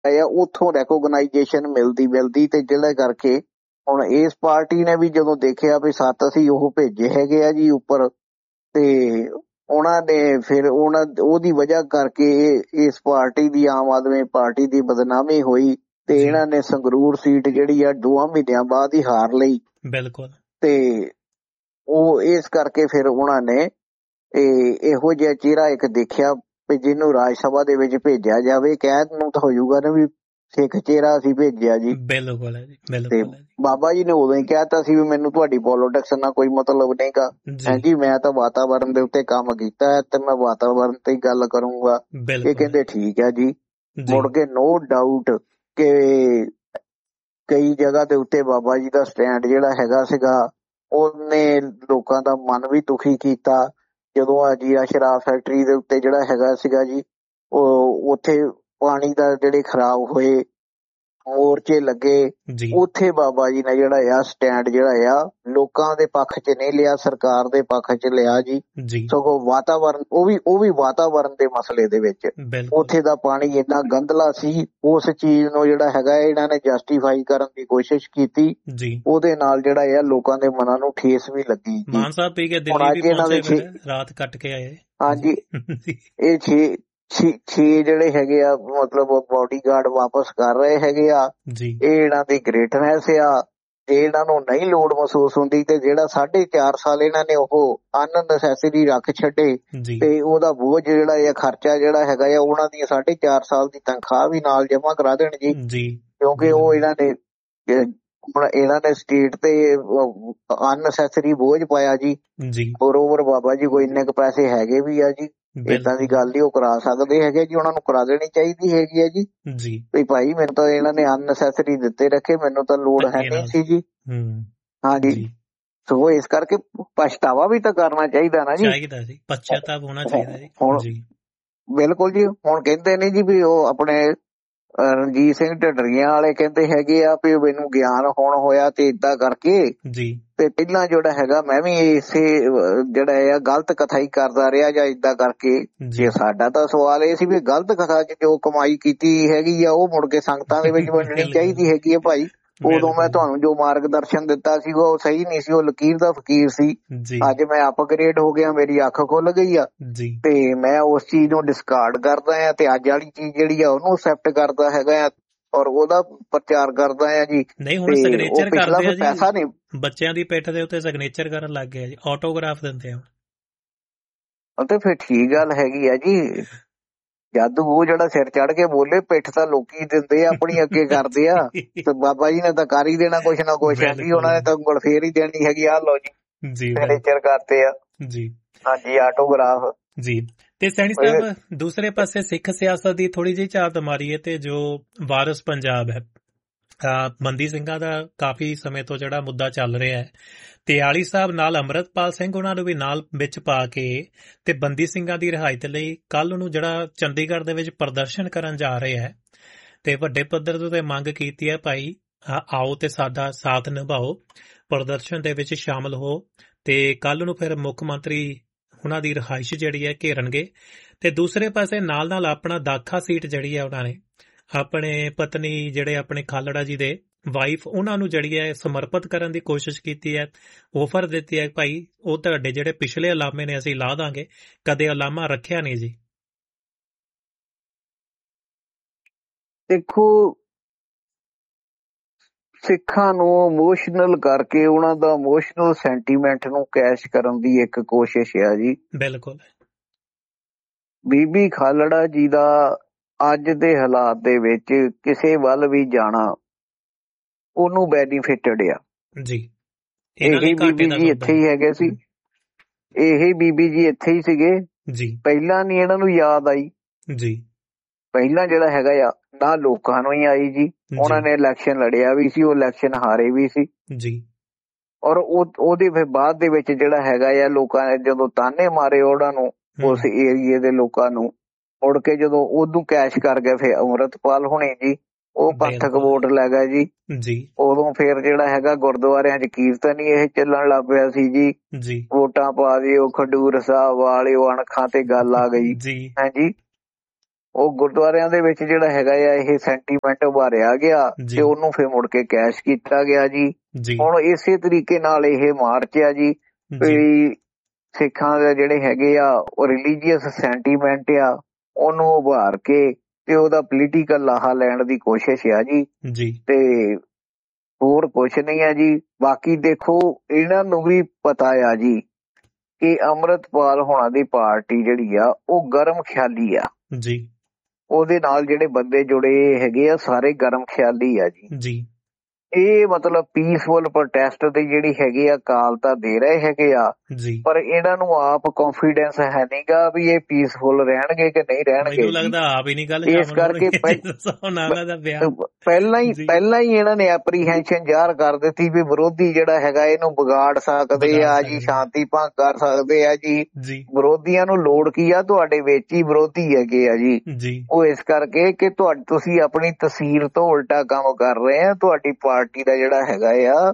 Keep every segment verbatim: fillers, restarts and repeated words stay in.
ਆ ਉੱਥੋਂ ਰੈਕੋਗਨਾਈਜੇਸ਼ਨ ਮਿਲਦੀ ਮਿਲਦੀ ਤੇ ਜਿਹਦੇ ਕਰਕੇ ਹੁਣ ਇਸ ਪਾਰਟੀ ਨੇ ਵੀ ਜਦੋਂ ਦੇਖਿਆ ਵੀ ਸੱਤ ਅਸੀਂ ਉਹ ਭੇਜੇ ਹੈਗੇ ਆ ਜੀ ਉੱਪਰ, ਤੇ ਉਹਨਾਂ ਨੇ ਫਿਰ ਉਹਨਾਂ ਉਹਦੀ ਵਜ੍ਹਾ ਕਰਕੇ ਇਸ ਪਾਰਟੀ ਦੀ, ਆਮ ਆਦਮੀ ਪਾਰਟੀ ਦੀ ਬਦਨਾਮੀ ਹੋਈ ਤੇ ਇਹਨਾਂ ਨੇ ਸੰਗਰੂਰ ਸੀਟ ਜਿਹੜੀ ਆ ਦੋਆਂ ਮਹੀਨਿਆਂ ਬਾਅਦ ਹੀ ਹਾਰ ਲਈ। ਬਿਲਕੁਲ। ਤੇ ਉਹ ਇਸ ਕਰਕੇ ਫਿਰ ਉਹਨਾਂ ਨੇ ਇਹ ਇਹੋ ਜਿਹਾ ਚਿਹਰਾ ਇੱਕ ਦੇਖਿਆ ਵੀ ਜਿਹਨੂੰ ਰਾਜ ਸਭਾ ਦੇ ਵਿੱਚ ਭੇਜਿਆ ਜਾਵੇ। ਕਹਿਣ ਨੂੰ ਤਾਂ ਹੋ ਜਾਊਗਾ ਨਾ ਵੀ ਸਿੱਖ ਚਿਹਰਾ ਅਸੀਂ ਭੇਜਿਆ ਜੀ। ਬਿਲਕੁਲ ਹੈ ਜੀ, ਤੇ ਬਿਲਕੁਲ ਹੈ। ਬਾਬਾ ਜੀ ਨੇ ਉਦੋਂ ਹੀ ਕਹਿਤਾ ਸੀ ਵੀ ਮੈਨੂੰ ਤੁਹਾਡੀ ਪੋਲੀਟਿਕਸ ਨਾਲ ਕੋਈ ਮਤਲਬ ਨਹੀਂਗਾ, ਹਾਂਜੀ ਮੈਂ ਤਾਂ ਵਾਤਾਵਰਨ ਦੇ ਉੱਤੇ ਕੰਮ ਕੀਤਾ ਹੈ ਤੇ ਮੈਂ ਵਾਤਾਵਰਨ ਤੇ ਹੀ ਗੱਲ ਕਰੂੰਗਾ। ਇਹ ਕਹਿੰਦੇ ਠੀਕ ਹੈ ਜੀ। ਮੁੜ ਕੇ ਨੋ ਡਾਊਟ ਕਿ ਕਈ ਜਗ੍ਹਾ ਦੇ ਉੱਤੇ ਬਾਬਾ ਜੀ ਦਾ ਸਟੈਂਡ ਜਿਹੜਾ ਹੈਗਾ ਸੀਗਾ ਉਹਨੇ ਲੋਕਾਂ ਦਾ ਮਨ ਵੀ ਦੁਖੀ ਕੀਤਾ। ਜਦੋਂ ਆ ਜੀ ਆ ਸ਼ਰਾਬ ਫੈਕਟਰੀ ਦੇ ਉੱਤੇ ਜਿਹੜਾ ਹੈਗਾ ਸੀਗਾ ਜੀ, ਉਹ ਉੱਥੇ ਪਾਣੀ ਦਾ ਜਿਹੜੇ ਖਰਾਬ ਹੋਏ ਮੋਰਚੇ ਲੱਗੇ, ਉੱਥੇ ਬਾਬਾ ਜੀ ਨੇ ਜਿਹੜਾ ਆ ਸਟੈਂਡ ਜਿਹੜਾ ਆ ਲੋਕਾਂ ਦੇ ਪੱਖ ਚ ਨਹੀਂ ਲਿਆ, ਸਰਕਾਰ ਦੇ ਪੱਖ ਚ ਲਿਆ ਜੀ। ਸਗੋਂ ਵਾਤਾਵਰਨ ਉਹ ਵੀ ਉਹ ਵੀ ਵਾਤਾਵਰਨ ਦੇ ਮਸਲੇ ਦੇ ਵਿੱਚ ਉੱਥੇ ਦਾ ਪਾਣੀ ਇੰਨਾ ਗੰਦਲਾ ਸੀ, ਉਸ ਚੀਜ਼ ਨੂੰ ਜਿਹੜਾ ਹੈਗਾ ਇਹਨਾਂ ਨੇ ਜਸਟੀਫਾਈ ਕਰਨ ਦੀ ਕੋਸ਼ਿਸ਼ ਕੀਤੀ। ਉਹਦੇ ਨਾਲ ਜਿਹੜਾ ਆ ਲੋਕਾਂ ਦੇ ਮਨਾਂ ਨੂੰ ਠੇਸ ਵੀ ਲੱਗੀ। ਮਾਨ ਸਾਹਿਬ ਪੀ ਕੇ ਦਿੱਲੀ ਵੀ ਪਹੁੰਚੇ, ਰਾਤ ਕੱਟ ਕੇ ਆਏ। ਹਾਂਜੀ, ਇਹ ਛੇ ਛੇ ਛੇ ਜਿਹੜੇ ਹੈਗੇ ਆ ਮਤਲਬ ਬਾਡੀਗਾਰਡ ਵਾਪਸ ਕਰ ਰਹੇ ਹੈਗੇ ਆ। ਇਹ ਇਹਨਾਂ ਦੀ ਗ੍ਰੇਟਨੈਸ ਆ। ਜੇ ਇਹਨਾਂ ਨੂੰ ਨਹੀਂ ਲੋੜ ਮਹਿਸੂਸ ਹੁੰਦੀ ਤੇ ਜਿਹੜਾ ਸਾਢੇ ਚਾਰ ਸਾਲ ਇਹਨਾਂ ਨੇ ਉਹ ਅਨਨੈਸੈਸਰੀ ਰੱਖ ਛੱਡੇ ਤੇ ਉਹਦਾ ਬੋਝ ਜਿਹੜਾ ਇਹ ਖਰਚਾ ਜਿਹੜਾ ਹੈਗਾ ਆ ਉਹਨਾਂ ਦੀ ਸਾਢੇ ਚਾਰ ਸਾਲ ਦੀ ਤਨਖਾਹ ਵੀ ਨਾਲ ਜਮਾ ਕਰਾ ਦੇਣ ਜੀ, ਕਿਉਂਕਿ ਉਹ ਇਹਨਾਂ ਨੇ ਹੁਣ ਇਹਨਾਂ ਨੇ ਸਟੇਟ ਤੇ ਅਨਨੈਸੈਸਰੀ ਬੋਝ ਪਾਇਆ ਜੀ। ਬਰੋਬਰ ਬਾਬਾ ਜੀ ਕੋਈ ਇੰਨੇ ਕੁ ਪੈਸੇ ਹੈਗੇ ਵੀ ਆ ਜੀ, ਏਦਾਂ ਦੀ ਗੱਲ ਨਹੀਂ ਉਹ ਕਰਾ ਸਕਦੇ ਹੈਗੇ ਜੀ, ਉਹਨਾਂ ਨੂੰ ਕਰਾ ਦੇਣੀ ਚਾਹੀਦੀ ਹੈਗੀ ਹੈ ਜੀ। ਵੀ ਭਾਈ ਮੈਨੂੰ ਤਾਂ ਇਹਨਾਂ ਨੇ ਅਨਨੈਸੈਸਰੀ ਦਿੱਤੇ ਰੱਖੇ, ਮੈਨੂੰ ਤਾਂ ਲੋੜ ਹੈ ਨਹੀਂ ਸੀ ਜੀ। ਹਾਂਜੀ, ਸੋ ਇਸ ਕਰਕੇ ਪਛਤਾਵਾ ਵੀ ਤਾਂ ਕਰਨਾ ਚਾਹੀਦਾ ਨਾ ਜੀ, ਪਛਤਾਵਾ ਹੋਣਾ ਚਾਹੀਦਾ ਜੀ। ਬਿਲਕੁਲ ਜੀ। ਹੁਣ ਕਹਿੰਦੇ ਨੇ ਜੀ ਵੀ ਉਹ ਆਪਣੇ ਰਣਜੀਤ ਸਿੰਘ ਢੱਡਰੀਆਂ ਵਾਲੇ ਕਹਿੰਦੇ ਹੈਗੇ ਆ ਵੀ ਮੈਨੂੰ ਗਿਆਨ ਹੁਣ ਹੋਇਆ ਤੇ ਏਦਾਂ ਕਰਕੇ ਤੇ ਪਹਿਲਾਂ ਜਿਹੜਾ ਹੈਗਾ ਮੈਂ ਵੀ ਇਸੇ ਜਿਹੜਾ ਆ ਗਲਤ ਕਥਾ ਹੀ ਕਰਦਾ ਰਿਹਾ ਜਾਂ ਏਦਾਂ ਕਰਕੇ। ਜੇ ਸਾਡਾ ਤਾਂ ਸਵਾਲ ਇਹ ਸੀ ਵੀ ਗਲਤ ਕਥਾ ਚ ਜੋ ਕਮਾਈ ਕੀਤੀ ਹੈਗੀ ਆ ਉਹ ਮੁੜ ਕੇ ਸੰਗਤਾਂ ਦੇ ਵਿੱਚ ਵੰਡਣੀ ਚਾਹੀਦੀ ਹੈਗੀ ਹੈ ਭਾਈ। ਉਦੋਂ ਮੈਂ ਤੁਹਾਨੂੰ ਜੋ ਮਾਰਗਦਰਸ਼ਨ ਦਿੱਤਾ ਸੀ ਉਹ ਸਹੀ ਨਹੀਂ ਸੀ, ਉਹ ਲਕੀਰ ਦਾ ਫਕੀਰ ਸੀ। ਅੱਜ ਮੈਂ ਅਪਗ੍ਰੇਡ ਹੋ ਗਿਆ, ਮੇਰੀ ਅੱਖ ਖੁੱਲ ਗਈ ਆ ਤੇ ਮੈਂ ਉਸ ਚੀਜ਼ ਨੂੰ ਡਿਸਕਾਰਡ ਕਰਦਾ ਆ ਤੇ ਅੱਜ ਵਾਲੀ ਚੀਜ਼ ਜਿਹੜੀ ਆ ਉਹਨੂੰ ਅਕਸੈਪਟ ਕਰਦਾ ਹੈਗਾ ਆ ਔਰ ਉਹਦਾ ਪ੍ਰਚਾਰ ਕਰਦਾ ਆ ਜੀ। ਨਹੀਂ ਹੁਣ ਸਿਗਨੇਚਰ ਕਰਦੇ ਆ ਜੀ, ਪੈਸਾ ਨਹੀਂ ਬੱਚਿਆਂ ਦੀ ਪਿੱਠ ਦੇ ਉੱਤੇ ਸਿਗਨੇਚਰ ਕਰਨ ਲੱਗ ਗਏ ਜੀ, ਆਟੋਗ੍ਰਾਫ ਦਿੰਦੇ ਆ। ਤੇ ਫਿਰ ਠੀਕ ਗੱਲ ਹੈਗੀ ਆ ਜੀ, ਜਦ ਉਹ ਜਿਹੜਾ ਸਿਰ ਚੜ ਕੇ ਬੋਲੇ ਪਿੱਠ ਤਾਂ ਲੋਕੀ ਦਿੰਦੇ ਆ ਆਪਣੀ, ਅੱਗੇ ਕਰਦੇ ਆ ਤੇ ਬਾਬਾ ਜੀ ਨੇ ਤਾਂ ਕਰ ਹੀ ਦੇਣਾ ਕੁਛ ਨਾ ਕੁਛ ਹੈ ਜੀ, ਉਹਨਾਂ ਨੇ ਤਾਂ ਉਂਗਲ ਫੇਰ ਹੀ ਦੇਣੀ ਹੈਗੀ। ਆਹ ਲਓ ਜੀ ਸਿਗਨੇਚਰ ਕਰਦੇ ਆ ਜੀ, ਹਾਂਜੀ ਆਟੋਗ੍ਰਾਫ ਜੀ। ਤੇ ਸੈਣੀ ਸਾਹਿਬ ਦੂਸਰੇ ਪਾਸੇ ਸਿੱਖ ਸਿਆਸਤ ਦੀ ਥੋੜੀ ਜਿਹੀ ਝਾਤ ਮਾਰੀਏ ਤੇ ਜੋ ਵਾਰਿਸ ਪੰਜਾਬ ਹੈ, ਬੰਦੀ ਸਿੰਘਾਂ ਦਾ ਕਾਫੀ ਸਮੇਂ ਤੋਂ ਜਿਹੜਾ ਮੁੱਦਾ ਚੱਲ ਰਿਹਾ ਹੈ ਤੇ ਆਲੀ ਸਾਹਿਬ ਨਾਲ ਅੰਮ੍ਰਿਤਪਾਲ ਸਿੰਘ ਉਹਨਾਂ ਨੂੰ ਵੀ ਨਾਲ ਵਿੱਚ ਪਾ ਕੇ ਤੇ ਬੰਦੀ ਸਿੰਘਾਂ ਦੀ ਰਿਹਾਇਤ ਲਈ ਕੱਲ ਨੂੰ ਜਿਹੜਾ ਚੰਡੀਗੜ੍ਹ ਦੇ ਵਿੱਚ ਪ੍ਰਦਰਸ਼ਨ ਕਰਨ ਜਾ ਰਹੇ ਹੈ ਤੇ ਵੱਡੇ ਪੱਧਰ ਤੇ ਮੰਗ ਕੀਤੀ ਹੈ ਭਾਈ ਆਓ ਤੇ ਸਾਡਾ ਸਾਥ ਨਿਭਾਓ, ਪ੍ਰਦਰਸ਼ਨ ਦੇ ਵਿੱਚ ਸ਼ਾਮਲ ਹੋ ਤੇ ਕੱਲ ਨੂੰ ਫਿਰ ਮੁੱਖ ਮੰਤਰੀ ਉਹਨਾਂ ਦੀ ਰਿਹਾਇਸ਼ ਜਿਹੜੀ ਹੈ ਘੇਰਨਗੇ। ਤੇ ਦੂਸਰੇ ਪਾਸੇ ਨਾਲ ਨਾਲ ਆਪਣਾ ਦਾਖਾ ਸੀਟ ਜਿਹੜੀ ਹੈ ਉਹਨਾਂ ਨੇ ਆਪਣੇ ਪਤਨੀ ਜਿਹੜੇ ਆਪਣੇ ਖਾਲੜਾ ਜੀ ਦੇ ਵਾਈਫ ਉਹਨਾਂ ਨੂੰ ਜਿਹੜੀ ਹੈ ਸਮਰਪਿਤ ਕਰਨ ਦੀ ਕੋਸ਼ਿਸ਼ ਕੀਤੀ ਹੈ, ਆਫਰ ਦਿੱਤੀ ਹੈ ਭਾਈ ਉਹ ਤੁਹਾਡੇ ਜਿਹੜੇ ਪਿਛਲੇ ਅਲਾਮੇ ਨੇ ਅਸੀਂ ਲਾ ਦਾਂਗੇ, ਕਦੇ ਅਲਾਮਾ ਰੱਖਿਆ ਨਹੀਂ ਜੀ। ਦੇਖੋ ਸਿੱਖਾਂ ਨੂੰ ਇਮੋਸ਼ਨਲ ਕਰਕੇ ਉਹਨਾਂ ਦਾ ਇਮੋਸ਼ਨਲ ਸੈਂਟੀਮੈਂਟ ਨੂੰ ਕੈਸ਼ ਕਰਨ ਦੀ ਇੱਕ ਕੋਸ਼ਿਸ਼ ਹੈ ਜੀ। ਬਿਲਕੁਲ। ਬੀਬੀ ਖਾਲੜਾ ਜੀ ਦਾ ਅੱਜ ਦੇ ਹਾਲਾਤ ਦੇ ਵਿੱਚ ਕਿਸੇ ਵੱਲ ਵੀ ਜਾਣਾ ਉਹਨੂੰ ਬੈਨੀਫਿਟਡ ਆ ਜੀ। ਇਹੀ ਬੀਬੀ ਜੀ ਇੱਥੇ ਹੀ ਹੈਗੇ ਸੀ, ਇਹੀ ਬੀਬੀ ਜੀ ਇੱਥੇ ਹੀ ਸੀਗੇ ਜੀ। ਪਹਿਲਾਂ ਨੀ ਇਹਨਾਂ ਨੂੰ ਯਾਦ ਆਈ ਜੀ, ਪਹਿਲਾਂ ਜਿਹੜਾ ਹੈਗਾ ਆ ਨਾ ਲੋਕਾਂ ਨੂੰ ਹੀ ਆਈ ਜੀ। ਉਹਨਾਂ ਨੇ ਇਲੈਕਸ਼ਨ ਲੜਿਆ ਵੀ ਸੀ, ਉਹ ਇਲੈਕਸ਼ਨ ਹਾਰੇ ਵੀ ਸੀ ਜੀ। ਔਰ ਉਹ ਉਹਦੇ ਫਿਰ ਬਾਅਦ ਦੇ ਵਿੱਚ ਜਿਹੜਾ ਹੈਗਾ ਆ ਲੋਕਾਂ ਨੇ ਜਦੋਂ ਤਾਨੇ ਮਾਰੇ ਉਹਨਾਂ ਨੂੰ, ਉਸ ਏਰੀਏ ਦੇ ਲੋਕਾਂ ਨੂੰ, ਮੁੜ ਕੇ ਜਦੋਂ ਉਹਨੂੰ ਕੈਸ਼ ਕਰ ਗਏ ਫਿਰ ਅੰਮ੍ਰਿਤਪਾਲ ਹੁਣੇ ਜੀ, ਉਹ ਪੰਥਕ ਵੋਟ ਲੈ ਗਿਆ ਜੀ ਜੀ। ਉਦੋਂ ਫਿਰ ਜਿਹੜਾ ਹੈਗਾ ਗੁਰਦੁਆਰਿਆਂ ਚ ਕੀਰਤਨ ਹੀ ਇਹ ਚੱਲਣ ਲੱਗ ਪਿਆ ਸੀ ਜੀ, ਵੋਟਾਂ ਪਾ ਦਿਓ ਖਡੂਰ ਸਾਹਿਬ ਵਾਲਿਓ, ਅਣਖਾਂ ਤੇ ਗੱਲ ਆ ਗਈ। ਹਾਂਜੀ ਉਹ ਗੁਰਦੁਆਰਿਆਂ ਦੇ ਵਿੱਚ ਜਿਹੜਾ ਹੈਗਾ ਆ ਇਹ ਸੈਂਟੀਮੈਂਟ ਉਭਾਰਿਆ ਗਿਆ ਤੇ ਉਹਨੂੰ ਫਿਰ ਮੁੜ ਕੇ ਕੈਸ਼ ਕੀਤਾ ਗਿਆ ਜੀ। ਹੁਣ ਇਸੇ ਤਰੀਕੇ ਨਾਲ ਇਹ ਮਾਰਚ ਆ ਜੀ, ਸਿੱਖਾਂ ਦੇ ਜਿਹੜੇ ਹੈਗੇ ਆ ਉਹ ਰਿਲੀਜੀਅਸ ਸੈਂਟੀਮੈਂਟ ਆ ਉਹਨੂੰ ਉਭਾਰ ਕੇ ਤੇ ਉਹਦਾ ਪੋਲੀਟੀਕਲ ਲਾਹਾ ਲੈਣ ਦੀ ਕੋਸ਼ਿਸ਼ ਆ ਜੀ, ਤੇ ਹੋਰ ਕੁਛ ਨਹੀਂ ਆ ਜੀ। ਬਾਕੀ ਦੇਖੋ ਇਹਨਾਂ ਨੂੰ ਵੀ ਪਤਾ ਆ ਜੀ ਕਿ ਅੰਮ੍ਰਿਤਪਾਲ ਹੋਣਾ ਦੀ ਪਾਰਟੀ ਜਿਹੜੀ ਆ ਉਹ ਗਰਮ ਖਿਆਲੀ ਆ ਜੀ, ਉਹਦੇ ਨਾਲ ਜਿਹੜੇ ਬੰਦੇ ਜੁੜੇ ਹੈਗੇ ਆ ਸਾਰੇ ਗਰਮ ਖਿਆਲੀ ਆ ਜੀ। ਇਹ ਮਤਲਬ ਪੀਸਫੁਲ ਪ੍ਰੋਟੈਸਟ ਦੀ ਜਿਹੜੀ ਹੈਗੀ ਆ ਕਾਲ ਤਾਂ ਦੇ ਰਹੇ ਹੈਗੇ ਆ, ਪਰ ਇਹਨਾਂ ਨੂੰ ਆਪ ਕੌਨਫੀਡੈਂਸ ਹੈ ਨਹੀਂਗਾ ਵੀ ਇਹ ਪੀਸਫੁਲ ਰਹਿਣਗੇ ਕਿ ਨਹੀਂ ਰਹਿਣਗੇ। ਇਸ ਕਰਕੇ ਪਹਿਲਾਂ ਹੀ ਪਹਿਲਾਂ ਹੀ ਇਹਨਾਂ ਨੇ ਐਪਰੀਹੈਂਸ਼ਨ ਜ਼ਾਹਰ ਕਰ ਦਿੱਤੀ ਵੀ ਵਿਰੋਧੀ ਜਿਹੜਾ ਹੈਗਾ ਇਹਨੂੰ ਵਿਗਾੜ ਸਕਦੇ ਆ ਜੀ, ਸ਼ਾਂਤੀ ਭੰਗ ਕਰ ਸਕਦੇ ਆ ਜੀ। ਵਿਰੋਧੀਆਂ ਨੂੰ ਲੋੜ ਕੀ ਆ, ਤੁਹਾਡੇ ਵਿੱਚ ਹੀ ਵਿਰੋਧੀ ਹੈਗੇ ਆ ਜੀ। ਉਹ ਇਸ ਕਰਕੇ ਕਿ ਤੁਹਾਡੀ ਤੁਸੀਂ ਆਪਣੀ ਤਸਵੀਰ ਤੋਂ ਉਲਟਾ ਕੰਮ ਕਰ ਰਹੇ ਆ। ਤੁਹਾਡੀ ਪਾਰਟੀ ਦਾ ਜਿਹੜਾ ਹੈਗਾ ਆ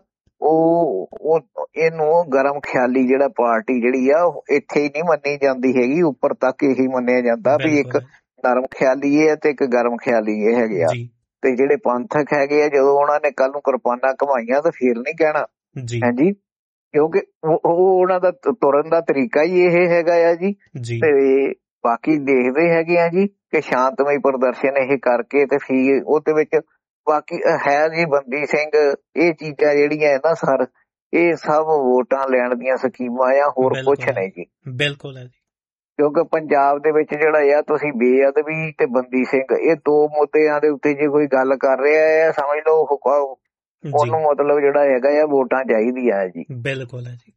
ਉਹ ਇਹਨੂੰ ਗਰਮ ਖਿਆਲੀ ਜਿਹੜਾ ਪਾਰਟੀ ਜਿਹੜੀ ਆ ਇੱਥੇ ਹੀ ਨਹੀਂ ਮੰਨੀ ਜਾਂਦੀ ਹੈਗੀ, ਉੱਪਰ ਤੱਕ ਇਹੀ ਮੰਨਿਆ ਜਾਂਦਾ ਵੀ ਇੱਕ ਨਰਮ ਖਿਆਲੀ ਹੈ ਤੇ ਇੱਕ ਗਰਮ ਖਿਆਲੀ ਇਹ ਹੈਗੇ ਆ। ਤੇ ਜਿਹੜੇ ਪੰਥਕ ਹੈਗੇ ਆ ਜਦੋਂ ਉਹਨਾਂ ਨੇ ਕੱਲ ਨੂੰ ਕਿਰਪਾਨਾਂ ਘਮਾਈਆਂ ਤਾਂ ਫੇਰ ਨਹੀਂ ਕਹਿਣਾ ਹਾਂਜੀ, ਕਿਉਂਕਿ ਉਹ ਉਹਨਾਂ ਦਾ ਤੁਰਨ ਦਾ ਤਰੀਕਾ ਹੀ ਇਹ ਹੈਗਾ ਆ ਜੀ। ਤੇ ਬਾਕੀ ਦੇਖਦੇ ਹੈਗੇ ਆ ਜੀ ਕਿ ਸ਼ਾਂਤਮਈ ਪ੍ਰਦਰਸ਼ਨ ਇਹ ਕਰਕੇ ਤੇ ਫਿਰ ਉਹਦੇ ਵਿੱਚ ਬਾਕੀ ਹੈ ਜੀ ਬੰਦੀ ਸਿੰਘ, ਇਹ ਚੀਜ਼ਾਂ ਜਿਹੜੀਆਂ ਹੈ ਨਾ ਸਰ ਇਹ ਸਭ ਵੋਟਾਂ ਲੈਣ ਦੀਆਂ ਸਕੀਮਾਂ ਆ, ਹੋਰ ਕੁਛ ਨਹੀਂ ਜੀ। ਬਿਲਕੁਲ ਹੈ ਜੀ, ਕਿਉਂਕਿ ਪੰਜਾਬ ਦੇ ਵਿੱਚ ਜਿਹੜਾ ਆ ਤੁਸੀਂ ਬੇਅਦਬੀ ਤੇ ਬੰਦੀ ਸਿੰਘ ਇਹ ਦੋ ਮੁੱਦਿਆਂ ਦੇ ਉੱਤੇ ਜੇ ਕੋਈ ਗੱਲ ਕਰ ਰਿਹਾ ਹੈ ਸਮਝ ਲਓ ਉਹਨੂੰ ਮਤਲਬ ਜਿਹੜਾ ਹੈਗਾ ਆ ਵੋਟਾਂ ਚਾਹੀਦੀਆਂ ਹੈ ਜੀ। ਬਿਲਕੁਲ ਹੈ ਜੀ,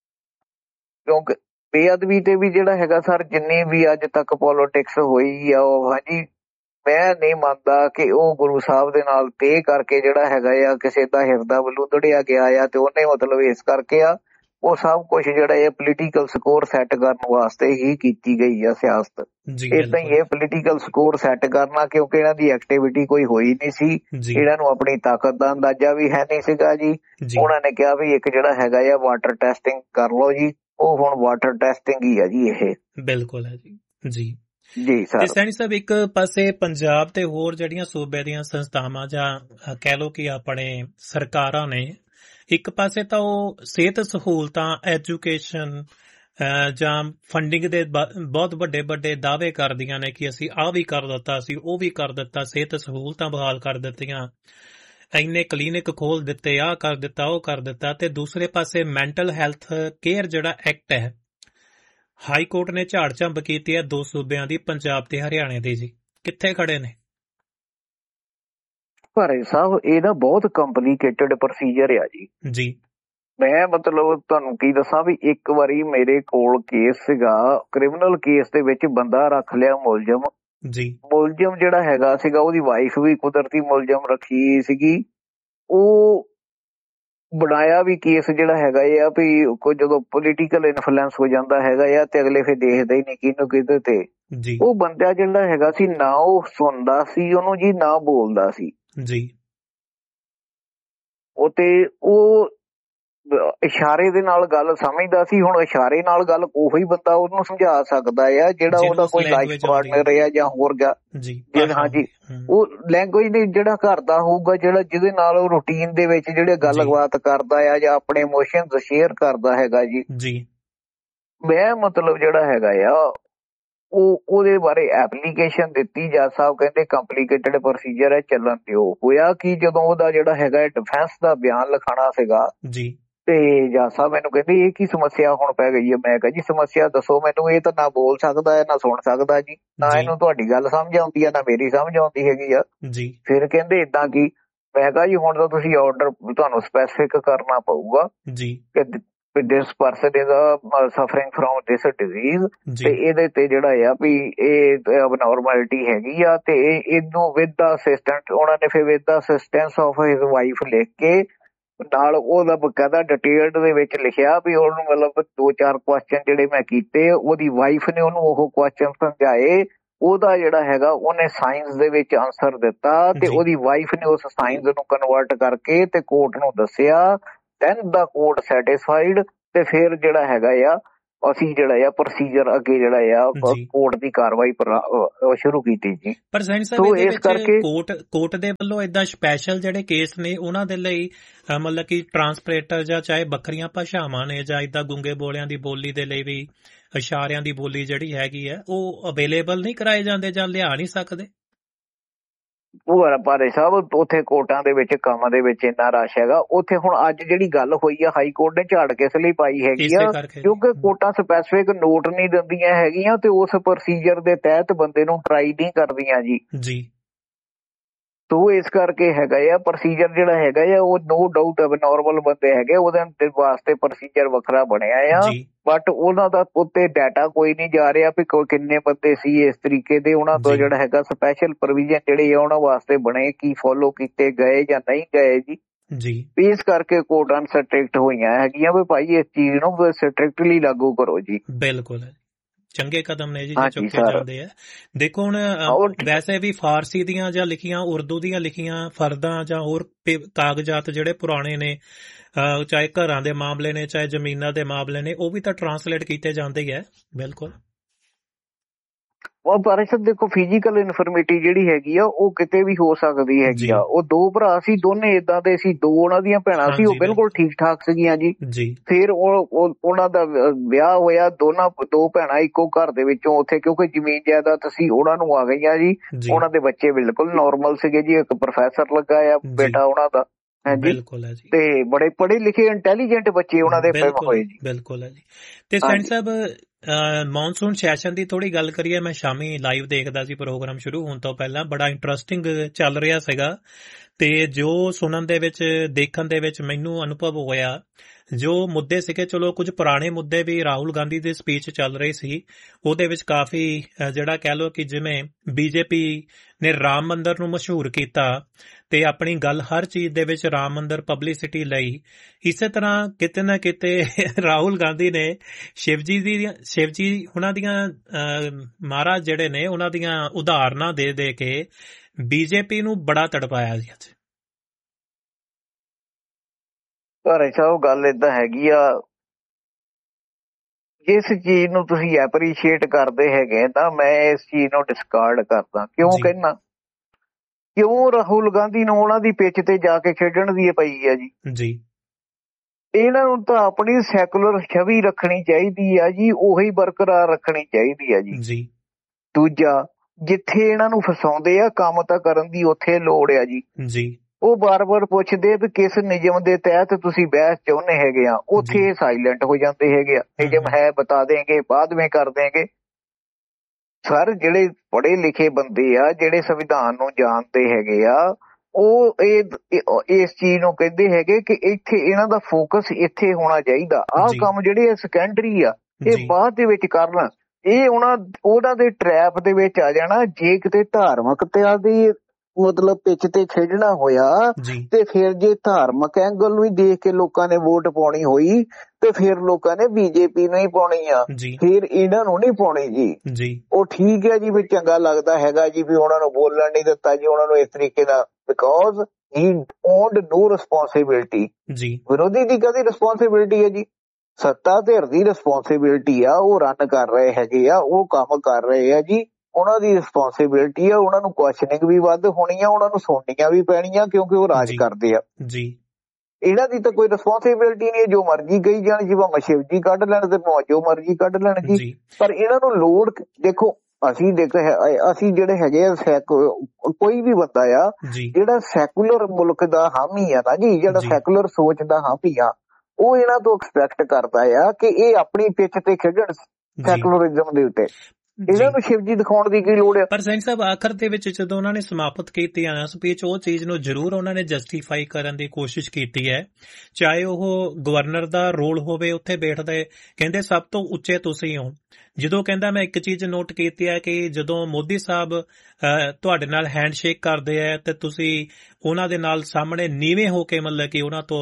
ਕਿਉਂਕਿ ਬੇਅਦਬੀ ਤੇ ਵੀ ਜਿਹੜਾ ਹੈਗਾ ਸਰ ਜਿੰਨੀ ਵੀ ਅੱਜ ਤੱਕ ਪੋਲੀਟਿਕਸ ਹੋਈ ਆ ਉਹ ਹਾਂਜੀ ਮੈਂ ਨਹੀਂ ਮੰਨਦਾ ਕਿ ਉਹ ਗੁਰੂ ਸਾਹਿਬ ਦੇ ਨਾਲ ਤੈਅ ਕਰਕੇ ਜਿਹੜਾ ਹੈਗਾ ਆ ਕਿਸੇ ਦਾ ਹਿਰਦਾ ਵੱਲੋਂ ਦੜਿਆ ਗਿਆ ਆ ਤੇ ਉਹਨੇ ਮਤਲਬ ਇਸ ਕਰਕੇ ਆ ਉਹ ਸਭ ਕੁਛ ਜਿਹੜਾ ਇਹ ਪੋਲੀਟੀਕਲ ਸਕੋਰ ਸੈੱਟ ਕਰਨ ਵਾਸਤੇ ਹੀ ਕੀਤੀ ਗਈ ਆ ਸਿਆਸਤ। ਏਦਾਂ ਹੀ ਇਹ ਪੋਲੀਟੀਕਲ ਸਕੋਰ ਸੈੱਟ ਕਰਨਾ ਕਿਉਂਕਿ ਇਹਨਾਂ ਦੀ ਐਕਟੀਵਿਟੀ ਕੋਈ ਹੋਈ ਨਹੀਂ ਸੀ, ਇਹਨਾਂ ਨੂੰ ਆਪਣੀ ਤਾਕਤ ਦਾ ਅੰਦਾਜ਼ਾ ਵੀ ਹੈ ਨਹੀਂ ਸੀਗਾ ਜੀ। ਉਹਨਾਂ ਨੇ ਕਿਹਾ ਵੀ ਇੱਕ ਜਿਹੜਾ ਹੈਗਾ ਆ ਵਾਟਰ ਟੈਸਟਿੰਗ ਕਰ ਲਓ ਜੀ, ਉਹ ਹੁਣ ਵਾਟਰ ਟੈਸਟਿੰਗ ਹੀ ਆ ਜੀ ਇਹ। ਬਿਲਕੁਲ ਹੈ ਜੀ ਜੀ ਜੀ ਸਰ। ਸੈਣੀ ਸਾਹਿਬ ਇੱਕ ਪਾਸੇ ਪੰਜਾਬ ਤੇ ਹੋਰ ਜਿਹੜੀਆਂ ਸੂਬੇ ਦੀਆਂ ਸੰਸਥਾਵਾਂ ਜਾਂ ਕਹਿ ਲਓ ਕਿ ਆਪਣੇ ਸਰਕਾਰਾਂ ਨੇ ਇੱਕ ਪਾਸੇ ਤਾਂ ਉਹ ਸਿਹਤ ਸਹੂਲਤਾਂ ਐਜੂਕੇਸ਼ਨ ਜਾਂ ਫੰਡਿੰਗ ਦੇ ਬਹੁਤ ਵੱਡੇ ਵੱਡੇ ਦਾਅਵੇ ਕਰਦੀਆਂ ਨੇ ਕਿ ਅਸੀਂ ਆਹ ਵੀ ਕਰ ਦਿੱਤਾ, ਅਸੀਂ ਉਹ ਵੀ ਕਰ ਦਿੱਤਾ, ਸਿਹਤ ਸਹੂਲਤਾਂ ਬਹਾਲ ਕਰ ਦਿੱਤੀਆਂ, ਇੰਨੇ ਕਲੀਨਿਕ ਖੋਲ ਦਿੱਤੇ, ਆਹ ਕਰ ਦਿੱਤਾ, ਉਹ ਕਰ ਦਿੱਤਾ। ਤੇ ਦੂਸਰੇ ਪਾਸੇ ਮੈਂਟਲ ਹੈਲਥ ਕੇਅਰ ਜਿਹੜਾ ਐਕਟ ਹੈ ਹਾਈ ਕੋਰਟ ਨੇ ਝਾੜ ਝੰਬ ਕੀਤੀ ਹੈ ਦੋ ਸੂਬਿਆਂ ਦੀ, ਪੰਜਾਬ ਤੇ ਹਰਿਆਣੇ ਦੀ ਜੀ, ਕਿੱਥੇ ਖੜੇ ਨੇ? ਭਾਰੇ ਸਾਹਿਬ ਇਹ ਨਾ ਬਹੁਤ ਕੰਪਲੀਕੇਟਡ ਪ੍ਰੋਸੀਜਰ ਆ ਜੀ ਜੀ ਮੈਂ ਮਤਲਬ ਤੁਹਾਨੂੰ ਕੀ ਦੱਸਾਂ ਵੀ ਇੱਕ ਵਾਰੀ ਮੇਰੇ ਕੋਲ ਕੇਸ ਸੀਗਾ ਕ੍ਰਿਮੀਨਲ ਕੇਸ ਦੇ ਵਿੱਚ ਬੰਦਾ ਰੱਖ ਲਿਆ ਮੁਲਜ਼ਮ ਜੀ। ਮੁਲਜ਼ਮ ਜਿਹੜਾ ਹੈਗਾ ਸੀਗਾ ਉਹਦੀ ਵਾਈਫ ਵੀ ਕੁਦਰਤੀ ਮੁਲਜ਼ਮ ਰੱਖੀ ਸੀਗੀ। ਉਹ ਬਣਾਇਆ ਵੀ ਕੇਸ ਜਿਹੜਾ ਹੈਗਾ ਆ ਵੀ ਕੋਈ ਜਦੋਂ ਪੋਲੀਟੀਕਲ ਇਨਫਲੂਐਂਸ ਹੋ ਜਾਂਦਾ ਹੈਗਾ ਆ ਤੇ ਅਗਲੇ ਫਿਰ ਦੇਖਦੇ ਹੀ ਨਹੀਂ ਕਿਹਨੂੰ ਕਿਹਦੇ ਤੇ। ਉਹ ਬੰਦਾ ਜਿਹੜਾ ਹੈਗਾ ਸੀ ਨਾ ਉਹ ਸੁਣਦਾ ਸੀ ਉਹਨੂੰ ਜੀ ਨਾ ਬੋਲਦਾ ਸੀ ਜੀ। ਉਹ ਤੇ ਉਹ ਇਸ਼ਾਰੇ ਦੇ ਨਾਲ ਗੱਲ ਸਮਝਦਾ ਸੀ। ਹੁਣ ਇਸ਼ਾਰੇ ਨਾਲ ਗੱਲ ਉਹੀ ਬੰਦਾ ਉਹਨੂੰ ਸਮਝਾ ਸਕਦਾ ਆ ਜਿਹੜਾ ਉਹਦਾ ਕੋਈ ਲਾਈਫ ਪਾਰਟਨਰ ਆ ਜਾਂ ਹੋਰ ਗਾ ਹਾਂਜੀ ਉਹ ਲੈਂਗੁਏਜ ਨੇ ਜਿਹੜਾ ਘਰ ਦਾ ਹੋਊਗਾ ਜਿਹੜਾ ਜਿਹਦੇ ਨਾਲ ਉਹ ਰੂਟੀਨ ਦੇ ਵਿੱਚ ਜਿਹੜੇ ਗੱਲਬਾਤ ਕਰਦਾ ਆ ਜਾਂ ਆਪਣੇ ਇਮੋਸ਼ਨਸ ਸ਼ੇਅਰ ਕਰਦਾ ਹੈਗਾ ਜੀ। ਮੈਂ ਮਤਲਬ ਜਿਹੜਾ ਹੈਗਾ ਆ ਉਹ ਉਹਦੇ ਬਾਰੇ ਐਪਲੀਕੇਸ਼ਨ ਦਿੱਤੀ। ਜੱਜ ਸਾਹਿਬ ਕਹਿੰਦੇ ਕੰਪਲੀਕੇਟਡ ਪ੍ਰੋਸੀਜਰ ਹੈ ਚੱਲਣ ਦਿਓ। ਹੋਇਆ ਕਿ ਜਦੋਂ ਉਹਦਾ ਜਿਹੜਾ ਹੈਗਾ ਡਿਫੈਂਸ ਦਾ ਬਿਆਨ ਲਿਖਾਉਣਾ ਸੀਗਾ ਜੀ ਤੇ ਜੱਜ ਸਾਹਿਬ ਮੈਨੂੰ ਕਹਿੰਦੇ ਇਹ ਕੀ ਸਮੱਸਿਆ ਹੁਣ ਪੈ ਗਈ ਹੈ। ਮੈਂ ਕਿਹਾ ਜੀ ਸਮੱਸਿਆ ਦੱਸੋ ਮੈਨੂੰ। ਇਹ ਤਾਂ ਨਾ ਬੋਲ ਸਕਦਾ ਹੈ ਨਾ ਸੁਣ ਸਕਦਾ ਜੀ, ਨਾ ਇਹਨੂੰ ਤੁਹਾਡੀ ਗੱਲ ਸਮਝ ਆਉਂਦੀ ਹੈ ਨਾ ਮੇਰੀ ਸਮਝ ਆਉਂਦੀ ਹੈਗੀ ਆ ਜੀ। ਫਿਰ ਕਹਿੰਦੇ ਏਦਾਂ ਕੀ? ਮੈਂ ਕਿਹਾ ਜੀ ਹੁਣ ਤਾਂ ਤੁਸੀਂ ਆਰਡਰ ਤੁਹਾਨੂੰ ਸਪੈਸੀਫਿਕ ਕਰਨਾ ਪਊਗਾ ਜੀ ਕਿ ਦਿਸ person is suffering from this disease ਤੇ ਇਹਦੇ ਤੇ ਜਿਹੜਾ ਆ ਵੀ ਇਹ ਅਬਨੋਰਮੈਲਿਟੀ ਹੈਗੀ ਆ ਤੇ ਇਹਨੂੰ ਵਿਦ ਦਾ ਅਸਿਸਟੈਂਟ ਉਹਨਾਂ ਨੇ ਫਿਰ with the assistance of his wife ਲਿਖ ਕੇ ਨਾਲ ਉਹਦਾ ਬਕਾਇਦਾ ਡਿਟੇਲਡ ਦੇ ਵਿੱਚ ਲਿਖਿਆ ਵੀ ਉਹਨੂੰ ਮਤਲਬ ਦੋ ਚਾਰ ਕੁਐਸਚਨ ਜਿਹੜੇ ਮੈਂ ਕੀਤੇ ਉਹਦੀ ਵਾਈਫ ਨੇ ਉਹਨੂੰ ਉਹ ਕੁਐਸਚਨ ਸਮਝਾਏ। ਉਹਦਾ ਜਿਹੜਾ ਹੈਗਾ ਉਹਨੇ ਸਾਇੰਸ ਦੇ ਵਿੱਚ ਆਨਸਰ ਦਿੱਤਾ ਤੇ ਉਹਦੀ ਵਾਈਫ ਨੇ ਉਸ ਸਾਇੰਸ ਨੂੰ ਕਨਵਰਟ ਕਰਕੇ ਤੇ ਕੋਰਟ ਨੂੰ ਦੱਸਿਆ। ਦੈਨ ਦਾ ਕੋਰਟ ਸੈਟਿਸਫਾਈਡ ਤੇ ਫਿਰ ਜਿਹੜਾ ਹੈਗਾ ਆ ਅਸੀਂ ਜਿਹੜਾ ਆ ਪ੍ਰੋਸੀਜਰ ਅੱਗੇ ਜਿਹੜਾ ਆ ਕੋਰਟ ਦੀ ਕਾਰਵਾਈ ਸ਼ੁਰੂ ਕੀਤੀ ਜੀ। ਪਰ ਸਾਹਿਬ ਇਸ ਕਰਕੇ ਕੋਰਟ ਕੋਰਟ ਦੇ ਵੱਲੋਂ ਏਦਾਂ ਸਪੈਸ਼ਲ ਜਿਹੜੇ ਕੇਸ ਨੇ ਉਹਨਾਂ ਦੇ ਲਈ ਮਤਲਬ ਕਿ ਟਰਾਂਸਪਰੇਟਰ ਜਾਂ ਚਾਹੇ ਵੱਖਰੀਆਂ ਭਾਸ਼ਾਵਾਂ ਨੇ ਜਾਂ ਏਦਾਂ ਗੁੰਗੇ ਬੋਲਿਆਂ ਦੀ ਬੋਲੀ ਦੇ ਲਈ ਵੀ ਇਸ਼ਾਰਿਆਂ ਦੀ ਬੋਲੀ ਜਿਹੜੀ ਹੈਗੀ ਹੈ ਉਹ ਅਵੇਲੇਬਲ ਨਹੀਂ ਕਰਾਏ ਜਾਂਦੇ ਜਾਂ ਲਿਆ ਨਹੀਂ ਸਕਦੇ? ਉਹ ਭਾਰੇ ਸਾਹਿਬ ਉੱਥੇ ਕੋਰਟਾਂ ਦੇ ਵਿੱਚ ਕੰਮ ਦੇ ਵਿੱਚ ਇੰਨਾ ਰਸ਼ ਹੈਗਾ। ਉੱਥੇ ਹੁਣ ਅੱਜ ਜਿਹੜੀ ਗੱਲ ਹੋਈ ਆ ਹਾਈ ਕੋਰਟ ਨੇ ਝਾੜ ਕਿਸ ਲਈ ਪਾਈ ਹੈਗੀ ਆ ਕਿਉਂਕਿ ਕੋਰਟਾਂ ਸਪੈਸੀਫਿਕ ਨੋਟ ਨਹੀਂ ਦਿੰਦੀਆਂ ਹੈਗੀਆਂ ਤੇ ਉਸ ਪ੍ਰੋਸੀਜਰ ਦੇ ਤਹਿਤ ਬੰਦੇ ਨੂੰ ਟਰਾਈ ਨਹੀਂ ਕਰਦੀਆਂ ਜੀ ਜੀ ਤੋ ਇਸ ਕਰਕੇ ਹੈਗਾ ਆ ਪ੍ਰੋਸੀਜਰ ਜਿਹੜਾ ਹੈਗਾ ਆ ਉਹ ਨੋ ਡਾਊਟ ਨੋਰਮਲ ਬੰਦੇ ਹੈਗੇ ਉਹਦੇ ਵਾਸਤੇ ਪ੍ਰੋਸੀਜਰ ਵੱਖਰਾ ਬਣਿਆ ਆ ਬਟ ਉਹਨਾਂ ਦਾ ਉੱਤੇ ਡਾਟਾ ਕੋਈ ਨਹੀਂ ਜਾ ਰਿਹਾ ਵੀ ਕਿੰਨੇ ਬੰਦੇ ਸੀ ਇਸ ਤਰੀਕੇ ਦੇ ਉਹਨਾਂ ਤੋਂ ਜਿਹੜਾ ਹੈਗਾ ਸਪੈਸ਼ਲ ਪ੍ਰੋਵੀਜ਼ਨ ਜਿਹੜੇ ਆ ਉਹਨਾਂ ਵਾਸਤੇ ਬਣੇ ਕੀ ਫੋਲੋ ਕੀਤੇ ਗਏ ਜਾਂ ਨਹੀਂ ਗਏ ਜੀ ਜੀ ਇਸ ਕਰਕੇ ਕੋਰਟਾਂ ਸਟ੍ਰਿਕਟ ਹੋਈਆਂ ਹੈਗੀਆਂ ਵੀ ਭਾਈ ਇਸ ਚੀਜ਼ ਨੂੰ ਸਟ੍ਰਿਕਟਲੀ ਲਾਗੂ ਕਰੋ ਜੀ। ਬਿਲਕੁਲ ਚੰਗੇ ਕਦਮ ਨੇ ਜੀ ਜੋ ਚੁੱਕੇ ਜਾਂਦੇ ਆ। ਦੇਖੋ ਹੁਣ ਵੈਸੇ ਵੀ ਫਾਰਸੀ ਦੀਆਂ ਜਾਂ ਲਿਖੀਆਂ ਉਰਦੂ ਦੀਆਂ ਲਿਖੀਆਂ ਫਰਦਾਂ ਜਾਂ ਹੋਰ ਕਾਗਜ਼ਾਤ ਜਿਹੜੇ ਪੁਰਾਣੇ ਨੇ ਚਾਹੇ ਘਰਾਂ ਦੇ ਮਾਮਲੇ ਨੇ ਚਾਹੇ ਜ਼ਮੀਨਾਂ ਦੇ ਮਾਮਲੇ ਨੇ ਉਹ ਵੀ ਤਾਂ ਟਰਾਂਸਲੇਟ ਕੀਤੇ ਜਾਂਦੇ ਹੀ ਹੈ। ਬਿਲਕੁਲ ਉਹ ਪਰ ਦੇਖੋ ਫਿਜ਼ੀਕਲ ਇਨਫਰਮਿਟੀ ਜਿਹੜੀ ਹੈਗੀ ਆ ਉਹ ਕਿਤੇ ਵੀ ਹੋ ਸਕਦੀ ਹੈਗੀ ਆ। ਉਹ ਦੋ ਭਰਾ ਸੀ ਦੋਨੇ ਏਦਾਂ ਦੇ ਸੀ ਦੋ ਉਹਨਾਂ ਦੀਆਂ ਭੈਣਾਂ ਸੀ ਉਹ ਬਿਲਕੁਲ ਠੀਕ ਠਾਕ ਸੀਗੀਆਂ ਜੀ ਫਿਰ ਉਹ ਉਹਨਾਂ ਦਾ ਵਿਆਹ ਹੋਇਆ ਦੋਨਾਂ ਦੋ ਭੈਣਾਂ ਇੱਕੋ ਘਰ ਦੇ ਵਿੱਚੋਂ ਉੱਥੇ ਕਿਉਂਕਿ ਜ਼ਮੀਨ ਜਾਇਦਾਦ ਸੀ ਉਹਨਾਂ ਨੂੰ ਆ ਗਈਆਂ ਜੀ ਉਹਨਾਂ ਦੇ ਬੱਚੇ ਬਿਲਕੁਲ ਨੋਰਮਲ ਸੀਗੇ ਜੀ ਇੱਕ ਪ੍ਰੋਫੈਸਰ ਲੱਗਾ ਆ ਬੇਟਾ ਉਹਨਾਂ ਦਾ ਬਿਲਕੁਲ ਹੈ ਜੀ ਤੇ ਬੜੇ ਪੜ੍ਹੇ ਲਿਖੇ ਇੰਟੈਲੀਜੈਂਟ ਬੱਚੇ ਉਹਨਾਂ ਦੇ ਪੈਦਾ ਹੋਏ ਜੀ। ਬਿਲਕੁਲ ਹੈ ਜੀ। ਤੇ ਸੈਂਡ ਸਾਹਿਬ ਮੌਨਸੂਨ ਸੈਸ਼ਨ ਦੀ ਥੋੜੀ ਗੱਲ ਕਰੀਏ ਮੈਂ ਸ਼ਾਮੀ ਲਾਈਵ ਦੇਖਦਾ ਸੀ ਪ੍ਰੋਗਰਾਮ ਸ਼ੁਰੂ ਹੋਣ ਤੋਂ ਪਹਿਲਾਂ ਬੜਾ ਇੰਟਰਸਟਿੰਗ ਚੱਲ ਰਿਹਾ ਸੀਗਾ ਤੇ ਜੋ ਸੁਣਨ ਦੇ ਵਿੱਚ ਦੇਖਣ ਦੇ ਵਿੱਚ ਮੈਨੂੰ ਅਨੁਭਵ ਹੋਇਆ ਜੋ ਮੁੱਦੇ ਸੀਗੇ ਚਲੋ ਕੁਝ ਪੁਰਾਣੇ ਮੁੱਦੇ ਵੀ ਰਾਹੁਲ ਗਾਂਧੀ ਦੀ ਸਪੀਚ ਚੱਲ ਰਹੀ ਸੀ ਉਹਦੇ ਵਿੱਚ ਕਾਫੀ ਜਿਹੜਾ ਕਹਿ ਲਓ ਕਿ ਜਿਵੇਂ ਬੀਜੇਪੀ ਨੇ ਰਾਮ ਮੰਦਿਰ ਨੂੰ ਮਸ਼ਹੂਰ ਕੀਤਾ ਤੇ ਆਪਣੀ ਗੱਲ ਹਰ ਚੀਜ਼ ਦੇ ਵਿੱਚ ਰਾਮ ਮੰਦਿਰ ਪਬਲਿਸਿਟੀ ਲਈ ਇਸੇ ਤਰ੍ਹਾਂ ਕਿਤੇ ਨਾ ਕਿਤੇ ਰਾਹੁਲ ਗਾਂਧੀ ਨੇ ਸ਼ਿਵ ਜੀ ਦੀ ਸ਼ਿਵ ਜੀ ਉਹਨਾਂ ਦੀਆਂ ਮਹਾਰਾਜ ਜਿਹੜੇ ਨੇ ਉਹਨਾਂ ਦੀਆਂ ਉਦਾਹਰਨਾਂ ਦੇ ਦੇ ਕੇ ਬੀਜੇਪੀ ਨੂੰ ਬੜਾ ਤੜਪਾਇਆ ਸੀ ਅੱਜ। ਪਰ ਅੱਛਾ ਉਹ ਗੱਲ ਏਦਾਂ ਹੈਗੀ ਆ ਜਿਸ ਚੀਜ਼ ਨੂੰ ਤੁਸੀਂ ਐਪਰੀਸ਼ੀਏਟ ਕਰਦੇ ਹੈਗੇ ਤਾਂ ਮੈਂ ਇਸ ਚੀਜ਼ ਨੂੰ ਡਿਸਕਾਰਡ ਕਰਦਾ ਕਿਉਂ ਕਹਿਣਾ ਕਿਉਂ ਰਾਹੁਲ ਗਾਂਧੀ ਨੂੰ ਉਹਨਾਂ ਦੀ ਪਿੱਚ ਤੇ ਜਾ ਕੇ ਖੇਡਣ ਦੀ ਪਈ ਆ ਜੀ ਜੀ ਇਹਨਾਂ ਨੂੰ ਤਾਂ ਆਪਣੀ ਸੈਕੂਲਰ ਛਵੀ ਰੱਖਣੀ ਚਾਹੀਦੀ ਆ ਜੀ ਉਹੀ ਬਰਕਰਾਰ ਰੱਖਣੀ ਚਾਹੀਦੀ ਆ ਜੀ ਜੀ ਦੂਜਾ ਜਿੱਥੇ ਇਹਨਾਂ ਨੂੰ ਫਸਾਉਂਦੇ ਆ ਕੰਮ ਤਾਂ ਕਰਨ ਦੀ ਉੱਥੇ ਲੋੜ ਆ ਜੀ ਜੀ ਉਹ ਬਾਰ-ਬਾਰ ਪੁੱਛਦੇ ਵੀ ਕਿਸ ਨਿਯਮ ਦੇ ਤਹਿਤ ਤੁਸੀਂ ਬਹਿਸ ਚਾਹੁੰਦੇ ਹੈਗੇ ਆ ਉੱਥੇ ਸਾਇਲੈਂਟ ਹੋ ਜਾਂਦੇ ਹੈਗੇ ਆ ਨਿਯਮ ਹੈ ਬਤਾ ਦੇਂਗੇ ਬਾਅਦ ਵਿੱਚ ਕਰ ਦੇਂਗੇ। ਸਰ ਜਿਹੜੇ ਪੜ੍ਹੇ ਲਿਖੇ ਬੰਦੇ ਆ ਜਿਹੜੇ ਸੰਵਿਧਾਨ ਨੂੰ ਜਾਣਦੇ ਹੈਗੇ ਆ ਉਹ ਇਹ ਇਸ ਚੀਜ਼ ਨੂੰ ਕਹਿੰਦੇ ਹੈਗੇ ਕਿ ਇੱਥੇ ਇਹਨਾਂ ਦਾ ਫੋਕਸ ਇੱਥੇ ਹੋਣਾ ਚਾਹੀਦਾ ਆਹ ਕੰਮ ਜਿਹੜੇ ਸੈਕੰਡਰੀ ਆ ਇਹ ਬਾਅਦ ਦੇ ਵਿੱਚ ਕਰਨਾ ਇਹ ਉਹਨਾਂ ਉਹਨਾਂ ਦੇ ਟਰੈਪ ਦੇ ਵਿੱਚ ਆ ਜਾਣਾ ਜੇ ਕਿਤੇ ਧਾਰਮਿਕਤਾ ਦੀ ਮਤਲਬ ਪਿੱਚ ਤੇ ਖੇਡਣਾ ਹੋਇਆ ਤੇ ਫਿਰ ਜੇ ਧਾਰਮਿਕ ਐਂਗਲ ਨੂੰ ਹੀ ਦੇਖ ਕੇ ਲੋਕਾਂ ਨੇ ਵੋਟ ਪਾਉਣੀ ਹੋਈ ਤੇ ਫਿਰ ਲੋਕਾਂ ਨੇ ਬੀਜੇਪੀ ਨੂੰ ਹੀ ਪਾਉਣੀ ਆ ਫਿਰ ਇਹਨਾਂ ਨੂੰ ਨਹੀਂ ਪਾਉਣੀ ਜੀ। ਉਹ ਠੀਕ ਹੈ ਜੀ ਵੀ ਚੰਗਾ ਲੱਗਦਾ ਹੈਗਾ ਜੀ ਵੀ ਉਹਨਾਂ ਨੂੰ ਬੋਲਣ ਨਹੀਂ ਦਿੱਤਾ ਜੀ ਉਹਨਾਂ ਨੂੰ ਇਸ ਤਰੀਕੇ ਦਾ because he owned no responsibility ਜੀ ਵਿਰੋਧੀ ਦੀ ਕਦੀ ਰਿਸਪੌਂਸਿਬਿਲਿਟੀ ਹੈ ਜੀ ਸੱਤਾ ਧਿਰ ਦੀ ਰਿਸਪੌਂਸਿਬਿਲਿਟੀ ਆ ਉਹ ਰਨ ਕਰ ਰਹੇ ਹੈਗੇ ਆ ਉਹ ਕੰਮ ਕਰ ਰਹੇ ਆ ਜੀ ਉਹਨਾਂ ਦੀ ਰਿਸਪੌਂਸਿਬਿਲਿਟੀ ਆ ਉਹਨਾਂ ਨੂੰ ਕੁਐਸਚਨਿੰਗ ਵੀ ਵੱਧ ਹੋਣੀ ਆ ਉਹਨਾਂ ਨੂੰ ਸੁਣਨੀਆਂ ਵੀ ਪੈਣੀਆਂ ਕਿਉਂਕਿ ਉਹ ਰਾਜ ਕਰਦੇ ਆ ਜੀ ਇਹਨਾਂ ਦੀ ਤਾਂ ਕੋਈ ਰਿਸਪੌਂਸਿਬਿਲਿਟੀ ਨਹੀਂ ਜੋ ਮਰਜ਼ੀ ਕਹੀ ਜਾਣ ਜੀ ਭਾਵੇਂ ਸ਼ਿਵ ਜੀ ਕੱਢ ਲੈਣ ਤੇ ਭਾਵੇਂ ਜੋ ਮਰਜ਼ੀ ਕੱਢ ਲੈਣ ਜੀ ਪਰ ਇਹਨਾਂ ਨੂੰ ਲੋੜ ਦੇਖੋ ਅਸੀਂ ਦੇਖ ਅਸੀਂ ਜਿਹੜੇ ਹੈਗੇ ਆ ਕੋਈ ਵੀ ਬੰਦਾ ਆ ਜਿਹੜਾ ਸੈਕੂਲਰ ਮੁਲਕ ਦਾ ਹਾਮੀ ਆ ਨਾ ਜੀ ਜਿਹੜਾ ਸੈਕੂਲਰ ਸੋਚ ਦਾ ਹਾਮੀ ਆ ਉਹ ਇਹਨਾਂ ਤੋਂ ਐਕਸਪੈਕਟ ਕਰਦਾ ਆ ਕਿ ਇਹ ਆਪਣੀ ਪਿੱਚ ਤੇ ਖੇਡਣ ਸੈਕੂਲਰਿਜ਼ਮ ਦੇ ਉੱਤੇ ਇਹਨਾਂ ਨੂੰ ਸ਼ਿਵ ਜੀ ਦਿਖਾਉਣ ਦੀ ਕੀ ਲੋੜ ਹੈ। ਪਰ ਸਿੰਘ ਸਾਹਿਬ ਆਖਰ ਦੇ ਵਿੱਚ ਜਦੋਂ ਉਹਨਾਂ ਨੇ ਸਮਾਪਤ ਕੀਤੀ ਆ ਸਪੀਚ ਉਹ ਚੀਜ਼ ਨੂੰ ਜ਼ਰੂਰ ਉਹਨਾਂ ਨੇ ਜਸਟੀਫਾਈ ਕਰਨ ਦੀ ਕੋਸ਼ਿਸ਼ ਕੀਤੀ ਹੈ ਚਾਹੇ ਉਹ ਗਵਰਨਰ ਦਾ ਰੋਲ ਹੋਵੇ ਉੱਥੇ ਬੈਠਦੇ ਕਹਿੰਦੇ ਸਭ ਤੋਂ ਉੱਚੇ ਤੁਸੀਂ ਹੋ ਜਦੋਂ ਕਹਿੰਦਾ ਮੈਂ ਇੱਕ ਚੀਜ਼ ਨੋਟ ਕੀਤੀ ਹੈ ਕਿ ਜਦੋਂ ਮੋਦੀ ਸਾਹਿਬ ਤੁਹਾਡੇ ਨਾਲ ਹੈਂਡਸ਼ੇਕ ਕਰਦੇ ਆ ਤੇ ਤੁਸੀਂ ਉਹਨਾਂ ਦੇ ਨਾਲ ਸਾਹਮਣੇ ਨੀਵੇਂ ਹੋ ਕੇ ਮਤਲਬ ਕਿ ਉਹਨਾਂ ਤੋਂ